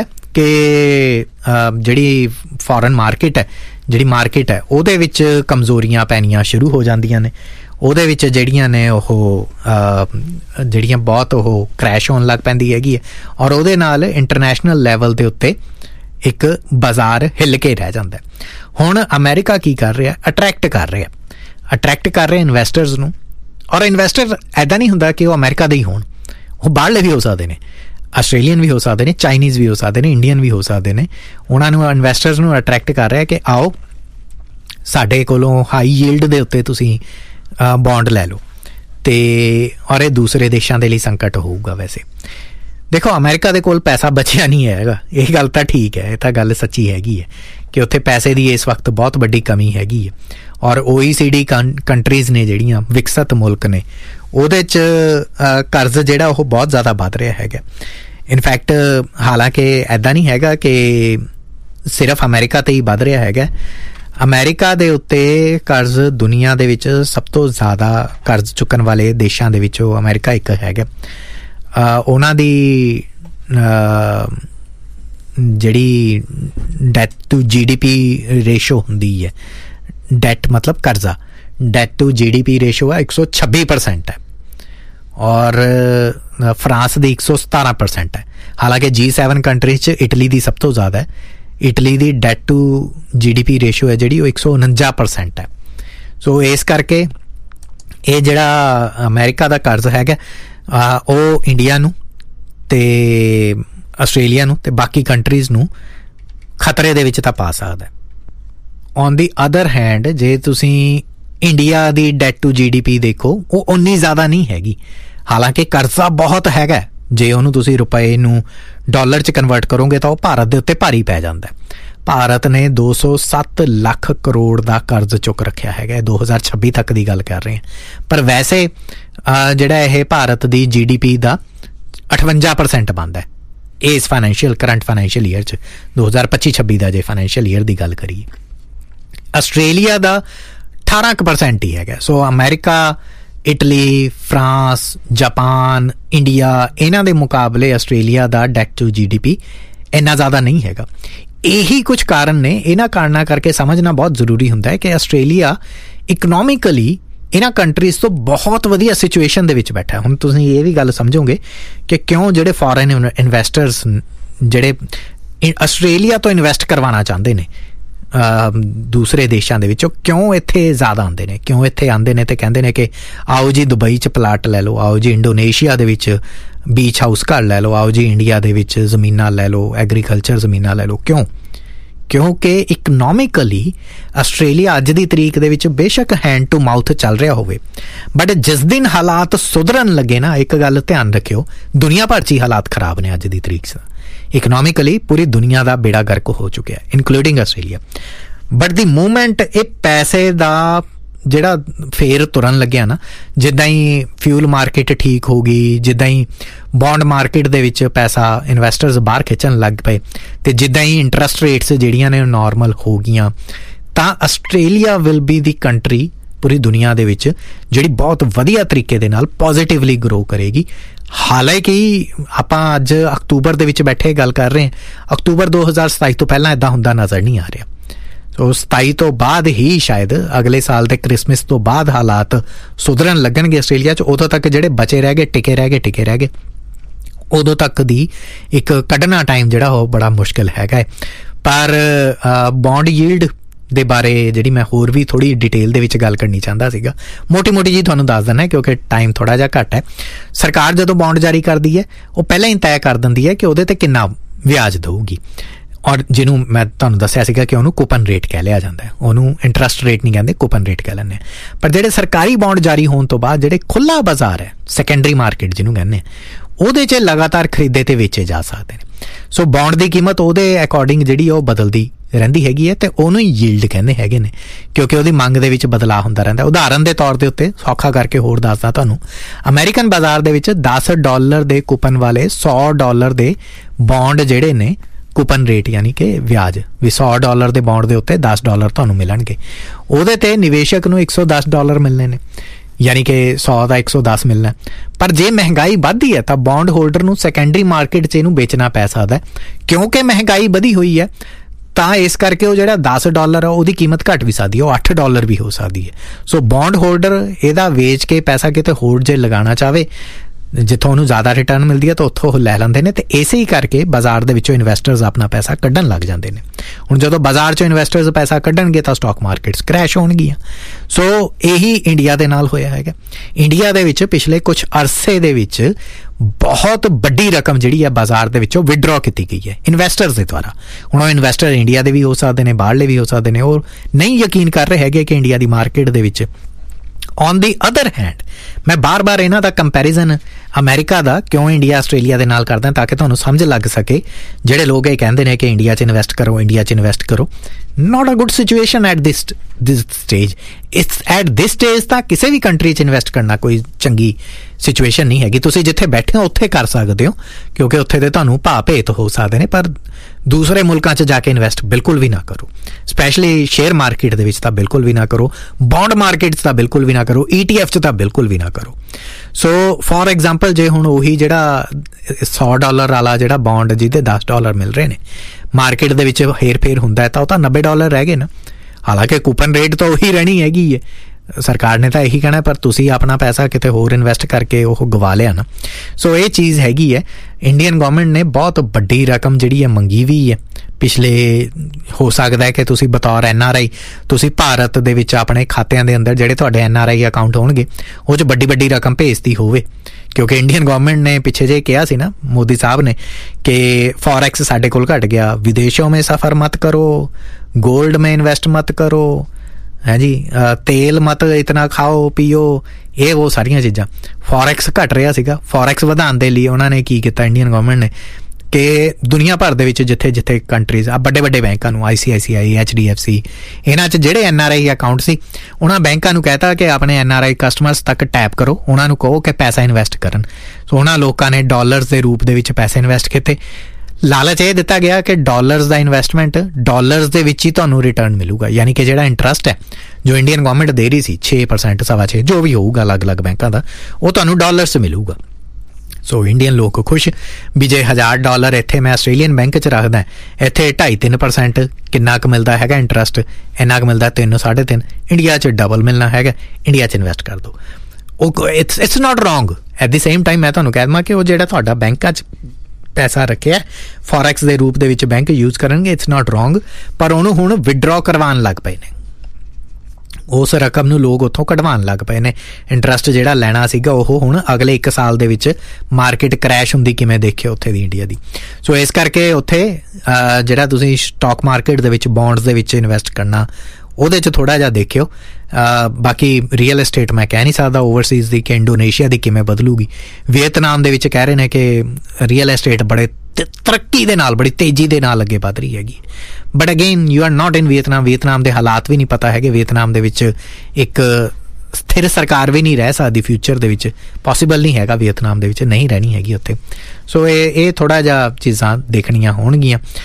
ਕਿ ਜਿਹੜੀ ਫੋਰਨ ਮਾਰਕੀਟ ਹੈ, ਜਿਹੜੀ ਮਾਰਕੀਟ ਹੈ ਉਹਦੇ ਵਿੱਚ ਕਮਜ਼ੋਰੀਆਂ ਪੈਣੀਆਂ ਸ਼ੁਰੂ ਹੋ ਜਾਂਦੀਆਂ ਨੇ। ਉਹਦੇ ਵਿੱਚ ਜਿਹੜੀਆਂ ਨੇ ਉਹ ਜਿਹੜੀਆਂ ਬਹੁਤ ਉਹ ਕ੍ਰੈਸ਼ ਹੋਣ ਲੱਗ ਪੈਂਦੀ ਹੈਗੀ ਹੈ, ਔਰ ਉਹਦੇ ਨਾਲ ਇੰਟਰਨੈਸ਼ਨਲ ਲੈਵਲ ਦੇ ਉੱਤੇ ਇੱਕ ਬਾਜ਼ਾਰ ਹਿੱਲ ਕੇ ਰਹਿ ਜਾਂਦਾ। ਹੁਣ ਅਮਰੀਕਾ ਕੀ ਕਰ ਰਿਹਾ, ਅਟਰੈਕਟ ਕਰ ਰਿਹਾ ਅਟਰੈਕਟ ਕਰ ਰਹੇ ਇਨਵੈਸਟਰਸ ਨੂੰ। ਔਰ ਇਨਵੈਸਟਰ ਇੱਦਾਂ ਨਹੀਂ ਹੁੰਦਾ ਕਿ ਉਹ ਅਮਰੀਕਾ ਦੇ ਹੀ ਹੋਣ, ਉਹ ਬਾਹਰਲੇ ਵੀ ਹੋ ਸਕਦੇ ਨੇ, ਆਸਟ੍ਰੇਲੀਅਨ ਵੀ ਹੋ ਸਕਦੇ ਨੇ, ਚਾਈਨੀਜ਼ ਵੀ ਹੋ ਸਕਦੇ ਨੇ, ਇੰਡੀਅਨ ਵੀ ਹੋ ਸਕਦੇ ਨੇ। ਉਹਨਾਂ ਨੂੰ ਇਨਵੈਸਟਰਸ ਨੂੰ ਅਟਰੈਕਟ ਕਰ ਰਿਹਾ ਕਿ ਆਓ ਸਾਡੇ ਕੋਲੋਂ ਹਾਈ ਯੀਲਡ ਦੇ ਉੱਤੇ ਤੁਸੀਂ ਬੌਂਡ ਲੈ ਲਓ, ਅਤੇ ਔਰ ਇਹ ਦੂਸਰੇ ਦੇਸ਼ਾਂ ਦੇ ਲਈ ਸੰਕਟ ਹੋਊਗਾ। ਵੈਸੇ ਦੇਖੋ ਅਮਰੀਕਾ ਦੇ ਕੋਲ ਪੈਸਾ ਬਚਿਆ ਨਹੀਂ ਹੈਗਾ, ਇਹ ਗੱਲ ਤਾਂ ਠੀਕ ਹੈ, ਇਹ ਤਾਂ ਗੱਲ ਸੱਚੀ ਹੈਗੀ ਹੈ ਕਿ ਉੱਥੇ ਪੈਸੇ ਦੀ ਇਸ ਵਕਤ ਬਹੁਤ ਵੱਡੀ ਕਮੀ ਹੈਗੀ ਹੈ। ਔਰ ਓ ਈ ਸੀ ਡੀ ਕੰਟਰੀਜ਼ ਨੇ ਜਿਹੜੀਆਂ ਵਿਕਸਿਤ ਮੁਲਕ ਨੇ, ਉਹਦੇ 'ਚ ਕਰਜ਼ ਜਿਹੜਾ ਉਹ ਬਹੁਤ ਜ਼ਿਆਦਾ ਵੱਧ ਰਿਹਾ ਹੈਗਾ। ਇਨਫੈਕਟ ਹਾਲਾਂਕਿ ਇੱਦਾਂ ਨਹੀਂ ਹੈਗਾ ਕਿ ਸਿਰਫ ਅਮਰੀਕਾ ਤੇ ਹੀ ਵੱਧ ਰਿਹਾ ਹੈਗਾ। ਅਮਰੀਕਾ ਦੇ ਉੱਤੇ ਕਰਜ਼ ਦੁਨੀਆ ਦੇ ਵਿੱਚ ਸਭ ਤੋਂ ਜ਼ਿਆਦਾ ਕਰਜ਼ ਚੁੱਕਣ ਵਾਲੇ ਦੇਸ਼ਾਂ ਦੇ ਵਿੱਚੋਂ ਅਮਰੀਕਾ ਇੱਕ ਹੈਗਾ। ਉਹਨਾਂ ਦੀ ਜਿਹੜੀ ਡੈਟ ਟੂ ਜੀ ਡੀ ਪੀ ਰੇਸ਼ੋ ਹੁੰਦੀ ਹੈ, ਡੈਟ ਮਤਲਬ ਕਰਜ਼ਾ, ਡੈਟ ਟੂ ਜੀ ਡੀ ਪੀ ਰੇਸ਼ੋ ਹੈ ਇੱਕ ਸੌ ਛੱਬੀ ਪਰਸੈਂਟ ਹੈ, ਔਰ ਫਰਾਂਸ ਦੀ ਇੱਕ ਸੌ ਸਤਾਰਾਂ ਪਰਸੈਂਟ ਹੈ। ਹਾਲਾਂਕਿ ਜੀ ਸੈਵਨ ਕੰਟਰੀਜ਼ 'ਚ ਇਟਲੀ ਦੀ ਸਭ ਤੋਂ ਜ਼ਿਆਦਾ ਹੈ। ਇਟਲੀ ਦੀ ਡੈਟ ਟੂ ਜੀ ਡੀ ਪੀ ਰੇਸ਼ੋ ਹੈ ਜਿਹੜੀ ਉਹ ਇੱਕ ਸੌ ਉਣੰਜਾ ਪਰਸੈਂਟ ਹੈ। ਸੋ ਇਸ ਕਰਕੇ ਇਹ ਜਿਹੜਾ ਅਮਰੀਕਾ ਦਾ ਕਰਜ਼ ਹੈਗਾ ਉਹ ਇੰਡੀਆ ਨੂੰ ਤੇ ਆਸਟ੍ਰੇਲੀਆ ਨੂੰ ਤੇ ਬਾਕੀ ਕੰਟਰੀਜ਼ ਨੂੰ ਖਤਰੇ ਦੇ ਵਿੱਚ ਤਾਂ ਪਾ ਸਕਦਾ। ਔਨ ਦੀ ਅਦਰ ਹੈਂਡ ਜੇ ਤੁਸੀਂ ਇੰਡੀਆ ਦੀ ਡੈਟ ਟੂ ਜੀ ਡੀ ਪੀ ਦੇਖੋ, ਉਹ ਉਨੀ ਜ਼ਿਆਦਾ ਨਹੀਂ ਹੈਗੀ। ਹਾਲਾਂਕਿ ਕਰਜ਼ਾ ਬਹੁਤ ਹੈਗਾ, ਜੇ ਉਹਨੂੰ ਤੁਸੀਂ ਰੁਪਏ ਨੂੰ ਡਾਲਰ 'ਚ ਕਨਵਰਟ ਕਰੋਗੇ ਤਾਂ ਉਹ ਭਾਰਤ ਦੇ ਉੱਤੇ ਭਾਰੀ ਪੈ ਜਾਂਦਾ। ਭਾਰਤ ਨੇ ਦੋ ਸੌ ਸੱਤ ਲੱਖ ਕਰੋੜ ਦਾ ਕਰਜ਼ ਚੁੱਕ ਰੱਖਿਆ ਹੈਗਾ, ਦੋ ਹਜ਼ਾਰ ਛੱਬੀ ਤੱਕ ਦੀ ਗੱਲ ਕਰ ਰਹੇ ਹਾਂ। ਪਰ ਵੈਸੇ ਜਿਹੜਾ ਇਹ ਭਾਰਤ ਦੀ ਜੀ ਡੀ ਪੀ ਦਾ ਅਠਵੰਜਾ ਪਰਸੈਂਟ ਬਣਦਾ ਇਸ ਫਾਈਨੈਂਸ਼ੀਅਲ ਕਰੰਟ ਫਾਈਨੈਂਸ਼ੀਅਲ ਈਅਰ 'ਚ, ਦੋ ਹਜ਼ਾਰ ਪੱਚੀ ਛੱਬੀ ਦਾ ਜੇ ਫਾਈਨੈਂਸ਼ੀਅਲ ਈਅਰ ਦੀ ਗੱਲ ਕਰੀਏ। ਆਸਟ੍ਰੇਲੀਆ ਦਾ ਅਠਾਰਾਂ ਕੁ ਪਰਸੈਂਟ ਹੀ ਹੈਗਾ। ਸੋ America, Italy, France, Japan, India, ਇਹਨਾਂ ਦੇ ਮੁਕਾਬਲੇ ਆਸਟ੍ਰੇਲੀਆ ਦਾ ਡੈਟ ਟੂ ਜੀ ਡੀ ਪੀ ਇੰਨਾ ਜ਼ਿਆਦਾ ਨਹੀਂ ਹੈਗਾ। ਇਹੀ ਕੁਝ ਕਾਰਨ ਨੇ। ਇਹਨਾਂ ਕਾਰਨਾਂ ਕਰਕੇ ਸਮਝਣਾ ਬਹੁਤ ਜ਼ਰੂਰੀ ਹੁੰਦਾ ਹੈ ਕਿ ਆਸਟ੍ਰੇਲੀਆ ਇਕਨੋਮਿਕਲੀ ਇਹਨਾਂ ਕੰਟਰੀਜ਼ ਤੋਂ ਬਹੁਤ ਵਧੀਆ ਸਿਚੁਏਸ਼ਨ ਦੇ ਵਿੱਚ ਬੈਠਾ। ਹੁਣ ਤੁਸੀਂ ਇਹ ਵੀ ਗੱਲ ਸਮਝੋਗੇ ਕਿ ਕਿਉਂ ਜਿਹੜੇ ਫੋਰਨ ਇਨਵੈਸਟਰਸ ਜਿਹੜੇ ਆਸਟ੍ਰੇਲੀਆ ਤੋਂ ਇਨਵੈਸਟ ਕਰਵਾਉਣਾ ਚਾਹੁੰਦੇ ਨੇ ਦੂਸਰੇ ਦੇਸ਼ਾਂ ਦੇ ਵਿੱਚੋਂ, ਕਿਉਂ ਇੱਥੇ ਜ਼ਿਆਦਾ ਆਉਂਦੇ ਨੇ, ਕਿਉਂ ਇੱਥੇ ਆਉਂਦੇ ਨੇ ਤੇ ਕਹਿੰਦੇ ਨੇ ਕਿ ਆਓ ਜੀ ਦੁਬਈ 'ਚ ਪਲਾਟ ਲੈ ਲਓ, ਆਓ ਜੀ ਇੰਡੋਨੇਸ਼ੀਆ ਦੇ ਵਿੱਚ ਬੀਚ ਹਾਊਸ ਘਰ ਲੈ ਲਓ, ਆਓ ਜੀ ਇੰਡੀਆ ਦੇ ਵਿੱਚ ਜ਼ਮੀਨਾਂ ਲੈ ਲਓ, ਐਗਰੀਕਲਚਰ ਜ਼ਮੀਨਾਂ ਲੈ ਲਓ। ਕਿਉਂ? ਕਿਉਂਕਿ ਇਕਨੋਮਿਕਲੀ ਆਸਟ੍ਰੇਲੀਆ ਅੱਜ ਦੀ ਤਰੀਕ ਦੇ ਵਿੱਚ ਬੇਸ਼ੱਕ ਹੈਂਡ ਟੂ ਮਾਊਥ ਚੱਲ ਰਿਹਾ ਹੋਵੇ, ਬਟ ਜਿਸ ਦਿਨ ਹਾਲਾਤ ਸੁਧਰਨ ਲੱਗੇ ਨਾ, ਇੱਕ ਗੱਲ ਧਿਆਨ ਰੱਖਿਓ, ਦੁਨੀਆ ਭਰ 'ਚ ਹੀ ਹਾਲਾਤ ਖਰਾਬ ਨੇ ਅੱਜ ਦੀ ਤਰੀਕ 'ਚ। ਇਕਨੋਮਿਕਲੀ ਪੂਰੀ ਦੁਨੀਆ ਦਾ ਬੇੜਾ ਗਰਕ ਹੋ ਚੁੱਕਿਆ, including Australia. But the movement ਇਹ ਪੈਸੇ ਦਾ ਜਿਹੜਾ ਫੇਰ ਤੁਰਨ ਲੱਗਿਆ ਨਾ, ਜਿੱਦਾਂ ਹੀ ਫਿਊਲ ਮਾਰਕੀਟ ਠੀਕ ਹੋ ਗਈ, ਜਿੱਦਾਂ ਹੀ ਬੌਂਡ ਮਾਰਕੀਟ ਦੇ ਵਿੱਚ ਪੈਸਾ ਇਨਵੈਸਟਰਸ ਬਾਹਰ ਖਿੱਚਣ ਲੱਗ ਪਏ, ਤੇ ਜਿੱਦਾਂ ਹੀ ਇੰਟਰਸਟ ਰੇਟਸ ਜਿਹੜੀਆਂ ਨੇ ਨਾਰਮਲ ਹੋ ਗਈਆਂ, ਤਾਂ Australia will be the country ਪੂਰੀ ਦੁਨੀਆ ਦੇ ਵਿੱਚ ਜਿਹੜੀ ਬਹੁਤ ਵਧੀਆ ਤਰੀਕੇ ਦੇ ਨਾਲ ਪੋਜ਼ੀਟਿਵਲੀ ਗਰੋ ਕਰੇਗੀ। ਹਾਲਾਂਕਿ ਆਪਾਂ ਅੱਜ ਅਕਤੂਬਰ ਦੇ ਵਿੱਚ ਬੈਠੇ ਗੱਲ ਕਰ ਰਹੇ ਹਾਂ, ਅਕਤੂਬਰ ਦੋ ਹਜ਼ਾਰ ਸਤਾਈ ਤੋਂ ਪਹਿਲਾਂ ਇੱਦਾਂ ਹੁੰਦਾ ਨਜ਼ਰ ਨਹੀਂ ਆ ਰਿਹਾ। ਸੋ ਸਤਾਈ ਤੋਂ ਬਾਅਦ ਹੀ ਸ਼ਾਇਦ ਅਗਲੇ ਸਾਲ ਦੇ ਕ੍ਰਿਸਮਸ ਤੋਂ ਬਾਅਦ ਹਾਲਾਤ ਸੁਧਰਨ ਲੱਗਣਗੇ ਆਸਟ੍ਰੇਲੀਆ 'ਚ। ਉਦੋਂ ਤੱਕ ਜਿਹੜੇ ਬਚੇ ਰਹਿ ਗਏ, ਟਿਕੇ ਰਹਿ ਗਏ ਟਿਕੇ ਰਹਿ ਗਏ ਉਦੋਂ ਤੱਕ ਦੀ ਇੱਕ ਕੱਢਣਾ ਟਾਈਮ ਜਿਹੜਾ ਉਹ ਬੜਾ ਮੁਸ਼ਕਿਲ ਹੈਗਾ ਹੈ। ਪਰ ਬੌਂਡ ਯੀਲਡ ਦੇ ਬਾਰੇ ਜਿਹੜੀ ਮੈਂ ਹੋਰ ਵੀ ਥੋੜ੍ਹੀ ਡਿਟੇਲ ਦੇ ਵਿੱਚ ਗੱਲ ਕਰਨੀ ਚਾਹੁੰਦਾ ਸੀਗਾ, ਮੋਟੀ ਮੋਟੀ ਜੀ ਤੁਹਾਨੂੰ ਦੱਸ ਦਿੰਦਾ ਕਿਉਂਕਿ ਟਾਈਮ ਥੋੜ੍ਹਾ ਜਿਹਾ ਘੱਟ ਹੈ। ਸਰਕਾਰ ਜਦੋਂ ਬੌਂਡ ਜਾਰੀ ਕਰਦੀ ਹੈ ਉਹ ਪਹਿਲਾਂ ਹੀ ਤੈਅ ਕਰ ਦਿੰਦੀ ਹੈ ਕਿ ਉਹਦੇ 'ਤੇ ਕਿੰਨਾ ਵਿਆਜ ਦੇਊਗੀ, ਔਰ ਜਿਹਨੂੰ ਮੈਂ ਤੁਹਾਨੂੰ ਦੱਸਿਆ ਸੀਗਾ ਕਿ ਉਹਨੂੰ ਕੂਪਨ ਰੇਟ ਕਹਿ ਲਿਆ ਜਾਂਦਾ ਹੈ, ਉਹਨੂੰ ਇੰਟਰਸਟ ਰੇਟ ਨਹੀਂ ਕਹਿੰਦੇ, ਕੂਪਨ ਰੇਟ ਕਹਿ ਲੈਂਦੇ। ਪਰ ਜਿਹੜੇ ਸਰਕਾਰੀ ਬੌਂਡ ਜਾਰੀ ਹੋਣ ਤੋਂ ਬਾਅਦ ਜਿਹੜੇ ਖੁੱਲ੍ਹਾ ਬਾਜ਼ਾਰ ਹੈ, ਸੈਕੰਡਰੀ ਮਾਰਕੀਟ ਜਿਹਨੂੰ ਕਹਿੰਦੇ, ਉਹਦੇ 'ਚ ਲਗਾਤਾਰ ਖਰੀਦੇ ਤੇ ਵੇਚੇ ਜਾ ਸਕਦੇ ਨੇ। ਸੋ ਬੌਂਡ ਦੀ ਕੀਮਤ ਉਹਦੇ ਅਕੋਰਡਿੰਗ ਜਿਹੜੀ ਉਹ ਬਦਲਦੀ ਰਹਿੰਦੀ ਹੈਗੀ ਹੈ, ਤੇ ਉਹਨੂੰ ਹੀ ਯੀਲਡ ਕਹਿੰਦੇ ਹੈਗੇ ਨੇ, ਕਿਉਂਕਿ ਉਹਦੀ ਮੰਗ ਦੇ ਵਿੱਚ ਬਦਲਾਅ ਹੁੰਦਾ ਰਹਿੰਦਾ। ਉਦਾਹਰਨ ਦੇ ਤੌਰ ਦੇ ਉੱਤੇ ਸੌਖਾ ਕਰਕੇ ਹੋਰ ਦੱਸਦਾ ਤੁਹਾਨੂੰ, ਅਮਰੀਕਨ ਬਾਜ਼ਾਰ ਦੇ ਵਿੱਚ ਦਸ ਡਾਲਰ ਦੇ ਕੂਪਨ ਵਾਲੇ ਸੌ ਡਾਲਰ ਦੇ ਬੌਂਡ ਜਿਹੜੇ ਨੇ, ਕੂਪਨ ਰੇਟ ਯਾਨੀ ਕਿ ਵਿਆਜ ਵੀ ਸੌ ਡਾਲਰ ਦੇ ਬੌਂਡ ਦੇ ਉੱਤੇ ਦਸ ਡਾਲਰ ਤੁਹਾਨੂੰ ਮਿਲਣਗੇ, ਉਹਦੇ ਤੇ ਨਿਵੇਸ਼ਕ ਨੂੰ ਇੱਕ ਸੌ ਦਸ ਡਾਲਰ ਮਿਲਣੇ ਨੇ, ਯਾਨੀ ਕਿ ਸੌ ਦਾ ਇੱਕ ਸੌ ਦਸ ਮਿਲਣਾ। ਪਰ ਜੇ ਮਹਿੰਗਾਈ ਵੱਧਦੀ ਹੈ ਤਾਂ ਬੌਂਡ ਹੋਲਡਰ ਨੂੰ ਸੈਕੰਡਰੀ ਮਾਰਕੀਟ 'ਚ ਇਹਨੂੰ ਵੇਚਣਾ ਪੈ ਸਕਦਾ, ਕਿਉਂਕਿ ਮਹਿੰਗਾਈ ਵਧੀ ਹੋਈ ਹੈ। ਤਾਂ ਇਸ ਕਰਕੇ ਉਹ ਜਿਹੜਾ ਦਸ ਡਾਲਰ ਆ ਉਹਦੀ ਕੀਮਤ ਘੱਟ ਵੀ ਸਕਦੀ ਹੈ, ਉਹ ਅੱਠ ਡਾਲਰ ਵੀ ਹੋ ਸਕਦੀ ਹੈ। ਸੋ ਬੌਂਡ ਹੋਲਡਰ ਇਹਦਾ ਵੇਚ ਕੇ ਪੈਸਾ ਕਿਤੇ ਹੋਰ ਜੇ ਲਗਾਉਣਾ ਚਾਹਵੇ, ਜਿੱਥੋਂ ਉਹਨੂੰ ਜ਼ਿਆਦਾ ਰਿਟਰਨ ਮਿਲਦੀ ਹੈ ਤਾਂ ਉੱਥੋਂ ਉਹ ਲੈ ਲੈਂਦੇ ਨੇ, ਤੇ ਇਸੇ ਹੀ ਕਰਕੇ ਬਾਜ਼ਾਰ ਦੇ ਵਿੱਚੋਂ ਇਨਵੈਸਟਰਸ ਆਪਣਾ ਪੈਸਾ ਕੱਢਣ ਲੱਗ ਜਾਂਦੇ ਨੇ। ਹੁਣ ਜਦੋਂ ਬਾਜ਼ਾਰ 'ਚੋਂ ਇਨਵੈਸਟਰਸ ਪੈਸਾ ਕੱਢਣਗੇ ਤਾਂ ਸਟਾਕ ਮਾਰਕੀਟਸ ਕ੍ਰੈਸ਼ ਹੋਣਗੀਆਂ। ਸੋ ਇਹੀ ਇੰਡੀਆ ਦੇ ਨਾਲ ਹੋਇਆ ਹੈਗਾ। ਇੰਡੀਆ ਦੇ ਵਿੱਚ ਪਿਛਲੇ ਕੁਝ ਅਰਸੇ ਦੇ ਵਿੱਚ ਬਹੁਤ ਵੱਡੀ ਰਕਮ ਜਿਹੜੀ ਹੈ ਬਾਜ਼ਾਰ ਦੇ ਵਿੱਚੋਂ ਵਿਡਰੋ ਕੀਤੀ ਗਈ ਹੈ ਇਨਵੈਸਟਰਸ ਦੇ ਦੁਆਰਾ। ਹੁਣ ਉਹ ਇਨਵੈਸਟਰ ਇੰਡੀਆ ਦੇ ਵੀ ਹੋ ਸਕਦੇ ਨੇ, ਬਾਹਰਲੇ ਵੀ ਹੋ ਸਕਦੇ ਨੇ, ਉਹ ਨਹੀਂ ਯਕੀਨ ਕਰ ਰਹੇ ਹੈਗੇ ਕਿ ਇੰਡੀਆ ਦੀ ਮਾਰਕੀਟ ਦੇ ਵਿੱਚ। ਔਨ ਦੀ ਅਦਰ ਹੈਂਡ ਮੈਂ ਬਾਰ-ਬਾਰ ਇਹਨਾਂ ਦਾ ਕੰਪੈਰੀਜ਼ਨ ਅਮਰੀਕਾ ਦਾ ਕਿਉਂ ਇੰਡੀਆ ਆਸਟ੍ਰੇਲੀਆ ਦੇ ਨਾਲ ਕਰਦਾ, ਤਾਂ ਕਿ ਤੁਹਾਨੂੰ ਸਮਝ ਲੱਗ ਸਕੇ। ਜਿਹੜੇ ਲੋਕ ਇਹ ਕਹਿੰਦੇ ਨੇ ਕਿ ਇੰਡੀਆ 'ਚ ਇਨਵੈਸਟ ਕਰੋ, ਇੰਡੀਆ 'ਚ ਇਨਵੈਸਟ ਕਰੋ, not a good situation at this this stage. It's at this stage ਤਾਂ ਕਿਸੇ ਵੀ ਕੰਟਰੀ 'ਚ ਇਨਵੈਸਟ ਕਰਨਾ ਕੋਈ ਚੰਗੀ ਸਿਚੁਏਸ਼ਨ ਨਹੀਂ ਹੈਗੀ। ਤੁਸੀਂ ਜਿੱਥੇ ਬੈਠੇ ਹੋ ਉੱਥੇ ਕਰ ਸਕਦੇ ਹੋ, ਕਿਉਂਕਿ ਉੱਥੇ ਦੇ ਤੁਹਾਨੂੰ ਭਾਅ ਭੇਤ ਹੋ ਸਕਦੇ ਨੇ, ਪਰ ਦੂਸਰੇ ਮੁਲਕਾਂ 'ਚ ਜਾ ਕੇ ਇਨਵੈਸਟ ਬਿਲਕੁਲ ਵੀ ਨਾ ਕਰੋ, ਸਪੈਸ਼ਲੀ ਸ਼ੇਅਰ ਮਾਰਕੀਟ ਦੇ ਵਿੱਚ ਤਾਂ ਬਿਲਕੁਲ ਵੀ ਨਾ ਕਰੋ, ਬੌਂਡ ਮਾਰਕੀਟ 'ਚ ਤਾਂ ਬਿਲਕੁਲ ਵੀ ਨਾ ਕਰੋ, ਈ ਟੀ ਐਫ 'ਚ ਤਾਂ ਬਿਲਕੁਲ ਵੀ ਨਾ ਕਰੋ। ਸੋ ਫੋਰ ਐਗਜ਼ਾਮਪਲ ਜੇ ਹੁਣ ਉਹੀ ਜਿਹੜਾ ਸੌ ਡਾਲਰ ਵਾਲਾ ਜਿਹੜਾ ਬੌਂਡ ਜਿਹਦੇ ਦਸ ਡਾਲਰ ਮਿਲ ਰਹੇ ਨੇ, ਮਾਰਕੀਟ ਦੇ ਵਿੱਚ ਹੇਰ ਫੇਰ ਹੁੰਦਾ ਤਾਂ ਉਹ ਤਾਂ ਨੱਬੇ ਡਾਲਰ ਰਹਿ ਗਏ ਨਾ। ਹਾਲਾਂਕਿ ਕੂਪਨ ਰੇਟ ਤਾਂ ਉਹੀ ਰਹਿਣੀ ਹੈਗੀ ਹੈ, ਸਰਕਾਰ ਨੇ ਤਾਂ ਇਹੀ ਕਹਿਣਾ, ਪਰ ਤੁਸੀਂ ਆਪਣਾ ਪੈਸਾ ਕਿਤੇ ਹੋਰ ਇਨਵੈਸਟ ਕਰਕੇ ਉਹ ਗਵਾ ਲਿਆ ਨਾ। ਸੋ ਇਹ ਚੀਜ਼ ਹੈਗੀ ਹੈ। ਇੰਡੀਅਨ ਗੌਰਮੈਂਟ ਨੇ ਬਹੁਤ ਵੱਡੀ ਰਕਮ ਜਿਹੜੀ ਹੈ ਮੰਗੀ ਵੀ ਹੈ ਪਿਛਲੇ, ਹੋ ਸਕਦਾ ਹੈ ਕਿ ਤੁਸੀਂ ਬਤੌਰ ਐਨ ਆਰ ਆਈ ਤੁਸੀਂ ਭਾਰਤ ਦੇ ਵਿੱਚ ਆਪਣੇ ਖਾਤਿਆਂ ਦੇ ਅੰਦਰ ਜਿਹੜੇ ਤੁਹਾਡੇ ਐਨ ਆਰ ਆਈ ਅਕਾਊਂਟ ਹੋਣਗੇ ਉਹ 'ਚ ਵੱਡੀ ਵੱਡੀ ਰਕਮ ਭੇਜਦੀ ਹੋਵੇ, ਕਿਉਂਕਿ ਇੰਡੀਅਨ ਗੌਰਮੈਂਟ ਨੇ ਪਿੱਛੇ ਜੇ ਕਿਹਾ ਸੀ ਨਾ ਮੋਦੀ ਸਾਹਿਬ ਨੇ ਕਿ ਫੋਰੈਕਸ ਸਾਡੇ ਕੋਲ ਘਟ ਗਿਆ, ਵਿਦੇਸ਼ੋਂ ਮੇਂ ਸਫਰ ਮਤ ਕਰੋ, गोल्ड में इन्वेस्ट मत करो, है जी, तेल मत इतना खाओ पीओ, ये वो सारिया चीज़ां। फॉरैक्स घट रहा सीगा, फॉरैक्स वधाउण दे लई उन्होंने की किया इंडियन गवर्नमेंट ने कि दुनिया भर दे विच जिथे जिथे कंट्रीज़ आ बड़े बड़े बैंकां नूं आई सी आई सी I H D F C इन्हां च जिहड़े एन आर आई अकाउंट सी उन्हां बैंकां नूं कहता कि अपने एन आर आई कस्टमर्स तक टैप करो, उन्हां नूं कहो कि पैसा इन्वैसट करन। सो उन्हां लोकां ने डॉलर्स के रूप दे विच पैसे इन्वैसट किए। लालच ये दिता गया कि डॉलर्स का इन्वेस्टमेंट डॉलर्स दे विच ही तुहानूं रिटर्न मिलूगा, यानी कि जिहड़ा इंटरस्ट है जो इंडियन गवर्नमेंट दे रही सी छे परसेंट सवा छे जो भी होऊगा अलग अलग बैंकों का, वो तुहानूं डॉलर्स मिलूगा। सो इंडियन लोग खुश भी जे हज़ार डॉलर इत्थे मैं आस्ट्रेलियन बैंक च रखदा, इत्थे ढाई तीन परसेंट किन्ना क मिलदा हैगा इंटरस्ट, इन्ना क मिलदा तीन साढ़े तीन, इंडिया च डबल मिलना हैगा, इंडिया च इन्वेस्ट कर दो। It's it's not wrong. At the same time मैं तुहानूं कह देवां कि वो जिहड़ा तुहाडा बैंकां च पैसा रखिया फॉरैक्स के रूप दे which bank use करनगे, it's not wrong, पर उहनूं हुण विड्रॉ करवाउण लग पए ने, उस रकम नूं लोग उत्थों कढवाउण लग पए ने। इंटरस्ट जिहड़ा लैना सीगा ओह हुण अगले एक साल दे विच मार्केट क्रैश हुंदी किवें देखिओ उत्थे दी इंडिया दी। सो इस करके उत्थे जिहड़ा तुसीं स्टॉक मार्केट दे विच बॉन्ड्स दे विच इन्वेस्ट करना ਉਹਦੇ 'ਚ ਥੋੜ੍ਹਾ ਜਿਹਾ ਦੇਖਿਓ। ਬਾਕੀ ਰੀਅਲ estate ਮੈਂ ਕਹਿ ਨਹੀਂ ਸਕਦਾ ਓਵਰਸੀਜ਼ ਦੀ ਕਿ ਇੰਡੋਨੇਸ਼ੀਆ ਦੀ ਕਿਵੇਂ ਬਦਲੂਗੀ। ਵੀਅਤਨਾਮ ਦੇ ਵਿੱਚ ਕਹਿ ਰਹੇ ਨੇ ਕਿ ਰੀਅਲ estate ਬੜੇ ਤਰੱਕੀ ਦੇ ਨਾਲ ਬੜੀ ਤੇਜ਼ੀ ਦੇ ਨਾਲ ਅੱਗੇ ਵਧ ਰਹੀ ਹੈਗੀ, but again you are note in Vietnam. Vietnam ਦੇ ਹਾਲਾਤ ਵੀ ਨਹੀਂ ਪਤਾ ਹੈਗੇ, ਵੀਅਤਨਾਮ ਦੇ ਵਿੱਚ ਇੱਕ ਸਥਿਰ ਸਰਕਾਰ ਵੀ ਨਹੀਂ ਰਹਿ ਸਕਦੀ ਫਿਊਚਰ ਦੇ ਵਿੱਚ, ਪੋਸੀਬਲ ਨਹੀਂ ਹੈਗਾ ਵੀਅਤਨਾਮ ਦੇ ਵਿੱਚ, ਨਹੀਂ ਰਹਿਣੀ ਹੈਗੀ ਉੱਥੇ। ਸੋ ਇਹ ਇਹ ਥੋੜ੍ਹਾ ਜਿਹਾ ਚੀਜ਼ਾਂ ਦੇਖਣੀਆਂ ਹੋਣਗੀਆਂ।